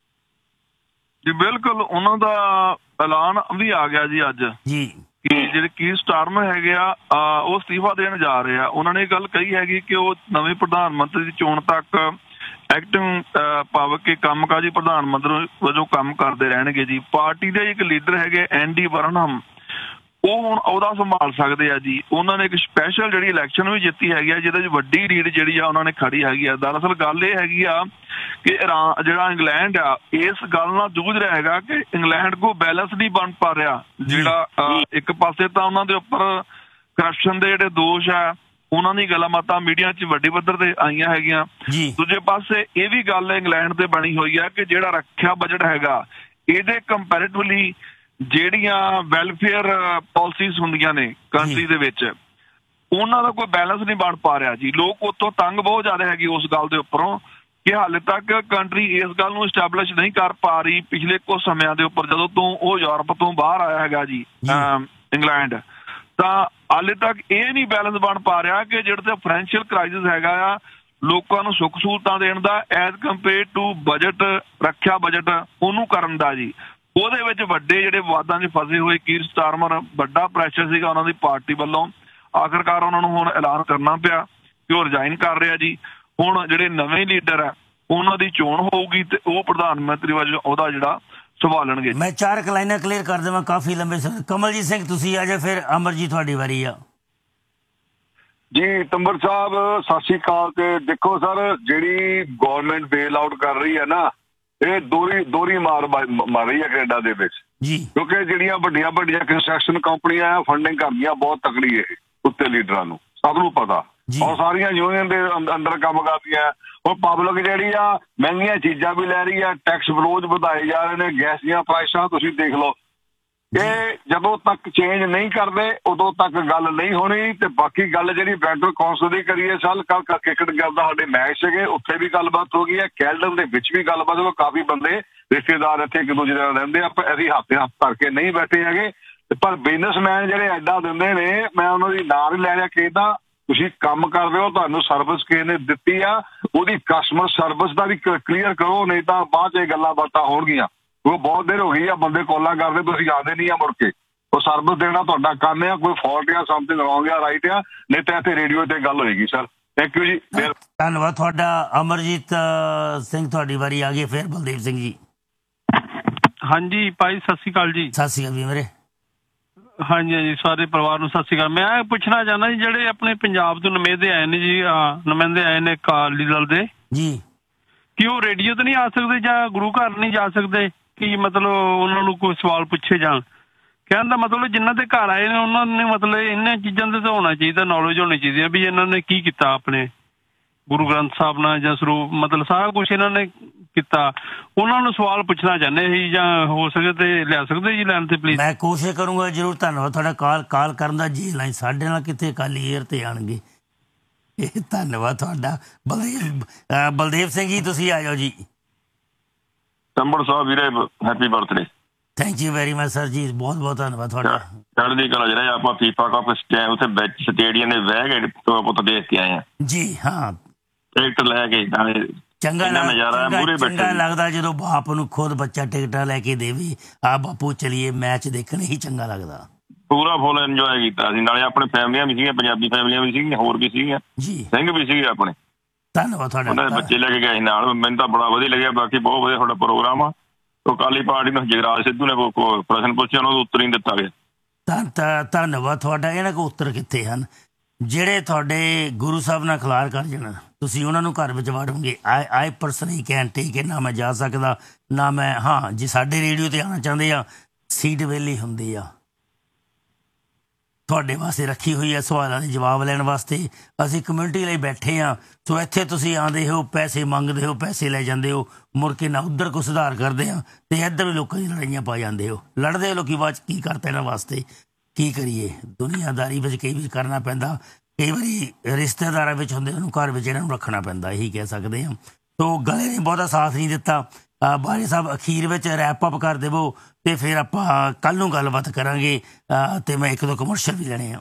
ਜੀ ਬਿਲਕੁਲ, ਉਹਨਾਂ ਦਾ ਐਲਾਨ ਵੀ ਆ ਗਿਆ ਜੀ ਅੱਜ ਜੀ ਕਿ ਜਿਹੜੇ ਕੀਰ ਸਟਾਰਮਰ ਹੈਗੇ ਆ ਉਹ ਅਸਤੀਫਾ ਦੇਣ ਜਾ ਰਹੇ ਆ। ਉਹਨਾਂ ਨੇ ਇਹ ਗੱਲ ਕਹੀ ਹੈਗੀ ਕਿ ਉਹ ਨਵੇਂ ਪ੍ਰਧਾਨ ਮੰਤਰੀ ਦੀ ਚੋਣ ਤੱਕ ਐਕਟਿੰਗ ਭਾਵ ਕਿ ਕੰਮਕਾਜੀ ਪ੍ਰਧਾਨ ਮੰਤਰੀ ਵਜੋਂ ਕੰਮ ਕਰਦੇ ਰਹਿਣਗੇ ਜੀ। ਪਾਰਟੀ ਦੇ ਇੱਕ ਲੀਡਰ ਹੈਗੇ ਐਂਡੀ ਬਰਨਹਮ, ਉਹ ਹੁਣ ਅਹੁਦਾ ਸੰਭਾਲ ਸਕਦੇ ਆ ਜੀ। ਉਹਨਾਂ ਨੇ ਇੱਕ ਸਪੈਸ਼ਲ ਜਿਹੜੀ ਇਲੈਕਸ਼ਨ ਵੀ ਜਿੱਤੀ ਹੈਗੀ ਆ, ਜਿਹਦੇ 'ਚ ਵੱਡੀ ਲੀਡ ਜਿਹੜੀ ਆ ਉਹਨਾਂ ਨੇ ਖੜੀ ਹੈਗੀ ਆ। ਦਰਅਸਲ ਗੱਲ ਇਹ ਹੈਗੀ ਆ ਕਿ ਇਰਾਨ ਜਿਹੜਾ ਇੰਗਲੈਂਡ ਆ ਇਸ ਗੱਲ ਨਾਲ ਜੂਝ ਰਿਹਾ ਹੈਗਾ ਕਿ ਇੰਗਲੈਂਡ ਕੋਲ ਬੈਲੈਂਸ ਨਹੀਂ ਬਣ ਪਾ ਰਿਹਾ। ਜਿਹੜਾ ਇੱਕ ਪਾਸੇ ਤਾਂ ਉਹਨਾਂ ਦੇ ਉੱਪਰ ਕਰਪਸ਼ਨ ਦੇ ਜਿਹੜੇ ਦੋਸ਼ ਆ ਉਹਨਾਂ ਦੀ ਗੱਲਾਂ ਬਾਤਾਂ ਮੀਡੀਆ 'ਚ ਵੱਡੀ ਪੱਧਰ ਤੇ ਆਈਆਂ ਹੈਗੀਆਂ, ਦੂਜੇ ਪਾਸੇ ਇਹ ਵੀ ਗੱਲ ਇੰਗਲੈਂਡ ਤੇ ਬਣੀ ਹੋਈ ਆ ਕਿ ਜਿਹੜਾ ਰੱਖਿਆ ਬਜਟ ਹੈਗਾ ਇਹਦੇ ਕੰਪੈਰੇਟਿਵਲੀ ਜਿਹੜੀਆਂ ਵੈਲਫੇਅਰ ਪਾਲਿਸੀਜ਼ ਹੁੰਦੀਆਂ ਨੇ ਕੰਟਰੀ ਦੇ ਵਿੱਚ ਉਹਨਾਂ ਦਾ ਕੋਈ ਬੈਲੈਂਸ ਨਹੀਂ ਬਣ ਪਾ ਰਿਹਾ ਜੀ। ਲੋਕ ਉੱਥੋਂ ਤੰਗ ਬਹੁਤ ਜ਼ਿਆਦਾ ਹੈਗੇ ਉਸ ਗੱਲ ਦੇ ਉੱਪਰੋਂ ਕਿ ਹਾਲੇ ਤੱਕ ਕੰਟਰੀ ਇਸ ਗੱਲ ਨੂੰ ਇਸਟੈਬਲਿਸ਼ ਨਹੀਂ ਕਰ ਪਾ ਰਹੀ ਪਿਛਲੇ ਕੁਝ ਸਮਿਆਂ ਦੇ ਉੱਪਰ, ਜਦੋਂ ਤੋਂ ਉਹ ਯੂਰਪ ਤੋਂ ਬਾਹਰ ਆਇਆ ਹੈਗਾ ਜੀ ਇੰਗਲੈਂਡ, ਤਾਂ ਹਾਲੇ ਤੱਕ ਇਹ ਨਹੀਂ ਬੈਲੈਂਸ ਬਣ ਪਾ ਰਿਹਾ ਕਿ ਜਿਹੜਾ ਤੇ ਫਾਈਨੈਂਸ਼ੀਅਲ ਕ੍ਰਾਈਸਿਸ ਹੈਗਾ ਆ ਲੋਕਾਂ ਨੂੰ ਸੁੱਖ ਸਹੂਲਤਾਂ ਦੇਣ ਦਾ ਐਜ਼ ਕੰਪੇਅਰ ਟੂ ਬਜਟ, ਰੱਖਿਆ ਬਜਟ ਉਹਨੂੰ ਕਰਨ ਦਾ ਜੀ। ਉਹਦੇ ਵਿੱਚ ਵੱਡੇ ਜਿਹੜੇ ਵਿਵਾਦਾਂ 'ਚ ਫਸੇ ਹੋਏ ਕੀਰ ਸਟਾਰਮਰ, ਵੱਡਾ ਪ੍ਰੈਸ਼ਰ ਸੀਗਾ ਉਹਨਾਂ ਦੀ ਪਾਰਟੀ ਵੱਲੋਂ। ਆਖਿਰਕਾਰ ਉਹਨਾਂ ਨੂੰ ਹੁਣ ਐਲਾਨ ਕਰਨਾ ਪਿਆ ਕਿ ਉਹ ਰਿਜ਼ਾਈਨ ਕਰ ਰਿਹਾ ਜੀ। ਹੁਣ ਜਿਹੜੇ ਨਵੇਂ ਲੀਡਰ ਆ ਉਹਨਾਂ ਦੀ ਚੋਣ ਹੋਊਗੀ ਤੇ ਉਹ ਪ੍ਰਧਾਨ ਮੰਤਰੀ ਵਜੋਂ ਉਹਦਾ ਜਿਹੜਾ ਸੰਭਾਲਣਗੇ। ਮੈਂ ਚਾਰ ਕੁ ਲਾਈਨਾਂ ਕਲੀਅਰ ਕਰ ਦੇਵਾਂ, ਕਾਫੀ ਲੰਬੇ ਸਮੇਂ। ਕਮਲਜੀਤ ਸਿੰਘ ਤੁਸੀਂ ਆ ਜਾ, ਫਿਰ ਅਮਰ ਜੀ ਤੁਹਾਡੀ ਵਾਰੀ ਆ ਜੀ। ਤੰਬਰ ਸਾਹਿਬ ਸਤਿ ਸ਼੍ਰੀ ਅਕਾਲ। ਤੇ ਦੇਖੋ ਸਰ, ਜਿਹੜੀ ਗੌਰਮੈਂਟ ਬੇਲ ਆਊਟ ਕਰ ਰਹੀ ਹੈ ਨਾ, ਇਹ ਦੋਹਰੀ ਦੋਹਰੀ ਮਾਰ ਮਾਰ ਰਹੀ ਹੈ ਕੈਨੇਡਾ ਦੇ ਵਿੱਚ ਜੀ, ਕਿਉਂਕਿ ਜਿਹੜੀਆਂ ਵੱਡੀਆਂ ਵੱਡੀਆਂ ਕੰਸਟਰਕਸ਼ਨ ਕੰਪਨੀਆਂ ਆ ਫੰਡਿੰਗ ਕਰਦੀਆਂ ਬਹੁਤ ਤਕੜੀ ਇਹ ਉੱਤੇ ਲੀਡਰਾਂ ਨੂੰ, ਸਭ ਨੂੰ ਪਤਾ। ਔਰ ਸਾਰੀਆਂ ਯੂਨੀਅਨ ਦੇ ਅੰਦਰ ਕੰਮ ਕਰਦੀਆਂ। ਔਰ ਪਬਲਿਕ ਜਿਹੜੀ ਆ ਮਹਿੰਗੀਆਂ ਚੀਜ਼ਾਂ ਵੀ ਲੈ ਰਹੀ ਆ, ਟੈਕਸ ਰੋਜ਼ ਵਧਾਏ ਜਾ ਰਹੇ ਨੇ, ਗੈਸ ਦੀਆਂ ਪ੍ਰਾਈਸਾਂ ਤੁਸੀਂ ਦੇਖ ਲਓ। ਇਹ ਜਦੋਂ ਤੱਕ ਚੇਂਜ ਨਹੀਂ ਕਰਦੇ ਉਦੋਂ ਤੱਕ ਗੱਲ ਨਹੀਂ ਹੋਣੀ। ਤੇ ਬਾਕੀ ਗੱਲ ਜਿਹੜੀ ਬੈਟਰ ਕੌਂਸਲ ਦੀ ਕਰੀਏ, ਸਾਲ ਕੱਲ ਕ੍ਰਿਕਟ ਗੱਲ ਦਾ ਸਾਡੇ ਮੈਚ ਸੀਗੇ, ਉੱਥੇ ਵੀ ਗੱਲਬਾਤ ਹੋ ਗਈ ਹੈ, ਕੈਲਡਨ ਦੇ ਵਿੱਚ ਵੀ ਗੱਲਬਾਤ ਹੋ। ਕਾਫੀ ਬੰਦੇ ਰਿਸ਼ਤੇਦਾਰ ਇੱਥੇ ਇੱਕ ਦੂਜੇ ਨਾਲ ਰਹਿੰਦੇ ਆ, ਅਸੀਂ ਹੱਥ ਹੱਥ ਕਰਕੇ ਨਹੀਂ ਬੈਠੇ ਹੈਗੇ। ਪਰ ਬਿਜ਼ਨਸਮੈਨ ਜਿਹੜੇ ਐਡਾ ਦਿੰਦੇ ਨੇ, ਮੈਂ ਉਹਨਾਂ ਦੀ ਨਾਂ ਨਹੀਂ ਲੈ ਰਿਹਾ ਕਿਸੇ ਦਾ, ਤੁਸੀਂ ਕੰਮ ਕਰਦੇ ਹੋ, ਤੁਹਾਨੂੰ ਸਰਵਿਸ ਕਿਸੇ ਨੇ ਦਿੱਤੀ ਆ, ਉਹਦੀ ਕਸਟਮਰ ਸਰਵਿਸ ਦਾ ਵੀ ਕਲੀਅਰ ਕਰੋ, ਨਹੀਂ ਤਾਂ ਬਾਅਦ 'ਚ ਇਹ ਗੱਲਾਂ ਬਾਤਾਂ ਹੋਣਗੀਆਂ। ਉਹ ਬਹੁਤ ਦੇਰ ਹੋ ਗਈ ਆ ਬੰਦੇ ਕਾਲਾਂ ਕਰਦੇ, ਤੁਸੀਂ ਆਉਂਦੇ ਨਹੀਂ ਆ ਮੁੜ ਕੇ। ਉਹ ਸਰਵਿਸ ਦੇਣਾ ਤੁਹਾਡਾ ਕੰਮ ਆ, ਕੋਈ ਫਾਲਟ ਆ, ਸਮਥਿੰਗ ਰੌਂਗ ਆ, ਰਾਈਟ ਆ, ਨਹੀਂ ਤਾਂ ਇੱਥੇ ਰੇਡੀਓ ਤੇ ਗੱਲ ਹੋਏਗੀ। ਸਰ ਥੈਂਕ ਯੂ ਜੀ। ਧੰਨਵਾਦ ਤੁਹਾਡਾ। ਅਮਰਜੀਤ ਸਿੰਘ ਤੁਹਾਡੀ ਵਾਰੀ ਆ ਗਈ, ਫਿਰ ਬਲਦੇਵ ਸਿੰਘ ਜੀ। ਹਾਂਜੀ ਭਾਈ ਸਤਿ ਸ਼੍ਰੀ ਅਕਾਲ ਜੀ। ਸਤਿ ਸ਼੍ਰੀ ਅਕਾਲ ਜੀ ਮੇਰੇ। ਹਾਂਜੀ ਹਾਂਜੀ ਸਾਰੇ ਪਰਿਵਾਰ ਨੂੰ ਸਤਿ ਸ਼੍ਰੀ ਅਕਾਲ। ਮੈਂ ਪੁੱਛਣਾ ਚਾਹੁੰਦਾ ਜੀ, ਜਿਹੜੇ ਆਪਣੇ ਪੰਜਾਬ ਤੋਂ ਨੁਮਾਇੰਦੇ ਆਏ ਨੇ ਜੀ, ਨੁਮਾਇੰਦੇ ਆਏ ਨੇ ਅਕਾਲੀ ਦਲ ਦੇ ਜੀ, ਕਿ ਉਹ ਰੇਡੀਓ ਤੇ ਨਹੀਂ ਆ ਸਕਦੇ ਜਾਂ ਗੁਰੂ ਘਰ ਨਹੀਂ ਜਾ ਸਕਦੇ? ਕਿ ਮਤਲਬ ਉਹਨਾਂ ਨੂੰ ਕੋਈ ਸਵਾਲ ਪੁੱਛੇ ਜਾਣ? ਕਹਿਣ ਦਾ ਮਤਲਬ ਜਿਨ੍ਹਾਂ ਦੇ ਘਰ ਆਏ ਨੇ ਉਹਨਾਂ ਨੇ ਮਤਲਬ ਇਹਨਾਂ ਚੀਜ਼ਾਂ ਤੇ ਤਾਂ ਹੋਣਾ ਚਾਹੀਦਾ, ਨੌਲੇਜ ਹੋਣੀ ਚਾਹੀਦੀ ਹੈ ਵੀ ਇਹਨਾਂ ਨੇ ਕੀ ਕੀਤਾ ਆਪਣੇ ਗੁਰੂ ਗ੍ਰੰਥ ਸਾਹਿਬ ਨਾਲ, ਜਾਂ ਸਰੂਪ ਮਤਲਬ ਸਾਰਾ ਕੁਛ ਇਹਨਾਂ ਨੇ ਕੀਤਾ। ਉਹਨਾਂ ਨੂੰ ਸਵਾਲ ਪੁੱਛਣਾ ਚਾਹੁੰਦੇ ਸੀ, ਜਾਂ ਹੋ ਸਕੇ ਤੇ ਲਿਆ ਸਕਦੇ ਜੀ ਲਾਈਨ ਤੇ ਪਲੀਜ਼? ਮੈਂ ਕੋਸ਼ਿਸ਼ ਕਰੂੰਗਾ ਜ਼ਰੂਰ। ਧੰਨਵਾਦ ਤੁਹਾਡਾ ਕਾਲ ਕਾਲ ਕਰਨ ਦਾ। ਜੀ ਲਾਈਨ ਸਾਡੇ ਨਾਲ ਕਿਤੇ ਅਕਾਲੀ ਏਅਰ ਤੇ ਆਣਗੇ। ਇਹ ਧੰਨਵਾਦ ਤੁਹਾਡਾ। ਬਲਦੇਵ ਬਲਦੇਵ ਸਿੰਘ ਜੀ ਤੁਸੀਂ ਆ ਜਾਓ ਜੀ। ਤੰਬੜ ਸਾਹਿਬ ਵੀਰੇ happy birthday. Thank you very much sir ਜੀ, ਬਹੁਤ ਬਹੁਤ ਧੰਨਵਾਦ ਤੁਹਾਡਾ। ਚੜ੍ਹਦੀ ਕਲਾ ਜਿਹੜਾ ਆਪਾਂ ਫੀਫਾ ਕੱਪ ਉੱਥੇ ਵਿੱਚ ਸਟੇਡੀਅਮ ਦੇ ਬਹਿ ਕੇ ਪੁੱਤ ਦੇਖ ਕੇ ਆਏ ਆ ਜੀ। ਹਾਂ ਟਿਕਟ ਲੈ ਕੇ ਚੰਗਾ ਨਜ਼ਾਰਾ, ਮੂਹਰੇ ਬੈਠੇ ਚੰਗਾ ਲੱਗਦਾ ਜਦੋਂ ਬਾਪ ਨੂੰ ਖੁਦ ਬੱਚਾ ਟਿਕਟਾਂ ਲੈ ਕੇ ਦੇਵੇ, ਆ ਬਾਪੂ ਚਲੀਏ ਮੈਚ ਦੇਖਣ, ਹੀ ਚੰਗਾ ਲੱਗਦਾ। ਪੂਰਾ ਫੁੱਲ ਇੰਜੋਏ ਕੀਤਾ ਸੀ, ਨਾਲੇ ਆਪਣੇ ਫੈਮਲੀਆਂ ਵੀ ਸੀਗੀਆਂ, ਪੰਜਾਬੀ ਫੈਮਲੀਆਂ ਵੀ ਸੀਗੀਆਂ, ਹੋਰ ਵੀ ਸੀਗੀਆਂ ਜੀ, ਸਿੰਘ ਵੀ ਸੀਗੇ ਆਪਣੇ। ਧੰਨਵਾਦ ਤੁਹਾਡਾ। ਉਹਨਾਂ ਦੇ ਬੱਚੇ ਲੈ ਕੇ ਗਏ ਨਾਲ, ਮੈਨੂੰ ਤਾਂ ਬੜਾ ਵਧੀਆ ਲੱਗਿਆ। ਬਾਕੀ ਬਹੁਤ ਵਧੀਆ ਤੁਹਾਡਾ ਪ੍ਰੋਗਰਾਮ ਆ। ਅਕਾਲੀ ਪਾਰਟੀ ਨੂੰ ਜਗਰਾਜ ਸਿੱਧੂ ਨੇ ਪ੍ਰਸ਼ਨ ਪੁੱਛਿਆ, ਉਹਨਾਂ ਨੂੰ ਉੱਤਰ ਨਹੀਂ ਦਿੱਤਾ ਗਿਆ। ਧੰਨਵਾਦ ਤੁਹਾਡਾ। ਇਹਨਾਂ ਕੋਲ ਉੱਤਰ ਕਿੱਥੇ ਹਨ? ਜਿਹੜੇ ਤੁਹਾਡੇ ਗੁਰੂ ਸਾਹਿਬ ਨਾਲ ਖਿਲਾਰ ਕਰ ਜਾਣ, ਤੁਸੀਂ ਉਹਨਾਂ ਨੂੰ ਘਰ ਵਿੱਚ ਵਾੜੋਗੇ। ਆਈ ਆਈ ਪਰਸਨਲੀ ਕੈਨ ਟੇਕ ਇਟ। ਨਾ ਮੈਂ ਜਾ ਸਕਦਾ ਨਾ ਮੈਂ, ਹਾਂ ਜੇ ਸਾਡੇ ਰੇਡੀਓ ਤੇ ਆਉਣਾ ਚਾਹੁੰਦੇ ਆ, ਸੀਟ ਵਿਹਲੀ ਹੁੰਦੀ ਆ ਤੁਹਾਡੇ ਵਾਸਤੇ ਰੱਖੀ ਹੋਈ ਹੈ, ਸਵਾਲਾਂ ਦੇ ਜਵਾਬ ਲੈਣ ਵਾਸਤੇ। ਅਸੀਂ ਕਮਿਊਨਿਟੀ ਲਈ ਬੈਠੇ ਹਾਂ। ਸੋ ਇੱਥੇ ਤੁਸੀਂ ਆਉਂਦੇ ਹੋ, ਪੈਸੇ ਮੰਗਦੇ ਹੋ, ਪੈਸੇ ਲੈ ਜਾਂਦੇ ਹੋ, ਮੁੜ ਕੇ ਨਾ ਉੱਧਰ ਕੋਈ ਸੁਧਾਰ ਕਰਦੇ ਆ ਅਤੇ ਇੱਧਰ ਵੀ ਲੋਕਾਂ ਦੀ ਲੜਾਈਆਂ ਪਾ ਜਾਂਦੇ ਹੋ। ਲੜਦੇ ਲੋਕ ਬਾਅਦ ਕੀ ਕਰਤੇ ਇਹਨਾਂ ਵਾਸਤੇ? ਕੀ ਕਰੀਏ? ਦੁਨੀਆਦਾਰੀ ਵਿੱਚ ਕਈ ਵਾਰ ਕਰਨਾ ਪੈਂਦਾ, ਕਈ ਵਾਰੀ ਰਿਸ਼ਤੇਦਾਰਾਂ ਵਿੱਚ ਹੁੰਦੇ ਉਹਨੂੰ ਘਰ ਵਿੱਚ ਇਹਨਾਂ ਨੂੰ ਰੱਖਣਾ ਪੈਂਦਾ, ਇਹੀ ਕਹਿ ਸਕਦੇ ਹਾਂ। ਸੋ ਗਲੇ ਨੇ ਬਹੁਤਾ ਸਾਥ ਨਹੀਂ ਦਿੱਤਾ। ਬਾਰੇ ਸਾਹਿਬ ਅਖੀਰ ਵਿੱਚ ਰੈਪ ਅਪ ਕਰ ਦੇਵੋ ਅਤੇ ਫਿਰ ਆਪਾਂ ਕੱਲ੍ਹ ਨੂੰ ਗੱਲਬਾਤ ਕਰਾਂਗੇ, ਅਤੇ ਮੈਂ ਇੱਕ ਦੋ ਕਮਰਸ਼ੀਅਲ ਵੀ ਲੈਣੇ ਆ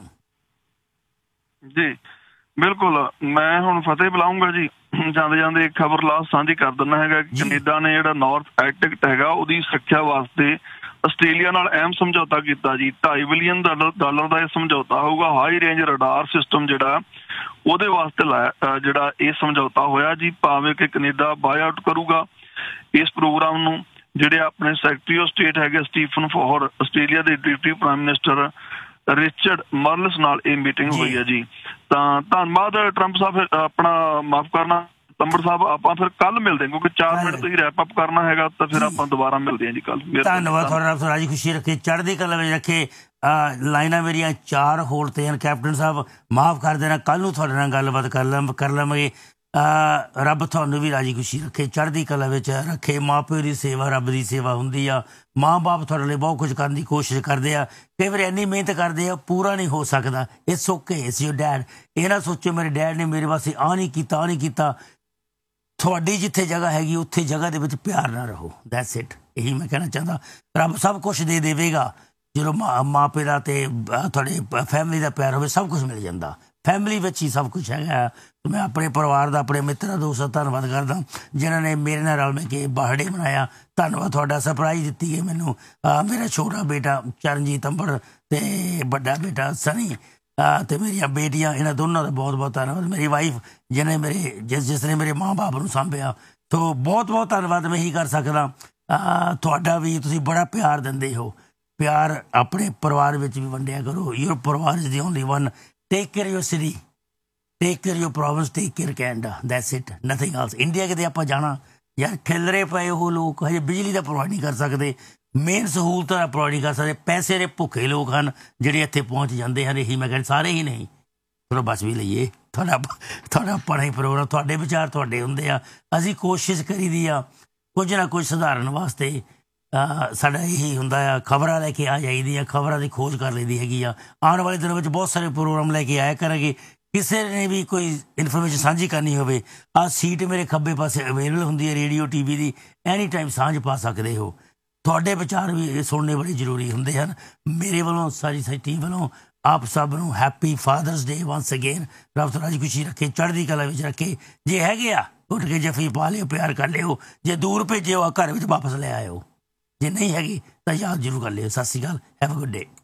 ਜੀ। ਬਿਲਕੁਲ, ਮੈਂ ਹੁਣ ਫਤਿਹ ਬੁਲਾਊਂਗਾ ਜੀ। ਜਾਂਦੇ ਜਾਂਦੇ ਇੱਕ ਖਬਰ ਲਾਸਟ ਸਾਂਝੀ ਕਰ ਦਿੰਦਾ ਹੈਗਾ। ਕੈਨੇਡਾ ਨੇ ਜਿਹੜਾ ਨਾਰਥ ਆਰਕਟਿਕ ਹੈਗਾ ਉਹਦੀ ਸੁਰੱਖਿਆ ਵਾਸਤੇ ਆਸਟ੍ਰੇਲੀਆ ਨਾਲ ਅਹਿਮ ਸਮਝੌਤਾ ਕੀਤਾ ਜੀ। ਢਾਈ ਬਿਲੀਅਨ ਡਾਲਰ ਦਾ ਇਹ ਸਮਝੌਤਾ ਹੋਊਗਾ। ਹਾਈ ਰੇਂਜ ਰਡਾਰ ਸਿਸਟਮ ਜਿਹੜਾ ਉਹਦੇ ਵਾਸਤੇ ਲਾਇਆ ਜਿਹੜਾ ਇਹ ਸਮਝੌਤਾ ਹੋਇਆ ਜੀ। ਭਾਵੇਂ ਕਿ ਕੈਨੇਡਾ ਬਾਏ ਆਊਟ ਕਰੂਗਾ ਇਸ ਪ੍ਰੋਗਰਾਮ ਨੂੰ। ਜਿਹੜੇ ਆਪਣੇ ਸੈਕਟਰੀ ਆਫ ਸਟੇਟ ਹੈਗੇ ਸਟੀਫਨ ਫੋਰ, ਆਸਟ੍ਰੇਲੀਆ ਦੇ ਡਿਪਟੀ ਪ੍ਰਾਈਮ ਮਿਨਿਸਟਰ ਰਿਚਰਡ ਮਰਲਸ ਨਾਲ ਇਹ ਮੀਟਿੰਗ ਹੋਈ ਹੈ ਜੀ। ਤਾਂ ਧੰਨਵਾਦ ਟਰੰਪ ਸਾਹਿਬ। ਆਪਣਾ ਮਾਫ ਕਰਨਾ ਤੰਬੜ ਸਾਹਿਬ, ਆਪਾਂ ਫਿਰ ਕੱਲ ਮਿਲਦੇ, ਕਿਉਂਕਿ ਚਾਰ ਮਿੰਟ ਤੁਸੀਂ ਰੈਪ ਅਪ ਕਰਨਾ ਹੈਗਾ, ਤਾਂ ਫਿਰ ਆਪਾਂ ਦੁਬਾਰਾ ਮਿਲਦੇ ਹਾਂ ਜੀ ਕੱਲ। ਧੰਨਵਾਦ ਤੁਹਾਡਾ। ਰਾਜੀ ਖੁਸ਼ੀ ਰੱਖੇ, ਚੜ੍ਹਦੀ ਕਲਾ ਵਿੱਚ ਰੱਖੇ। ਲਾਈਨਾਂ ਮੇਰੀਆਂ ਚਾਰ ਹੋਲ ਤੇ ਹਨ। ਕੈਪਟਨ ਸਾਹਿਬ ਮਾਫ ਕਰ ਦੇਣਾ, ਕੱਲ੍ਹ ਨੂੰ ਤੁਹਾਡੇ ਨਾਲ ਗੱਲਬਾਤ ਕਰ ਲ ਕਰ ਲਵਾਂਗੇ। ਰੱਬ ਤੁਹਾਨੂੰ ਵੀ ਰਾਜੀ ਖੁਸ਼ੀ ਰੱਖੇ, ਚੜ੍ਹਦੀ ਕਲਾ ਵਿੱਚ ਰੱਖੇ। ਮਾਂ ਪਿਓ ਦੀ ਸੇਵਾ ਰੱਬ ਦੀ ਸੇਵਾ ਹੁੰਦੀ ਆ। ਮਾਂ ਬਾਪ ਤੁਹਾਡੇ ਲਈ ਬਹੁਤ ਕੁਝ ਕਰਨ ਦੀ ਕੋਸ਼ਿਸ਼ ਕਰਦੇ ਆ, ਕਈ ਵਾਰ ਇੰਨੀ ਮਿਹਨਤ ਕਰਦੇ ਆ ਪੂਰਾ ਨਹੀਂ ਹੋ ਸਕਦਾ। It's okay, it's your dad. ਇਹ ਨਾ ਸੋਚੋ ਮੇਰੇ ਡੈਡ ਨੇ ਮੇਰੇ ਵਾਸਤੇ ਆਹ ਨਹੀਂ ਕੀਤਾ ਆਹ ਨਹੀਂ ਕੀਤਾ। ਤੁਹਾਡੀ ਜਿੱਥੇ ਜਗ੍ਹਾ ਹੈਗੀ ਉੱਥੇ ਜਗ੍ਹਾ ਦੇ ਵਿੱਚ ਪਿਆਰ ਨਾ ਰਹੋ। That's it. ਇਹੀ ਮੈਂ ਕਹਿਣਾ ਚਾਹੁੰਦਾ। ਰੱਬ ਸਭ ਕੁਛ ਦੇ ਦੇਵੇਗਾ ਜਦੋਂ ਮਾਂ ਮਾਂ ਪਿਓ ਦਾ ਅਤੇ ਤੁਹਾਡੇ ਫੈਮਿਲੀ ਦਾ ਪਿਆਰ ਹੋਵੇ, ਸਭ ਕੁਛ ਮਿਲ ਜਾਂਦਾ। ਫੈਮਿਲੀ ਵਿੱਚ ਹੀ ਸਭ ਕੁਛ ਹੈਗਾ। ਮੈਂ ਆਪਣੇ ਪਰਿਵਾਰ ਦਾ, ਆਪਣੇ ਮਿੱਤਰਾਂ ਦੋਸਤਾਂ ਦਾ ਧੰਨਵਾਦ ਕਰਦਾ ਜਿਨ੍ਹਾਂ ਨੇ ਮੇਰੇ ਨਾਲ ਰਲ ਮਿਲ ਕੇ ਬਰਥਡੇ ਮਨਾਇਆ। ਧੰਨਵਾਦ ਤੁਹਾਡਾ। ਸਰਪ੍ਰਾਈਜ਼ ਦਿੱਤੀ ਗਈ ਮੈਨੂੰ ਮੇਰਾ ਛੋਟਾ ਬੇਟਾ ਚਰਨਜੀਤ ਅੰਬੜ ਅਤੇ ਵੱਡਾ ਬੇਟਾ ਸਨੀ ਅਤੇ ਮੇਰੀਆਂ ਬੇਟੀਆਂ, ਇਹਨਾਂ ਦੋਨਾਂ ਦਾ ਬਹੁਤ ਬਹੁਤ ਧੰਨਵਾਦ। ਮੇਰੀ ਵਾਈਫ ਜਿਹਨੇ ਮੇਰੇ ਜਿਸ ਜਿਸ ਨੇ ਮੇਰੇ ਮਾਂ ਬਾਪ ਨੂੰ ਸਾਂਭਿਆ। ਸੋ ਬਹੁਤ ਬਹੁਤ ਧੰਨਵਾਦ ਮੈਂ ਇਹੀ ਕਰ ਸਕਦਾ। ਤੁਹਾਡਾ ਵੀ ਤੁਸੀਂ ਬੜਾ ਪਿਆਰ ਦਿੰਦੇ ਹੋ। ਪਿਆਰ ਆਪਣੇ ਪਰਿਵਾਰ ਵਿੱਚ ਵੀ ਵੰਡਿਆ ਕਰੋ। ਯੂਰ ਪਰਿਵਾਰ is the only one. Take care your city, take care your province, take care Canada. That's it, nothing else. India ਕਿਤੇ ਆਪਾਂ ਜਾਣਾ ਯਾਰ, ਖਿਲਰੇ ਪਏ ਉਹ ਲੋਕ ਹਜੇ ਬਿਜਲੀ ਦਾ ਪ੍ਰੋਵਾਈਡ ਨਹੀਂ ਕਰ ਸਕਦੇ, ਮੇਨ ਸਹੂਲਤਾਂ ਦਾ ਪ੍ਰੋਵਾਈਡ ਨਹੀਂ ਕਰ ਸਕਦੇ। ਪੈਸੇ ਦੇ ਭੁੱਖੇ ਲੋਕ ਹਨ ਜਿਹੜੇ ਇੱਥੇ ਪਹੁੰਚ ਜਾਂਦੇ ਹਨ। ਇਹੀ ਮੈਂ ਕਹਿੰਦਾ, ਸਾਰੇ ਹੀ ਨਹੀਂ, ਚਲੋ ਬਸ ਵੀ ਲਈਏ। ਤੁਹਾਡਾ ਤੁਹਾਡਾ ਆਪਣਾ ਹੀ ਪ੍ਰੋਗਰਾਮ, ਤੁਹਾਡੇ ਵਿਚਾਰ ਤੁਹਾਡੇ ਹੁੰਦੇ ਆ। ਅਸੀਂ ਕੋਸ਼ਿਸ਼ ਕਰੀ ਦੀ ਆ ਕੁਝ ਨਾ ਕੁਝ ਸੁਧਾਰਨ ਵਾਸਤੇ। ਸਾਡਾ ਇਹੀ ਹੁੰਦਾ ਆ। ਖਬਰਾਂ ਲੈ ਕੇ ਆ ਜਾਈਦੀ ਆ, ਖਬਰਾਂ ਦੀ ਖੋਜ ਕਰ ਲਈਦੀ ਹੈਗੀ ਆ। ਆਉਣ ਵਾਲੇ ਦਿਨਾਂ ਵਿੱਚ ਬਹੁਤ ਸਾਰੇ ਪ੍ਰੋਗਰਾਮ ਲੈ ਕੇ ਆਇਆ ਕਰਾਂਗੇ। ਕਿਸੇ ਨੇ ਵੀ ਕੋਈ ਇਨਫੋਰਮੇਸ਼ਨ ਸਾਂਝੀ ਕਰਨੀ ਹੋਵੇ, ਆਹ ਸੀਟ ਮੇਰੇ ਖੱਬੇ ਪਾਸੇ ਅਵੇਲੇਬਲ ਹੁੰਦੀ ਹੈ ਰੇਡੀਓ ਟੀ ਵੀ ਦੀ, ਐਨੀ ਟਾਈਮ ਸਾਂਝ ਪਾ ਸਕਦੇ ਹੋ। ਤੁਹਾਡੇ ਵਿਚਾਰ ਵੀ ਸੁਣਨੇ ਬੜੇ ਜ਼ਰੂਰੀ ਹੁੰਦੇ ਹਨ। ਮੇਰੇ ਵੱਲੋਂ, ਸਾਰੀ ਸਾਰੀ ਟੀਮ ਵੱਲੋਂ ਆਪ ਸਭ ਨੂੰ ਹੈਪੀ ਫਾਦਰਸ ਡੇ ਵਾਂਸ ਅਗੇਨ। ਰੱਬ ਤੋਂ ਰਾਜੀ ਖੁਸ਼ੀ ਰੱਖੇ, ਚੜ੍ਹਦੀ ਕਲਾ ਵਿੱਚ ਰੱਖੇ। ਜੇ ਹੈਗੇ ਆ ਉੱਠ ਕੇ ਜੱਫੀ ਪਾ ਲਿਓ, ਪਿਆਰ ਕਰ ਲਿਓ। ਜੇ ਦੂਰ ਭੇਜਿਓ ਆ ਘਰ ਵਿੱਚ ਵਾਪਸ ਲੈ ਆਇਓ। ਜੇ ਨਹੀਂ ਹੈਗੀ ਤਾਂ ਯਾਦ ਜ਼ਰੂਰ ਕਰ ਲਿਓ। ਸਤਿ ਸ਼੍ਰੀ ਅਕਾਲ, ਹੈਵ ਅ ਗੁੱਡ ਡੇ।